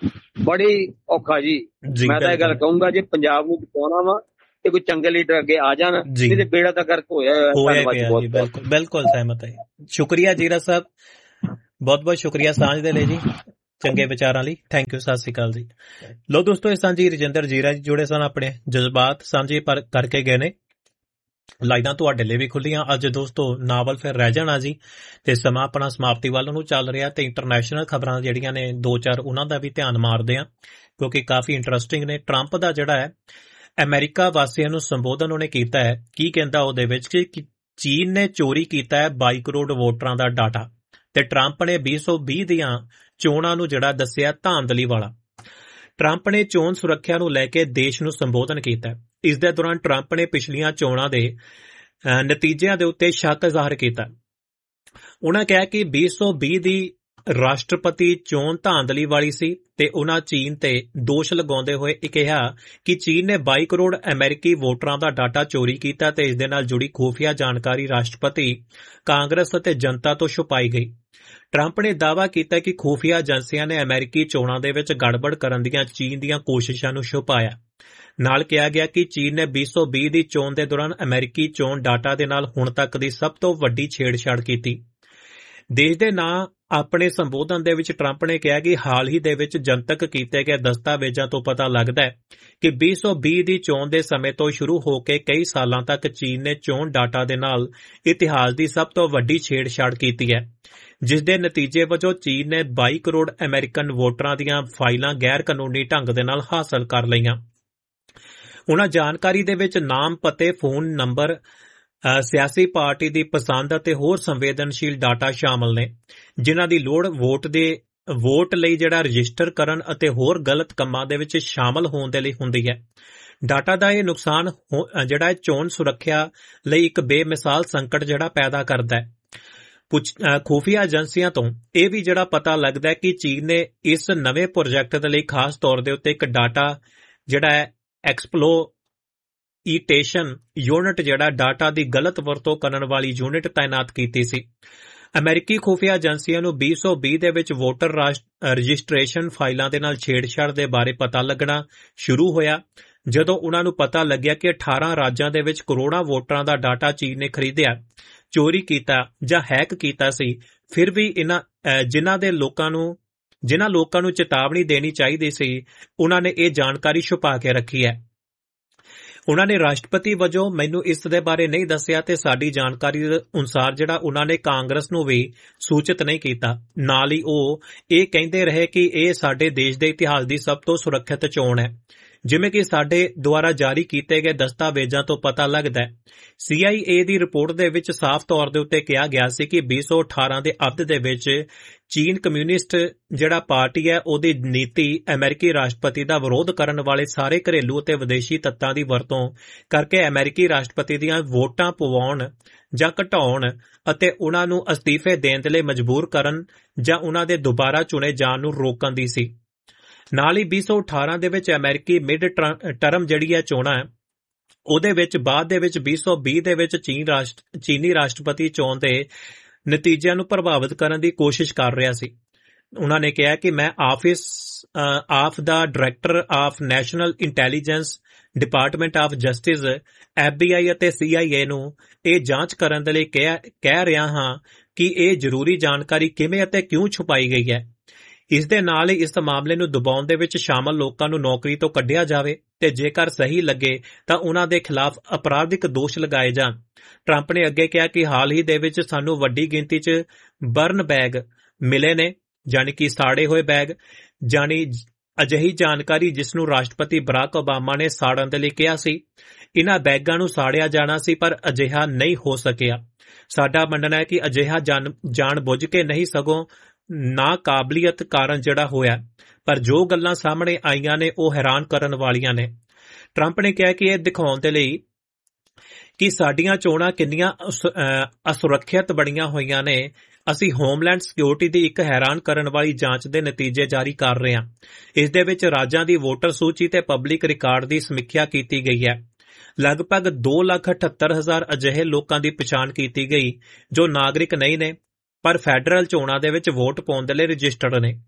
ਬੜੀ ਔਖਾ ਜੀ। ਮੈਂ ਤਾਂ ਇਹ ਗੱਲ ਕਹੂੰਗਾ ਜੇ ਪੰਜਾਬ ਨੂੰ ਬਚਾਉਣਾ ਵਾ ਤੇ ਕੋਈ ਚੰਗੇ ਲੀਡਰ ਅੱਗੇ ਆ ਜਾਣ, ਇਹਦੇ ਬੇੜਾ ਤਾਂ ਗਰਕ ਹੋਇਆ ਹੋਇਆ। ਬਿਲਕੁਲ ਸਹਿਮਤ ਹੈ। ਸ਼ੁਕਰੀਆ ਜੀਰਾ ਸਾਹਿਬ, ਬਹੁਤ ਬਹੁਤ ਸ਼ੁਕਰੀਆ ਸਾਂਝ ਦੇ ਲਈ ਜੀ, ਚੰਗੇ ਵਿਚਾਰਾਂ ਲਈ। ਥੈਂਕ ਯੂ, ਸਤਿ ਸ੍ਰੀ ਅਕਾਲ ਜੀ। ਲੋ ਦੋਸਤੋ, ਇਹ ਸਾਂਝੀ ਰਜਿੰਦਰ ਜੀਰਾ ਜੀ ਜੁੜੇ ਸਨ, ਆਪਣੇ ਜਜ਼ਬਾਤ ਸਾਂਝੇ ਕਰਕੇ ਗਏ ਨੇ। ਲਾਈਨਾਂ ਤੁਹਾਡੇ ਲਈ ਵੀ ਖੁੱਲੀਆਂ ਅੱਜ ਦੋਸਤੋ, ਨਾਵਲ ਫਿਰ ਰਹਿ ਜਾਣਾ ਜੀ, ਤੇ ਸਮਾਂ ਆਪਣਾ ਸਮਾਪਤੀ ਵੱਲ ਨੂੰ ਚੱਲ ਰਿਹਾ, ਤੇ ਇੰਟਰਨੈਸ਼ਨਲ ਖਬਰਾਂ ਜਿਹੜੀਆਂ ਨੇ 2-4 ਉਹਨਾਂ ਦਾ ਵੀ ਧਿਆਨ ਮਾਰਦੇ ਆ, ਕਿਉਂਕਿ ਕਾਫੀ ਇੰਟਰਸਟਿੰਗ ਨੇ। ਟਰੰਪ ਦਾ ਜਿਹੜਾ ਹੈ ਅਮਰੀਕਾ ਵਾਸੀਆਂ ਨੂੰ ਸੰਬੋਧਨ ਉਹਨੇ ਕੀਤਾ ਹੈ, ਕੀ ਕਹਿੰਦਾ ਉਹਦੇ ਵਿੱਚ ਕਿ ਚੀਨ ਨੇ ਚੋਰੀ ਕੀਤਾ ਹੈ 22 ਕਰੋੜ ਵੋਟਰਾਂ ਦਾ ਡਾਟਾ, ਤੇ ਟਰੰਪ ਨੇ 2020 ਦੀਆਂ ਚੋਣਾਂ ਨੂੰ ਜਿਹੜਾ ਦੱਸਿਆ ਧਾਂਦਲੀ ਵਾਲਾ। ਟਰੰਪ ਨੇ ਚੋਣ ਸੁਰੱਖਿਆ ਨੂੰ ਲੈ ਕੇ ਦੇਸ਼ ਨੂੰ ਸੰਬੋਧਨ ਕੀਤਾ। ਇਸ ਦੇ ਦੌਰਾਨ ਟਰੰਪ ਨੇ ਪਿਛਲੀਆਂ ਚੋਣਾਂ ਦੇ ਨਤੀਜਿਆਂ ਦੇ ਉੱਤੇ ਸ਼ੱਕ ਜ਼ਾਹਰ ਕੀਤਾ। ਉਹਨਾਂ ਕਿਹਾ ਕਿ 2020 ਦੀ ਰਾਸ਼ਟਰਪਤੀ ਚੋਣ ਧਾਂਦਲੀ ਵਾਲੀ ਸੀ, ਤੇ ਉਹਨਾਂ ਚੀਨ ਤੇ ਦੋਸ਼ ਲਗਾਉਂਦੇ ਹੋਏ ਕਿਹਾ ਕਿ ਚੀਨ ਨੇ 22 ਕਰੋੜ ਅਮਰੀਕੀ ਵੋਟਰਾਂ ਦਾ ਡਾਟਾ ਚੋਰੀ ਕੀਤਾ, ਤੇ ਇਸ ਦੇ ਨਾਲ ਜੁੜੀ ਖੁਫੀਆ ਜਾਣਕਾਰੀ ਰਾਸ਼ਟਰਪਤੀ, ਕਾਂਗਰਸ ਅਤੇ ਜਨਤਾ ਤੋਂ ਛੁਪਾਈ ਗਈ। ਟਰੰਪ ਨੇ ਦਾਅਵਾ ਕੀਤਾ ਕਿ ਖੁਫੀਆ ਏਜੰਸੀਆਂ ਨੇ ਅਮਰੀਕੀ ਚੋਣਾਂ ਦੇ ਵਿੱਚ ਗੜਬੜ ਕਰਨ ਦੀਆਂ ਚੀਨ ਦੀਆਂ ਕੋਸ਼ਿਸ਼ਾਂ ਨੂੰ ਛੁਪਾਇਆ। ਨਾਲ ਕਿਹਾ ਗਿਆ ਕਿ ਚੀਨ ਨੇ 2020 ਦੀ ਚੋਣ ਦੇ ਦੌਰਾਨ ਅਮਰੀਕੀ ਚੋਣ ਡਾਟਾ ਦੇ ਨਾਲ ਹੁਣ ਤੱਕ ਦੀ ਸਭ ਤੋਂ ਵੱਡੀ ਛੇੜਛਾੜ ਕੀਤੀ। ਦੇਸ਼ ਦੇ ਨਾਂ ਆਪਣੇ ਸੰਬੋਧਨ ਦੇ ਵਿੱਚ ਟਰੰਪ ਨੇ ਕਿਹਾ ਕਿ ਹਾਲ ਹੀ ਦੇ ਵਿੱਚ ਜਨਤਕ ਕੀਤੇ ਗਏ ਦਸਤਾਵੇਜ਼ਾਂ ਤੋਂ ਪਤਾ ਲੱਗਦਾ ਹੈ ਕਿ 2020 ਦੀ ਚੋਣ ਦੇ ਸਮੇਂ ਤੋਂ ਸ਼ੁਰੂ ਹੋ ਕੇ ਕਈ ਸਾਲਾਂ ਤੱਕ ਚੀਨ ਨੇ ਚੋਣ ਡਾਟਾ ਦੇ ਨਾਲ ਇਤਿਹਾਸ ਦੀ ਸਭ ਤੋਂ ਵੱਡੀ ਛੇੜਛਾੜ ਕੀਤੀ ਹੈ, ਜਿਸ ਦੇ ਨਤੀਜੇ ਵਜੋਂ ਚੀਨ ਨੇ 22 ਕਰੋੜ ਅਮਰੀਕਨ ਵੋਟਰਾਂ ਦੀਆਂ ਫਾਈਲਾਂ ਗੈਰ ਕਾਨੂੰਨੀ ਢੰਗ ਦੇ ਨਾਲ ਹਾਸਲ ਕਰ ਲਈਆਂ। ਉਹਨਾਂ ਜਾਣਕਾਰੀ ਦੇ ਵਿੱਚ ਨਾਮ, ਪਤੇ, ਫੋਨ ਨੰਬਰ, ਸਿਆਸੀ ਪਾਰਟੀ ਦੀ ਪਸੰਦ ਅਤੇ ਹੋਰ ਸੰਵੇਦਨਸ਼ੀਲ ਡਾਟਾ ਸ਼ਾਮਲ ਨੇ, ਜਿਨ੍ਹਾਂ ਦੀ ਲੋੜ ਵੋਟ ਲਈ ਜਿਹੜਾ ਰਜਿਸਟਰ ਕਰਨ ਅਤੇ ਹੋਰ ਗਲਤ ਕੰਮਾਂ ਦੇ ਵਿੱਚ ਸ਼ਾਮਲ ਹੋਣ ਦੇ ਲਈ ਹੁੰਦੀ ਹੈ। ਡਾਟਾ ਦਾ ਇਹ ਨੁਕਸਾਨ ਜਿਹੜਾ ਚੋਣ ਸੁਰੱਖਿਆ ਲਈ ਇੱਕ ਬੇਮਿਸਾਲ ਸੰਕਟ ਜਿਹੜਾ ਪੈਦਾ ਕਰਦਾ ਹੈ। ਖੁਫੀਆ ਏਜੰਸੀਆਂ ਤੋਂ ਇਹ ਵੀ ਜਿਹੜਾ ਪਤਾ ਲੱਗਦਾ ਹੈ ਕਿ ਚੀਨ ਨੇ ਇਸ ਨਵੇਂ ਪ੍ਰੋਜੈਕਟ ਦੇ ਲਈ ਖਾਸ ਤੌਰ ਦੇ ਉੱਤੇ ਇੱਕ ਡਾਟਾ ਜਿਹੜਾ ਹੈ ਐਕਸਪਲੋਈਟੇਸ਼ਨ ਯੂਨਿਟ, ਜਿਹੜਾ ਡਾਟਾ ਦੀ ਗਲਤ ਵਰਤੋਂ ਕਰਨ ਵਾਲੀ ਯੂਨਿਟ ਤਾਇਨਾਤ ਕੀਤੀ ਸੀ। ਅਮਰੀਕੀ ਖੁਫੀਆ ਏਜੰਸੀਆਂ ਨੂੰ 2020 ਦੇ ਵਿੱਚ ਵੋਟਰ ਰਜਿਸਟ੍ਰੇਸ਼ਨ ਫਾਈਲਾਂ ਦੇ ਨਾਲ ਛੇੜਛਾੜ ਦੇ ਬਾਰੇ ਪਤਾ ਲੱਗਣਾ ਸ਼ੁਰੂ ਹੋਇਆ, ਜਦੋਂ ਉਹਨਾਂ ਨੂੰ ਪਤਾ ਲੱਗਿਆ ਕਿ 18 ਰਾਜਾਂ ਦੇ ਵਿੱਚ ਕਰੋੜਾਂ ਵੋਟਰਾਂ ਦਾ ਡਾਟਾ ਚੀਨ ਨੇ ਖਰੀਦਿਆ, ਚੋਰੀ ਕੀਤਾ ਜਾਂ ਹੈਕ ਕੀਤਾ ਸੀ। ਫਿਰ ਵੀ ਜਿਨ੍ਹਾਂ ਲੋਕਾਂ ਨੂੰ ਚੇਤਾਵਨੀ ਦੇਣੀ ਚਾਹੀਦੀ ਸੀ, ਉਹਨਾਂ ਨੇ ਇਹ ਜਾਣਕਾਰੀ ਛੁਪਾ ਕੇ ਰੱਖੀ ਹੈ। ਉਹਨਾਂ ਨੇ ਰਾਸ਼ਟਰਪਤੀ ਵਜੋਂ ਮੈਨੂੰ ਇਸ ਦੇ ਬਾਰੇ ਨਹੀਂ ਦੱਸਿਆ, ਤੇ ਸਾਡੀ ਜਾਣਕਾਰੀ ਅਨੁਸਾਰ ਜਿਹੜਾ ਉਹਨਾਂ ਨੇ ਕਾਂਗਰਸ ਨੂੰ ਵੀ ਸੂਚਿਤ ਨਹੀਂ ਕੀਤਾ। ਨਾਲ ਹੀ ਉਹ ਇਹ ਕਹਿੰਦੇ ਰਹੇ ਕਿ ਇਹ ਸਾਡੇ ਦੇਸ਼ ਦੇ ਇਤਿਹਾਸ ਦੀ ਸਭ ਤੋਂ ਸੁਰੱਖਿਅਤ ਚੋਣ ਹੈ, ਜਿਵੇਂ ਕਿ ਸਾਡੇ ਦੁਆਰਾ ਜਾਰੀ ਕੀਤੇ ਗਏ ਦਸਤਾਵੇਜ਼ਾਂ ਤੋਂ ਪਤਾ ਲੱਗਦਾ ਹੈ। CIA ਦੀ ਰਿਪੋਰਟ ਦੇ ਵਿੱਚ ਸਾਫ਼ ਤੌਰ ਦੇ ਉੱਤੇ ਕਿਹਾ ਗਿਆ ਸੀ ਕਿ 2018 ਦੇ ਅੱਧ ਦੇ ਵਿੱਚ ਚੀਨ ਕਮਿਊਨਿਸਟ ਜਿਹੜਾ ਪਾਰਟੀ ਹੈ, ਉਹਦੀ ਨੀਤੀ ਅਮਰੀਕੀ ਰਾਸ਼ਟਰਪਤੀ ਦਾ ਵਿਰੋਧ ਕਰਨ ਵਾਲੇ ਸਾਰੇ ਘਰੇਲੂ ਅਤੇ ਵਿਦੇਸ਼ੀ ਤੱਤਾਂ ਦੀ ਵਰਤੋਂ ਕਰਕੇ ਅਮਰੀਕੀ ਰਾਸ਼ਟਰਪਤੀ ਦੀਆਂ ਵੋਟਾਂ ਪਵਾਉਣ ਜਾਂ ਘਟਾਉਣ ਅਤੇ ਉਹਨਾਂ ਨੂੰ ਅਸਤੀਫੇ ਦੇਣ ਦੇ ਲਈ ਮਜਬੂਰ ਕਰਨ ਜਾਂ ਉਹਨਾਂ ਦੇ ਦੁਬਾਰਾ ਚੁਣੇ ਜਾਣ ਨੂੰ ਰੋਕਣ ਦੀ ਸੀ। ਨਾਲ ਹੀ 2018 ਦੇ ਵਿੱਚ ਅਮਰੀਕੀ ਮਿਡ ਟਰਮ ਜਿਹੜੀ ਹੈ ਚੋਣਾਂ, ਉਹਦੇ ਵਿੱਚ ਬਾਅਦ ਦੇ ਵਿੱਚ 2020 ਦੇ ਵਿੱਚ ਚੀਨੀ ਰਾਸ਼ਟਰਪਤੀ ਚੋਣ ਦੇ ਨਤੀਜਿਆਂ ਨੂੰ ਪ੍ਰਭਾਵਿਤ ਕਰਨ ਦੀ ਕੋਸ਼ਿਸ਼ ਕਰ ਰਿਹਾ ਸੀ। ਉਹਨਾਂ ਨੇ ਕਿਹਾ ਕਿ ਮੈਂ office of the director of national intelligence, department of justice, FBI ਅਤੇ CIA ਨੂੰ ਇਹ ਜਾਂਚ ਕਰਨ ਦੇ ਲਈ ਕਹਿ ਰਿਹਾ ਹਾਂ ਕਿ ਇਹ ਜ਼ਰੂਰੀ ਜਾਣਕਾਰੀ ਕਿਵੇਂ ਅਤੇ ਕਿਉਂ ਛੁਪਾਈ ਗਈ ਹੈ। ਇਸ ਦੇ ਨਾਲ ਹੀ ਇਸ ਮਾਮਲੇ ਨੂੰ ਦਬਾਉਣ ਦੇ ਵਿੱਚ ਸ਼ਾਮਲ ਲੋਕਾਂ ਨੂੰ ਨੌਕਰੀ ਤੋਂ ਕੱਢਿਆ ਜਾਵੇ, ਤੇ ਜੇਕਰ ਸਹੀ ਲੱਗੇ ਤਾਂ ਉਹਨਾਂ ਦੇ ਖਿਲਾਫ ਅਪਰਾਧਿਕ ਦੋਸ਼ ਲਗਾਏ ਜਾਣ। ਟਰੰਪ ਨੇ ਅੱਗੇ ਕਿਹਾ ਕਿ ਹਾਲ ਹੀ ਦੇ ਵਿੱਚ ਸਾਨੂੰ ਵੱਡੀ ਗਿਣਤੀ 'ਚ ਬਰਨ ਬੈਗ ਮਿਲੇ ਨੇ, ਜਾਣੀ ਕਿ ਸਾੜੇ ਹੋਏ ਬੈਗ, ਜਾਣੀ ਅਜਿਹੀ ਜਾਣਕਾਰੀ ਜਿਸ ਨੂੰ ਰਾਸ਼ਟਰਪਤੀ ਬਰਾਕ ਓਬਾਮਾ ਨੇ ਸਾੜਨ ਦੇ ਲਈ ਕਿਹਾ ਸੀ। ਇਹਨਾਂ ਬੈਗਾਂ ਨੂੰ ਸਾੜਿਆ ਜਾਣਾ ਸੀ, ਪਰ ਅਜਿਹਾ ਨਹੀਂ ਹੋ ਸਕਿਆ। ਸਾਡਾ ਮੰਨਣਾ ਹੈ ਕਿ ਅਜਿਹਾ ਜਾਣ ਬੁੱਝ ਕੇ ਨਹੀਂ, ਸਗੋਂ ਨਾ ਕਾਬਲੀਅਤ ਕਾਰਨ ਜਿਹੜਾ ਹੋਇਆ, ਪਰ ਜੋ ਗੱਲਾਂ ਸਾਹਮਣੇ ਆਈਆਂ ਨੇ ਉਹ ਹੈਰਾਨ ਕਰਨ ਵਾਲੀਆਂ ਨੇ। ਟਰੰਪ ਨੇ ਕਿਹਾ ਕਿ ਇਹ ਦਿਖਾਉਣ ਦੇ ਲਈ ਕਿ ਸਾਡੀਆਂ ਚੋਣਾਂ ਕਿੰਨੀਆਂ ਅਸੁਰੱਖਿਅਤ ਬਣੀਆਂ ਹੋਈਆਂ ਨੇ। ਅਸੀਂ ਹੋਮਲੈਂਡ ਸਿਕਿਉਰਿਟੀ ਦੀ ਇੱਕ ਹੈਰਾਨ ਕਰਨ ਵਾਲੀ ਜਾਂਚ ਦੇ ਨਤੀਜੇ ਜਾਰੀ ਕਰ ਰਹੇ ਹਾਂ। ਇਸ ਦੇ ਵਿੱਚ ਰਾਜਾਂ ਦੀ ਵੋਟਰ ਸੂਚੀ ਤੇ ਪਬਲਿਕ ਰਿਕਾਰਡ ਦੀ ਸਮੀਖਿਆ ਕੀਤੀ ਗਈ ਹੈ। ਲਗਭਗ 2,78,000 ਅਜਿਹੇ ਲੋਕਾਂ ਦੀ ਪਛਾਣ ਕੀਤੀ ਗਈ ਜੋ ਨਾਗਰਿਕ ਨਹੀਂ ਨੇ ਪਰ ਫੈਡਰਲ ਚੋਣਾਂ ਦੇ ਵਿੱਚ ਵੋਟ ਪਾਉਣ ਦੇ ਲਈ ਰਜਿਸਟਰਡ ਨੇ।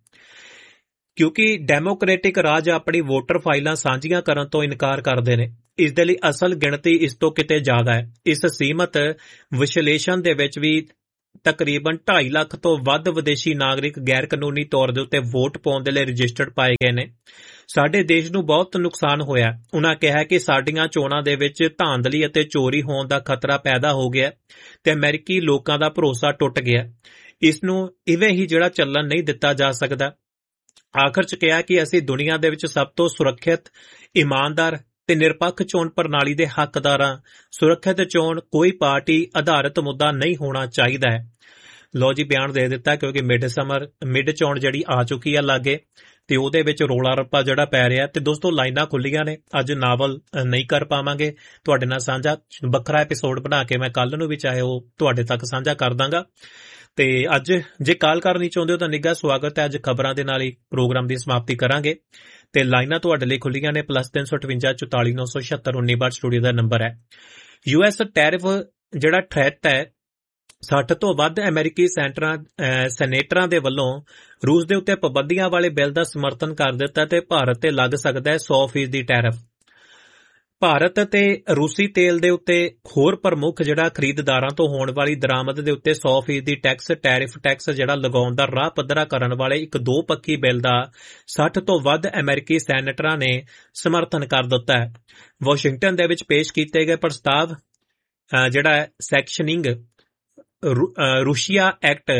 ਕਿਉਂਕਿ ਡੈਮੋਕ੍ਰੈਟਿਕ ਰਾਜ ਆਪਣੀ ਵੋਟਰ ਫਾਈਲਾਂ ਸਾਂਝੀਆਂ ਕਰਨ ਤੋਂ ਇਨਕਾਰ ਕਰਦੇ ਨੇ। ਇਸ ਦੇ ਲਈ ਅਸਲ ਗਿਣਤੀ ਇਸ ਤੋਂ ਕਿਤੇ ਜ਼ਿਆਦਾ ਹੈ। ਇਸ ਸੀਮਤ ਵਿਸ਼ਲੇਸ਼ਣ ਦੇ ਵਿੱਚ ਵੀ ਤਕਰੀਬਨ 2.5 ਲੱਖ ਤੋਂ ਵੱਧ ਵਿਦੇਸ਼ੀ ਨਾਗਰਿਕ ਗੈਰ ਕਾਨੂੰਨੀ ਤੌਰ ਦੇ ਉੱਤੇ ਵੋਟ ਪਾਉਣ ਦੇ ਲਈ ਰਜਿਸਟਰਡ ਪਾਏ ਗਏ ਨੇ। ਸਾਡੇ ਦੇਸ਼ ਨੂੰ ਬਹੁਤ ਨੁਕਸਾਨ ਹੋਇਆ। ਉਨ੍ਹਾਂ ਕਿਹਾ ਕਿ ਸਾਡੀਆਂ ਚੋਣਾਂ ਦੇ ਵਿੱਚ ਧਾਂਦਲੀ ਅਤੇ ਚੋਰੀ ਹੋਣ ਦਾ ਖਤਰਾ ਪੈਦਾ ਹੋ ਗਿਆ ਤੇ ਅਮਰੀਕੀ ਲੋਕਾਂ ਦਾ ਭਰੋਸਾ ਟੁੱਟ ਗਿਆ। ਇਸ ਨੂੰ ਇਵੇਂ ਹੀ ਜਿਹੜਾ ਚੱਲਣ ਨਹੀਂ ਦਿੱਤਾ ਜਾ ਸਕਦਾ। ਆਖਰ 'ਚ ਕਿਹਾ ਕਿ ਅਸੀਂ ਦੁਨੀਆ ਦੇ ਵਿੱਚ ਸਭ ਤੋਂ ਸੁਰੱਖਿਅਤ, ਇਮਾਨਦਾਰ ਤੇ ਨਿਰਪੱਖ ਚੋਣ ਪ੍ਰਣਾਲੀ ਦੇ ਹੱਕਦਾਰਾਂ। ਸੁਰੱਖਿਅਤ ਚੋਣ ਕੋਈ ਪਾਰਟੀ ਆਧਾਰਿਤ ਮੁੱਦਾ ਨਹੀਂ ਹੋਣਾ ਚਾਹੀਦਾ ਹੈ। ਲੋ ਜੀ, ਬਿਆਨ ਦੇ ਦਿੱਤਾ ਕਿਉਂਕਿ ਮਿਡ ਚੋਣ ਜਿਹੜੀ ਆ ਚੁੱਕੀ ਆ ਲਾਗੇ ਤੇ ਉਹਦੇ ਵਿੱਚ ਰੋਲਾ ਰੱਪਾ ਜਿਹੜਾ ਪੈ ਰਿਹਾ। ਤੇ ਦੋਸਤੋ, ਲਾਈਨਾਂ ਖੁੱਲੀਆਂ ਨੇ। ਅੱਜ ਨਾਵਲ ਨਹੀਂ ਕਰ ਪਾਵਾਂਗੇ ਤੁਹਾਡੇ ਨਾਲ ਸਾਂਝਾ। ਵੱਖਰਾ ਐਪੀਸੋਡ ਬਣਾ ਕੇ ਮੈਂ ਕੱਲ ਨੂੰ ਵੀ ਚਾਹੇ ਉਹ ਤੁਹਾਡੇ ਤੱਕ ਸਾਂਝਾ ਕਰ ਦਾਂਗਾ। ਤੇ ਅੱਜ ਜੇ ਕਾਲ ਕਰਨੀ ਚਾਹੁੰਦੇ ਹੋ ਤਾਂ ਨਿੱਘਾ ਸਵਾਗਤ ਹੈ। ਅੱਜ ਖਬਰਾਂ ਦੇ ਨਾਲ ਹੀ ਪ੍ਰੋਗਰਾਮ ਦੀ ਸਮਾਪਤੀ ਕਰਾਂਗੇ ਤੇ ਲਾਈਨਾਂ ਤੁਹਾਡੇ ਲਈ ਖੁੱਲੀਆਂ ਨੇ। +358 44 976 19 ਸਟੂਡੀਓ ਦਾ ਨੰਬਰ ਹੈ। US ਟੈਰਿਫ ਜਿਹੜਾ ਥ੍ਰੈਟ ਹੈ, 60 ਤੋਂ ਵੱਧ ਅਮਰੀਕੀ ਸੈਨੇਟਰਾਂ ਦੇ ਵੱਲੋਂ ਰੂਸ ਦੇ ਉੱਤੇ ਪਾਬੰਦੀਆਂ ਵਾਲੇ ਬਿੱਲ ਦਾ ਸਮਰਥਨ ਕਰ ਦਿੱਤਾ ਤੇ ਭਾਰਤ ਤੇ ਲੱਗ ਸਕਦਾ ਹੈ 100% ਟੈਰਿਫ। ਭਾਰਤ ਤੇ ਰੂਸੀ ਤੇਲ ਦੇ ਉੱਤੇ ਹੋਰ ਪ੍ਰਮੁੱਖ ਜਿਹੜਾ ਖਰੀਦਦਾਰਾਂ ਤੋਂ ਹੋਣ ਵਾਲੀ ਦਰਾਮਦ ਦੇ ਉੱਤੇ 100% ਟੈਰਿਫ ਜਿਹੜਾ ਲਗਾਉਣ ਦਾ ਰਾਹ ਪੱਧਰਾ ਕਰਨ ਵਾਲੇ ਇੱਕ ਦੋ ਪੱਖੀ ਬਿੱਲ ਦਾ 60 ਤੋਂ ਵੱਧ ਅਮਰੀਕੀ ਸੈਨੇਟਰਾਂ ਨੇ ਸਮਰਥਨ ਕਰ ਦਿੱਤਾ ਹੈ। ਵਾਸ਼ਿੰਗਟਨ ਦੇ ਵਿੱਚ ਪੇਸ਼ ਕੀਤੇ ਗਏ ਪ੍ਰਸਤਾਵ ਜਿਹੜਾ ਸੈਕਸ਼ਨਿੰਗ ਰੂਸ਼ੀਆ ਐਕਟ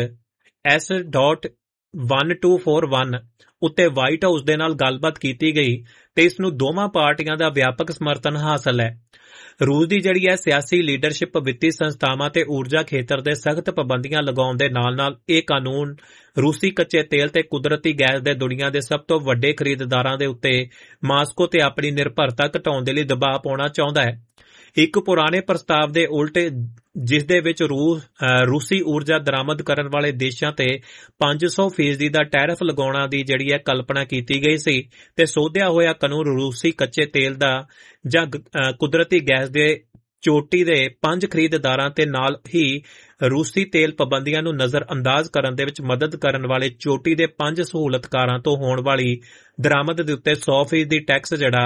S.1241 ਉੱਤੇ ਵਾਈਟ ਹਾਊਸ ਦੇ ਨਾਲ ਗੱਲਬਾਤ ਕੀਤੀ ਗਈ ਤੇ ਇਸ ਨੂੰ ਦੋਵਾਂ ਪਾਰਟੀਆਂ ਦਾ ਵਿਆਪਕ ਸਮਰਥਨ ਹਾਸਲ ਹੈ। ਰੂਸ ਦੀ ਜਿਹੜੀ ਹੈ ਸਿਆਸੀ ਲੀਡਰਸ਼ਿਪ ਵਿੱਤੀ ਸੰਸਥਾਵਾਂ ਤੇ ਊਰਜਾ ਖੇਤਰ ਦੇ ਸਖਤ ਪਾਬੰਦੀਆਂ ਲਗਾਉਣ ਦੇ ਨਾਲ ਇਹ ਕਾਨੂੰਨ ਰੂਸੀ ਕੱਚੇ ਤੇਲ ਤੇ ਕੁਦਰਤੀ ਗੈਸ ਦੇ ਦੁਨੀਆ ਦੇ ਸਭ ਤੋਂ ਵੱਡੇ ਖਰੀਦਦਾਰਾਂ ਦੇ ਉੱਤੇ ਮਾਸਕੋ ਤੇ ਆਪਣੀ ਨਿਰਭਰਤਾ ਘਟਾਉਣ ਦੇ ਲਈ ਦਬਾਅ ਪਾਉਣਾ ਚਾਹੁੰਦਾ ਹੈ। ਇੱਕ ਪੁਰਾਣੇ ਪ੍ਰਸਤਾਵ ਦੇ ਉਲਟ, ਜਿਸ ਦੇ ਵਿੱਚ ਰੂਸੀ ਊਰਜਾ ਦਰਾਮਦ ਕਰਨ ਵਾਲੇ ਦੇਸ਼ਾਂ ਤੇ 500% ਦਾ ਟੈਰਿਫ ਲਗਾਉਣਾ ਦੀ ਜਿਹੜੀ ਹੈ ਕਲਪਨਾ ਕੀਤੀ ਗਈ ਸੀ ਤੇ ਸੋਧਿਆ ਹੋਇਆ ਕਾਨੂੰਨ ਰੂਸੀ ਕੱਚੇ ਤੇਲ ਦਾ ਜਾਂ ਕੁਦਰਤੀ ਗੈਸ ਦੇ ਚੋਟੀ ਦੇ 5 ਖਰੀਦਦਾਰਾਂ ਤੇ ਨਾਲ ਹੀ ਰੂਸੀ ਤੇਲ ਪਾਬੰਦੀਆਂ ਨੂੰ ਨਜ਼ਰ ਅੰਦਾਜ਼ ਕਰਨ ਦੇ ਵਿੱਚ ਮਦਦ ਕਰਨ ਵਾਲੇ ਚੋਟੀ ਦੇ 5 ਸਹੂਲਤਕਾਰਾਂ ਤੋਂ ਹੋਣ ਵਾਲੀ ਦਰਾਮਦ ਦੇ ਉੱਤੇ 100% ਟੈਕਸ ਜਿਹੜਾ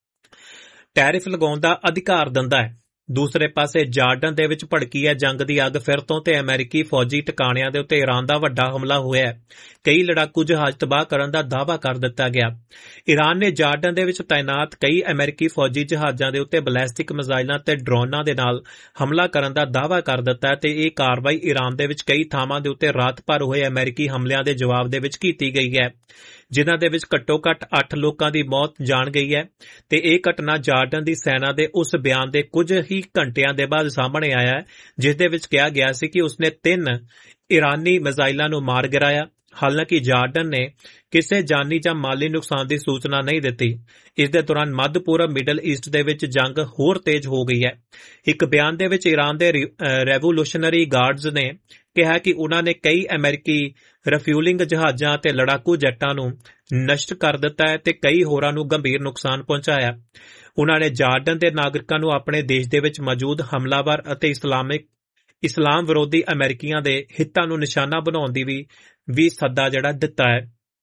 ਟੈਰਿਫ ਲਗਾਉਣ ਦਾ ਅਧਿਕਾਰ ਦਿੰਦਾ ਹੈ। ਦੂਸਰੇ ਪਾਸੇ ਜਾਰਡਨ ਦੇ ਵਿੱਚ ਭੜਕੀ ਹੈ ਜੰਗ ਦੀ ਅੱਗ ਫਿਰ ਤੋਂ ਤੇ ਅਮਰੀਕੀ ਫੌਜੀ ਟਿਕਾਣਿਆਂ ਦੇ ਉੱਤੇ ਈਰਾਨ ਦਾ ਵੱਡਾ ਹਮਲਾ ਹੋਇਆ। ਕਈ ਲੜਾਕੂ ਜਹਾਜ਼ ਤਬਾਹ ਕਰਨ ਦਾ ਦਾਅਵਾ ਕਰ ਦਿੱਤਾ ਗਿਆ। ਈਰਾਨ ਨੇ ਜਾਰਡਨ ਦੇ ਵਿੱਚ ਤਾਇਨਾਤ ਕਈ ਅਮਰੀਕੀ ਫੌਜੀ ਜਹਾਜ਼ਾਂ ਦੇ ਉੱਤੇ ਬੈਲਿਸਟਿਕ ਮਿਜ਼ਾਈਲਾਂ ਤੇ ਡਰੋਨਾਂ ਦੇ ਨਾਲ ਹਮਲਾ ਕਰਨ ਦਾ ਦਾਅਵਾ ਕਰ ਦਿੱਤਾ ਤੇ ਇਹ ਕਾਰਵਾਈ ਈਰਾਨ ਦੇ ਵਿੱਚ ਕਈ ਥਾਵਾਂ ਦੇ ਉੱਤੇ ਰਾਤ ਭਰ ਹੋਏ ਅਮਰੀਕੀ ਹਮਲਿਆਂ ਦੇ ਜਵਾਬ ਦੇ ਵਿੱਚ ਕੀਤੀ ਗਈ ਹੈ, ਜਿਨ੍ਹਾਂ ਦੇ ਵਿੱਚ ਘੱਟੋ-ਘੱਟ 8 ਲੋਕਾਂ ਦੀ ਮੌਤ ਜਾਣ ਗਈ ਹੈ ਤੇ ਇਹ ਘਟਨਾ ਜਾਰਡਨ ਦੀ ਸੈਨਾ ਦੇ ਉਸ ਬਿਆਨ ਦੇ ਕੁਝ ਹੀ ਘੰਟਿਆਂ ਦੇ ਬਾਅਦ ਸਾਹਮਣੇ ਆਇਆ ਹੈ ਜਿਸ ਦੇ ਵਿੱਚ ਕਿਹਾ ਗਿਆ ਸੀ ਕਿ ਉਸਨੇ 3 ਈਰਾਨੀ ਮਿਜ਼ਾਈਲਾਂ ਨੂੰ ਮਾਰ ਗਿਰਾਇਆ। ਹਾਲਾਂਕਿ ਜਾਰਡਨ ਨੇ ਕਿਸੇ ਜਾਨੀ ਜਾਂ ਮਾਲੀ ਨੁਕਸਾਨ ਦੀ ਸੂਚਨਾ ਨਹੀਂ ਦਿੱਤੀ। ਇਸ ਦੇ ਦੌਰਾਨ ਮੱਧ ਪੂਰਬ ਮਿਡਲ ਈਸਟ ਦੇ ਵਿੱਚ ਜੰਗ ਹੋਰ ਤੇਜ਼ ਹੋ ਗਈ ਹੈ। ਇੱਕ ਬਿਆਨ ਦੇ ਵਿੱਚ ਈਰਾਨ ਦੇ ਰੈਵੋਲੂਸ਼ਨਰੀ ਗਾਰਡਜ਼ ਨੇ ਕਿਹਾ ਕਿ ਉਨ੍ਹਾਂ ਨੇ ਕਈ ਅਮਰੀਕੀ ਰਿਫਿਊਲਿੰਗ ਜਹਾਜ਼ਾਂ ਅਤੇ ਲੜਾਕੂ ਜੈਟਾਂ ਨੂੰ ਨਸ਼ਟ ਕਰ ਦਿੱਤਾ ਹੈ ਤੇ ਕਈ ਹੋਰਾਂ ਨੂੰ ਗੰਭੀਰ ਨੁਕਸਾਨ ਪਹੁੰਚਾਇਆ। ਉਨ੍ਹਾਂ ਨੇ ਜਾਰਡਨ ਦੇ ਨਾਗਰਿਕਾਂ ਨੂੰ ਆਪਣੇ ਦੇਸ਼ ਦੇ ਵਿੱਚ ਮੌਜੂਦ ਹਮਲਾਵਰ ਅਤੇ ਇਸਲਾਮ ਵਿਰੋਧੀ ਅਮਰੀਕੀਆਂ ਦੇ ਹਿੱਤਾਂ ਨੂੰ ਨਿਸ਼ਾਨਾ ਬਣਾਉਣ ਦੀ ਵੀ ਸੱਦਾ ਜਿਹੜਾ ਦਿੱਤਾ ਹੈ।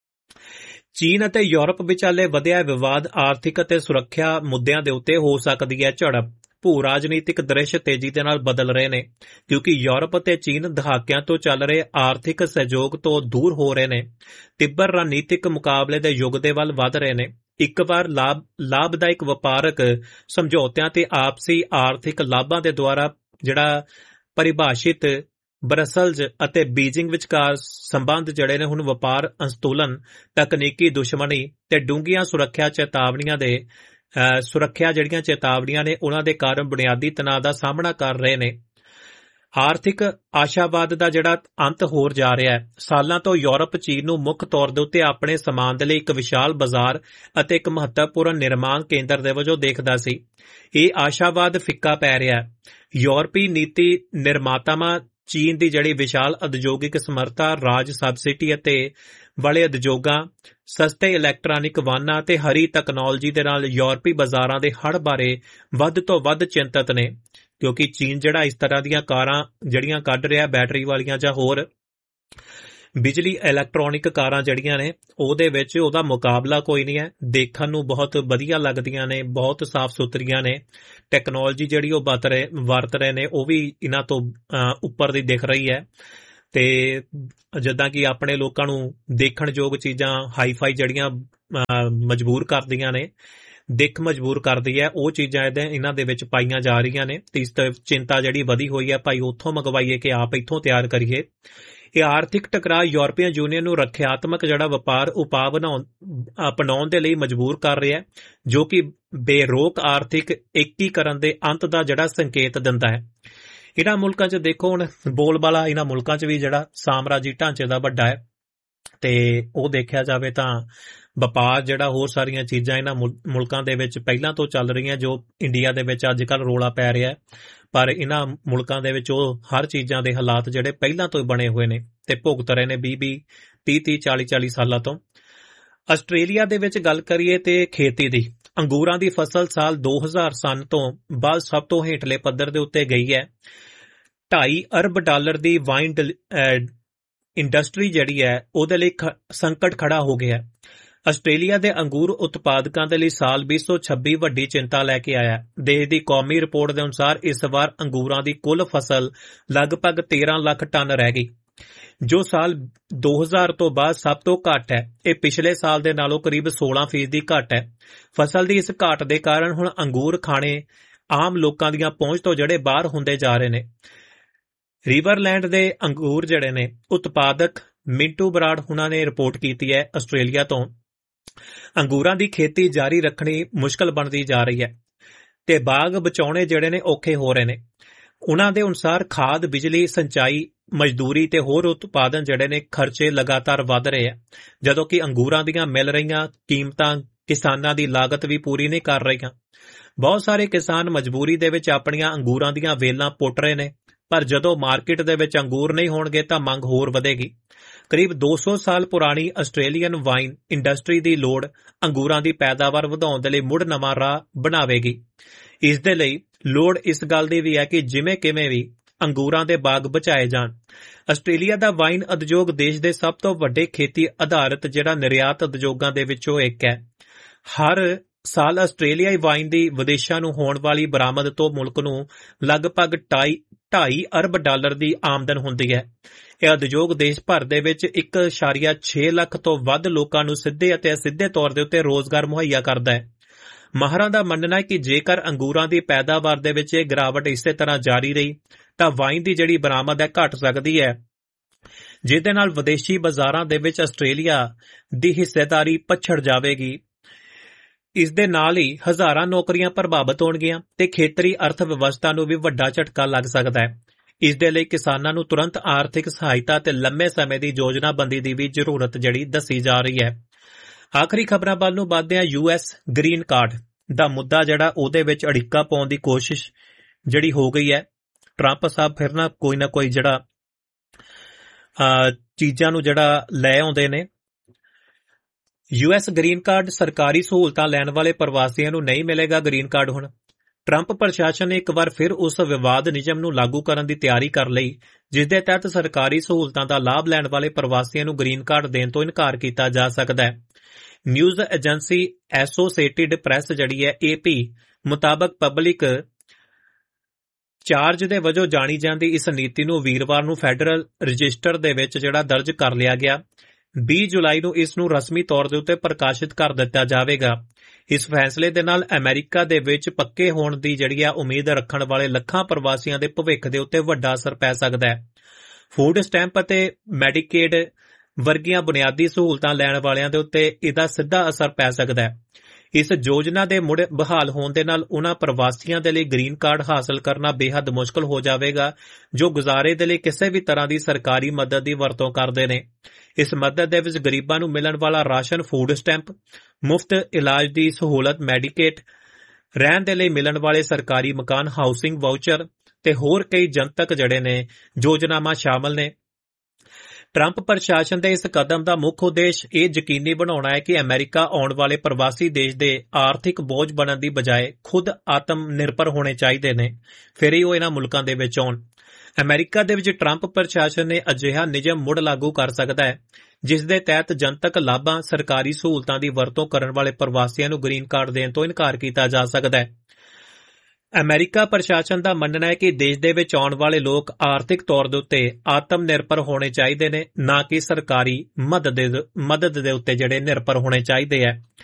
ਚੀਨ ਅਤੇ ਯੂਰਪ ਵਿਚਾਲੇ ਵਧਿਆ ਵਿਵਾਦ ਆਰਥਿਕ ਅਤੇ ਸੁਰੱਖਿਆ ਮੁੱਦਿਆਂ ਦੇ ਉੱਤੇ ਹੋ ਸਕਦੀ ਹੈ ਝੜਪ। ਭੂ ਰਾਜਨੀਤਿਕ ਦ੍ਰਿਸ਼ ਤੇਜ਼ੀ ਦੇ ਨਾਲ ਬਦਲ ਰਹੇ ਨੇ ਕਿਉਂਕਿ ਯੂਰਪ ਅਤੇ ਚੀਨ ਦਹਾਕਿਆਂ ਤੋਂ ਚੱਲ ਰਹੇ ਆਰਥਿਕ ਸਹਿਯੋਗ ਤੋਂ ਦੂਰ ਹੋ ਰਹੇ ਨੇ। ਤਿੱਬਰ ਰਣਨੀਤਿਕ ਮੁਕਾਬਲੇ ਦੇ ਯੁੱਗ ਦੇ ਵੱਲ ਵਧ ਰਹੇ ਨੇ। ਇੱਕ ਵਾਰ ਲਾਭਦਾਇਕ ਵਪਾਰਕ ਸਮਝੌਤਿਆਂ ਤੇ ਆਪਸੀ ਆਰਥਿਕ ਲਾਭਾਂ ਦੇ ਦੁਆਰਾ ਜਿਹੜਾ ਪਰਿਭਾਸ਼ਿਤ ਬਰਸਲਜ਼ ਅਤੇ ਬੀਜਿੰਗ ਵਿਚਕਾਰ ਸੰਬੰਧ ਜਿਹੜੇ ਨੇ ਹੁਣ ਵਪਾਰ ਅਸੰਤੁਲਨ, ਤਕਨੀਕੀ ਦੁਸ਼ਮਣੀ ਤੇ ਡੂੰਘੀਆਂ ਸੁਰੱਖਿਆ ਜਿਹੜੀਆਂ ਚੇਤਾਵਨੀਆਂ ਨੇ ਉਹਨਾਂ ਦੇ ਕਾਰਨ ਬੁਨਿਆਦੀ ਤਣਾਅ ਦਾ ਸਾਹਮਣਾ ਕਰ ਰਹੇ ਨੇ। ਆਰਥਿਕ ਆਸ਼ਾਵਾਦ ਦਾ ਜਿਹੜਾ ਅੰਤ ਹੋਰ ਜਾ ਰਿਹਾ ਹੈ। ਸਾਲਾਂ ਤੋਂ ਯੂਰਪ ਚੀਨ ਨੂੰ ਮੁੱਖ ਤੌਰ ਦੇ ਉੱਤੇ ਆਪਣੇ ਸਮਾਨ ਦੇ ਲਈ ਇੱਕ ਵਿਸ਼ਾਲ ਬਾਜ਼ਾਰ ਅਤੇ ਇੱਕ ਮਹੱਤਵਪੂਰਨ ਨਿਰਮਾਣ ਕੇਂਦਰ ਦੇ ਵਜੋਂ ਦੇਖਦਾ ਸੀ। ਇਹ ਆਸ਼ਾਵਾਦ ਫਿੱਕਾ ਪੈ ਰਿਹਾ ਹੈ। ਯੂਰਪੀ ਨੀਤੀ ਨਿਰਮਾਤਾਵਾਂ ਚੀਨ ਦੀ ਜਿਹੜੀ ਵਿਸ਼ਾਲ ਉਦਯੋਗਿਕ ਸਮਰੱਥਾ, ਰਾਜ ਸਬਸਿਡੀ ਅਤੇ ਵਾਲੇ ਉਦਯੋਗਾਂ, ਸਸਤੇ ਇਲੈਕਟ੍ਰਾਨਿਕ ਵਾਹਨਾਂ ਅਤੇ ਹਰੀ ਤਕਨਾਲੋਜੀ ਦੇ ਨਾਲ ਯੂਰਪੀ ਬਾਜ਼ਾਰਾਂ ਦੇ ਹੜ੍ਹ ਬਾਰੇ ਵੱਧ ਤੋਂ ਵੱਧ ਚਿੰਤਤ ਨੇ, ਕਿਉਂਕਿ ਚੀਨ ਜਿਹੜਾ ਇਸ ਤਰ੍ਹਾਂ ਦੀਆਂ ਕਾਰਾਂ ਜਿਹੜੀਆਂ ਕੱਢ ਰਿਹਾ, ਬੈਟਰੀ ਵਾਲੀਆਂ ਜਾਂ ਹੋਰ ਬਿਜਲੀ ਇਲੈਕਟ੍ਰੋਨਿਕ ਕਾਰਾਂ ਜਿਹੜੀਆਂ ਨੇ, ਉਹਦੇ ਵਿੱਚ ਉਹਦਾ ਮੁਕਾਬਲਾ ਕੋਈ ਨਹੀਂ ਹੈ। ਦੇਖਣ ਨੂੰ ਬਹੁਤ ਵਧੀਆ ਲੱਗਦੀਆਂ ਨੇ, ਬਹੁਤ ਸਾਫ਼ ਸੁਥਰੀਆਂ ਨੇ। ਟੈਕਨੋਲੋਜੀ ਜਿਹੜੀ ਉਹ ਵਰਤ ਰਹੇ ਨੇ ਉਹ ਵੀ ਇਹਨਾਂ ਤੋਂ ਉੱਪਰ ਦੀ ਦਿਖ ਰਹੀ ਹੈ। ਤੇ ਜਿੱਦਾਂ ਕਿ ਆਪਣੇ ਲੋਕਾਂ ਨੂੰ ਦੇਖਣਯੋਗ ਚੀਜ਼ਾਂ ਹਾਈਫਾਈ ਜਿਹੜੀਆਂ ਮਜਬੂਰ ਕਰਦੀਆਂ ਨੇ, ਦਿੱਖ ਮਜਬੂਰ ਕਰਦੀ ਹੈ, ਉਹ ਚੀਜ਼ਾਂ ਇਹਨਾਂ ਦੇ ਵਿੱਚ ਪਾਈਆਂ ਜਾ ਰਹੀਆਂ ਨੇ। ਤੇ ਇਸ ਤੋਂ ਚਿੰਤਾ ਜਿਹੜੀ ਵਧੀ ਹੋਈ ਹੈ, ਭਾਈ ਉੱਥੋਂ ਮੰਗਵਾਈਏ ਕਿ ਆਪ ਇੱਥੋਂ ਤਿਆਰ ਕਰੀਏ। ਇਹ ਆਰਥਿਕ ਟਕਰਾਅ ਯੂਰਪੀਅਨ ਯੂਨੀਅਨ ਨੂੰ ਰੱਖਿਆਤਮਕ ਜਿਹੜਾ ਵਪਾਰ ਉਪਾਅ ਅਪਣਾਉਣ ਦੇ ਲਈ ਮਜਬੂਰ ਕਰ ਰਿਹਾ ਹੈ, ਜੋ ਕਿ ਬੇਰੋਕ ਆਰਥਿਕ ਏਕੀਕਰਨ ਦੇ ਅੰਤ ਦਾ ਜਿਹੜਾ ਸੰਕੇਤ ਦਿੰਦਾ ਹੈ। ਇਹਨਾਂ ਮੁਲਕਾਂ 'ਚ ਦੇਖੋ, ਹੁਣ ਬੋਲਬਾਲਾ ਇਹਨਾਂ ਮੁਲਕਾਂ 'ਚ ਵੀ ਜਿਹੜਾ ਸਾਮਰਾਜੀ ਢਾਂਚੇ ਦਾ ਵੱਡਾ ਹੈ, ਤੇ ਉਹ ਦੇਖਿਆ ਜਾਵੇ ਤਾਂ ਵਪਾਰ ਜਿਹੜਾ ਹੋਰ ਸਾਰੀਆਂ ਚੀਜ਼ਾਂ ਇਹਨਾਂ ਮੁਲਕਾਂ ਦੇ ਵਿੱਚ ਪਹਿਲਾਂ ਤੋਂ ਚੱਲ ਰਹੀਆਂ, ਜੋ ਇੰਡੀਆ ਦੇ ਵਿੱਚ ਅੱਜ ਕੱਲ੍ਹ ਰੌਲਾ ਪੈ ਰਿਹਾ ਹੈ। ਪਰ ਇਹਨਾਂ ਮੁਲਕਾਂ ਦੇ ਵਿੱਚ ਉਹ ਹਰ ਚੀਜ਼ਾਂ ਦੇ ਹਾਲਾਤ ਜਿਹੜੇ ਪਹਿਲਾਂ ਤੋਂ ਹੀ ਬਣੇ ਹੋਏ ਨੇ ਤੇ ਭੁਗਤ ਰਹੇ ਨੇ 20 30 40 ਸਾਲਾਂ ਤੋਂ। ਆਸਟ੍ਰੇਲੀਆ ਦੇ ਵਿੱਚ ਗੱਲ ਕਰੀਏ ਤੇ ਖੇਤੀ ਦੀ, ਅੰਗੂਰਾਂ ਦੀ ਫਸਲ ਸਾਲ 2000 ਸਨ ਤੋਂ ਬਾਅਦ ਸਭ ਤੋਂ ਹੇਠਲੇ ਪੱਧਰ ਦੇ ਉੱਤੇ ਗਈ ਹੈ। $2.5 ਅਰਬ ਦੀ ਵਾਈਨ ਇੰਡਸਟਰੀ ਜਿਹੜੀ ਹੈ ਉਹਦੇ ਲਈ ਸੰਕਟ ਖੜਾ ਹੋ ਗਿਆ। ਆਸਟ੍ਰੇਲੀਆ ਦੇ ਅੰਗੂਰ ਉਤਪਾਦਕਾਂ ਦੇ ਲਈ ਸਾਲ 2026 ਵੱਡੀ ਚਿੰਤਾ ਲੈ ਕੇ ਆਇਆ। ਦੇਸ਼ ਦੀ ਕੌਮੀ ਰਿਪੋਰਟ ਦੇ ਅਨੁਸਾਰ ਇਸ ਵਾਰ ਅੰਗੂਰਾਂ ਦੀ ਕੁੱਲ ਫਸਲ ਲਗਭਗ 13 ਲੱਖ ਟਨ ਰਹਿ ਗਈ, ਜੋ ਸਾਲ 2000 ਤੋਂ ਬਾਅਦ ਸਭ ਤੋਂ ਘੱਟ ਹੈ। ਇਹ ਪਿਛਲੇ ਸਾਲ ਦੇ ਨਾਲੋਂ ਕਰੀਬ 16% ਘੱਟ ਹੈ। ਫਸਲ ਦੀ ਇਸ ਘਾਟ ਦੇ ਕਾਰਨ ਹੁਣ ਅੰਗੂਰ ਖਾਣੇ ਆਮ ਲੋਕਾਂ ਦੀਆਂ ਪਹੁੰਚ ਤੋਂ ਜਿਹੜੇ ਬਾਹਰ ਹੁੰਦੇ ਜਾ ਰਹੇ ਨੇ। ਰਿਵਰਲੈਂਡ ਦੇ ਅੰਗੂਰ ਜਿਹੜੇ ਨੇ ਉਤਪਾਦਕ ਮਿੰਟੂ ਬਰਾੜ ਉਹਨਾਂ ਨੇ ਰਿਪੋਰਟ ਕੀਤੀ ਹੈ ਆਸਟ੍ਰੇਲੀਆ ਤੋਂ, ਅੰਗੂਰਾਂ ਦੀ ਖੇਤੀ ਜਾਰੀ ਰੱਖਣੀ ਮੁਸ਼ਕਲ ਬਣਦੀ ਜਾ ਰਹੀ ਹੈ ਤੇ ਬਾਗ ਬਚਾਉਣੇ ਜਿਹੜੇ ਨੇ ਔਖੇ ਹੋ ਰਹੇ ਨੇ। ਉਹਨਾਂ ਦੇ ਅਨੁਸਾਰ ਖਾਦ, ਬਿਜਲੀ, ਸਿੰਚਾਈ, ਮਜ਼ਦੂਰੀ ਤੇ ਹੋਰ ਉਤਪਾਦਨ ਜਿਹੜੇ ਨੇ ਖਰਚੇ ਲਗਾਤਾਰ ਵੱਧ ਰਹੇ ਆ, ਜਦੋਂ ਕਿ ਅੰਗੂਰਾਂ ਦੀਆਂ ਮਿਲ ਰਹੀਆਂ ਕੀਮਤਾਂ ਕਿਸਾਨਾਂ ਦੀ ਲਾਗਤ ਵੀ ਪੂਰੀ ਨਹੀਂ ਕਰ ਰਹੀਆਂ। ਬਹੁਤ ਸਾਰੇ ਕਿਸਾਨ ਮਜਬੂਰੀ ਦੇ ਵਿੱਚ ਆਪਣੀਆਂ ਅੰਗੂਰਾਂ ਦੀਆਂ ਵੇਲਾਂ ਪੁੱਟ ਰਹੇ ਨੇ, ਪਰ ਜਦੋਂ ਮਾਰਕੀਟ ਦੇ ਵਿੱਚ ਅੰਗੂਰ ਨਹੀਂ ਹੋਣਗੇ ਤਾਂ ਮੰਗ ਹੋਰ ਵਧੇਗੀ। ਕਰੀਬ 200 ਸਾਲ ਪੁਰਾਣੀ ਆਸਟ੍ਰੇਲੀਅਨ ਵਾਈਨ ਇੰਡਸਟਰੀ ਦੀ ਲੋੜ ਅੰਗੂਰਾਂ ਦੀ ਪੈਦਾਵਾਰ ਵਧਾਉਣ ਦੇ ਲਈ ਮੁੜ ਨਵਾਂ ਰਾਹ ਬਣਾਵੇਗੀ। ਇਸ ਦੇ ਲਈ ਲੋੜ ਇਸ ਗੱਲ ਦੀ ਵੀ ਹੈ ਕਿ ਜਿਵੇਂ ਕਿਵੇਂ ਵੀ ਅੰਗੂਰਾਂ ਦੇ ਬਾਗ ਬਚਾਏ ਜਾਣ। ਆਸਟ੍ਰੇਲੀਆ ਦਾ ਵਾਈਨ ਉਦਯੋਗ ਦੇਸ਼ ਦੇ ਸਭ ਤੋਂ ਵੱਡੇ ਖੇਤੀ ਆਧਾਰਿਤ ਜਿਹੜਾ ਨਿਰਯਾਤ ਉਦਯੋਗਾਂ ਦੇ ਵਿੱਚੋਂ ਇੱਕ ਹੈ। ਹਰ ਸਾਲ ਆਸਟ੍ਰੇਲੀਆਈ ਵਾਈਨ ਦੀ ਵਿਦੇਸ਼ਾਂ ਨੂੰ ਹੋਣ ਵਾਲੀ ਬਰਾਮਦ ਤੋਂ ਮੁਲਕ ਨੂੰ ਲਗਭਗ $2.5 ਅਰਬ ਦੀ ਆਮਦਨ ਹੁੰਦੀ ਹੈ। ਇਹ ਉਦਯੋਗ ਦੇਸ਼ ਭਰ ਦੇ ਵਿੱਚ 1.6 ਲੱਖ ਤੋਂ ਵੱਧ ਲੋਕਾਂ ਨੂੰ ਸਿੱਧੇ ਅਤੇ ਅਸਿੱਧੇ ਤੌਰ ਦੇ ਉੱਤੇ ਰੋਜ਼ਗਾਰ ਮੁਹੱਈਆ ਕਰਦਾ ਹੈ। ਮਾਹਰਾਂ ਦਾ ਮੰਨਣਾ ਹੈ ਕਿ ਜੇਕਰ ਅੰਗੂਰਾਂ ਦੀ ਪੈਦਾਵਾਰ ਦੇ ਵਿੱਚ ਇਹ ਗਿਰਾਵਟ ਇਸੇ ਤਰ੍ਹਾਂ ਜਾਰੀ ਰਹੀ ਤਾਂ ਵਾਈਨ ਦੀ ਜਿਹੜੀ ਬਰਾਮਦ ਹੈ ਘਟ ਸਕਦੀ ਹੈ, ਜਿਹਦੇ ਨਾਲ ਵਿਦੇਸ਼ੀ ਬਾਜ਼ਾਰਾਂ ਦੇ ਵਿੱਚ ਆਸਟ੍ਰੇਲੀਆ ਦੀ ਹਿੱਸੇਦਾਰੀ ਪਛੜ ਜਾਵੇਗੀ। ਇਸ ਦੇ ਨਾਲ ਹੀ ਹਜ਼ਾਰਾਂ ਨੌਕਰੀਆਂ ਪ੍ਰਭਾਵਿਤ ਹੋਣਗੀਆਂ ਤੇ ਖੇਤਰੀ ਅਰਥ ਵਿਵਸਥਾ ਨੂੰ ਵੀ ਵੱਡਾ ਝਟਕਾ ਲੱਗ ਸਕਦਾ ਹੈ। ਇਸ ਦੇ ਲਈ ਕਿਸਾਨਾਂ ਨੂੰ ਤੁਰੰਤ ਆਰਥਿਕ ਸਹਾਇਤਾ ਤੇ ਲੰਮੇ ਸਮੇਂ ਦੀ ਯੋਜਨਾਬੰਦੀ ਦੀ ਵੀ ਜ਼ਰੂਰਤ ਜਿਹੜੀ ਦੱਸੀ ਜਾ ਰਹੀ ਹੈ। ਆਖਰੀ ਖਬਰਾਂ ਵੱਲ ਨੂੰ ਵਧਦੇ ਹਾਂ। US ਗ੍ਰੀਨ ਕਾਰਡ ਦਾ ਮੁੱਦਾ ਜਿਹੜਾ ਉਹਦੇ ਵਿੱਚ ਅੜਿੱਕਾ ਪਾਉਣ ਦੀ ਕੋਸ਼ਿਸ਼ ਜਿਹੜੀ ਹੋ ਗਈ ਹੈ। ਟਰੰਪ ਸਾਹਿਬ ਫਿਰ ਨਾ ਕੋਈ ਜਿਹੜਾ ਚੀਜ਼ਾਂ ਨੂੰ ਜਿਹੜਾ ਲੈ ਆਉਂਦੇ ਨੇ। US ਗ੍ਰੀਨ ਕਾਰਡ, ਸਰਕਾਰੀ ਸਹੂਲਤਾਂ ਲੈਣ ਵਾਲੇ ਪ੍ਰਵਾਸੀਆਂ ਨੂੰ ਨਹੀਂ ਮਿਲੇਗਾ ਗ੍ਰੀਨ ਕਾਰਡ। ਹੁਣ ਟਰੰਪ ਪ੍ਰਸ਼ਾਸਨ ਨੇ ਇੱਕ ਵਾਰ ਫਿਰ ਉਸ ਵਿਵਾਦ ਨਿਯਮ ਨੂੰ ਲਾਗੂ ਕਰਨ ਦੀ ਤਿਆਰੀ ਕਰ ਲਈ, ਜਿਸ ਦੇ ਤਹਿਤ ਸਰਕਾਰੀ ਸਹੂਲਤਾਂ ਦਾ ਲਾਭ ਲੈਣ ਵਾਲੇ ਪ੍ਰਵਾਸੀਆਂ ਨੂੰ ਗ੍ਰੀਨ ਕਾਰਡ ਦੇਣ ਤੋਂ ਇਨਕਾਰ ਕੀਤਾ ਜਾ ਸਕਦਾ ਹੈ। ਨਿਊਜ਼ ਏਜੰਸੀ ਐਸੋਸੀਏਟਿਡ ਪ੍ਰੈਸ ਜਿਹੜੀ ਹੈ AP ਮੁਤਾਬਕ ਪਬਲਿਕ ਚਾਰਜ ਦੇ ਵਜੋਂ ਜਾਣੀ ਜਾਂਦੀ ਇਸ ਨੀਤੀ ਨੂੰ ਵੀਰਵਾਰ ਨੂੰ ਫੈਡਰਲ ਰਜਿਸਟਰ ਦੇ ਵਿੱਚ ਜਿਹੜਾ ਦਰਜ ਕਰ ਲਿਆ ਗਿਆ। 20 ਜੁਲਾਈ ਨੂੰ ਇਸ ਨੂੰ ਰਸਮੀ ਤੌਰ ਦੇ ਉੱਤੇ ਪ੍ਰਕਾਸ਼ਿਤ ਕਰ ਦਿੱਤਾ ਜਾਵੇਗਾ। ਇਸ ਫੈਸਲੇ ਦੇ ਨਾਲ ਅਮਰੀਕਾ ਦੇ ਵਿੱਚ ਪੱਕੇ ਹੋਣ ਦੀ ਜਿਹੜੀ ਆ ਉਮੀਦ ਰੱਖਣ ਵਾਲੇ ਲੱਖਾਂ ਪ੍ਰਵਾਸੀਆਂ ਦੇ ਭਵਿੱਖ ਦੇ ਉੱਤੇ ਵੱਡਾ ਅਸਰ ਪੈ ਸਕਦਾ ਹੈ। ਫੂਡ ਸਟੈਂਪ ਅਤੇ ਮੈਡੀਕੇਡ ਵਰਗੀਆਂ ਬੁਨਿਆਦੀ ਸਹੂਲਤਾਂ ਲੈਣ ਵਾਲਿਆਂ ਦੇ ਉੱਤੇ ਇਹਦਾ ਸਿੱਧਾ ਅਸਰ ਪੈ ਸਕਦਾ ਹੈ। ਇਸ ਯੋਜਨਾ ਦੇ ਮੁੜ ਬਹਾਲ ਹੋਣ ਦੇ ਨਾਲ ਉਨ੍ਹਾਂ ਪ੍ਰਵਾਸੀਆਂ ਦੇ ਲਈ ਗ੍ਰੀਨ ਕਾਰਡ ਹਾਸਲ ਕਰਨਾ ਬੇਹੱਦ ਮੁਸ਼ਕਲ ਹੋ ਜਾਵੇਗਾ ਜੋ ਗੁਜ਼ਾਰੇ ਦੇ ਲਈ ਕਿਸੇ ਵੀ ਤਰ੍ਹਾਂ ਦੀ ਸਰਕਾਰੀ ਮਦਦ ਦੀ ਵਰਤੋਂ ਕਰਦੇ ਨੇ। ਇਸ ਮਦਦ ਦੇ ਵਿੱਚ ਗਰੀਬਾਂ ਨੂੰ ਮਿਲਣ ਵਾਲਾ ਰਾਸ਼ਨ, ਫੂਡ ਸਟੈਂਪ, ਮੁਫਤ ਇਲਾਜ ਦੀ ਸਹੂਲਤ, ਮੈਡੀਕੇਟ, ਰਹਿਣ ਦੇ ਲਈ ਮਿਲਣ ਵਾਲੇ ਸਰਕਾਰੀ ਮਕਾਨ, ਹਾਊਸਿੰਗ ਵਾਊਚਰ ਤੇ ਹੋਰ ਕਈ ਜਨਤਕ ਜਿਹੜੇ ਨੇ ਯੋਜਨਾਵਾਂ ਸ਼ਾਮਲ ਨੇ। ਟਰੰਪ ਪ੍ਰਸ਼ਾਸਨ ਦੇ ਇਸ ਕਦਮ ਦਾ ਮੁੱਖ ਉਦੇਸ਼ ਇਹ ਯਕੀਨੀ ਬਣਾਉਣਾ ਹੈ ਕਿ ਅਮਰੀਕਾ ਆਉਣ ਵਾਲੇ ਪ੍ਰਵਾਸੀ ਦੇਸ਼ ਦੇ ਆਰਥਿਕ ਬੋਝ ਬਣਨ ਦੀ ਬਜਾਏ ਖੁਦ ਆਤਮ ਨਿਰਭਰ ਹੋਣੇ ਚਾਹੀਦੇ ਨੇ, ਫਿਰ ਹੀ ਉਹ ਇਹਨਾਂ ਮੁਲਕਾਂ ਦੇ ਵਿੱਚ ਆਉਣ। ਅਮਰੀਕਾ ਦੇ ਵਿੱਚ ਟਰੰਪ ਪ੍ਰਸ਼ਾਸਨ ਨੇ ਅਜਿਹਾ ਨਿਯਮ ਮੁੜ ਲਾਗੂ ਕਰ ਸਕਦਾ ਹੈ ਜਿਸ ਦੇ ਤਹਿਤ ਜਨਤਕ ਲਾਭਾਂ, ਸਰਕਾਰੀ ਸਹੂਲਤਾਂ ਦੀ ਵਰਤੋਂ ਕਰਨ ਵਾਲੇ ਪ੍ਰਵਾਸੀਆਂ ਨੂੰ ਗ੍ਰੀਨ ਕਾਰਡ ਦੇਣ ਤੋਂ ਇਨਕਾਰ ਕੀਤਾ ਜਾ ਸਕਦਾ ਹੈ। ਅਮਰੀਕਾ ਪ੍ਰਸ਼ਾਸਨ ਦਾ ਮੰਨਣਾ ਹੈ ਕਿ ਦੇਸ਼ ਦੇ ਵਿੱਚ ਆਉਣ ਵਾਲੇ ਲੋਕ ਆਰਥਿਕ ਤੌਰ ਦੇ ਉੱਤੇ ਆਤਮ ਨਿਰਭਰ ਹੋਣੇ ਚਾਹੀਦੇ ਨੇ, ਨਾ ਕਿ ਸਰਕਾਰੀ ਮਦਦ ਦੇ ਉੱਤੇ ਜਿਹੜੇ ਨਿਰਭਰ ਹੋਣੇ ਚਾਹੀਦੇ ਹੈ।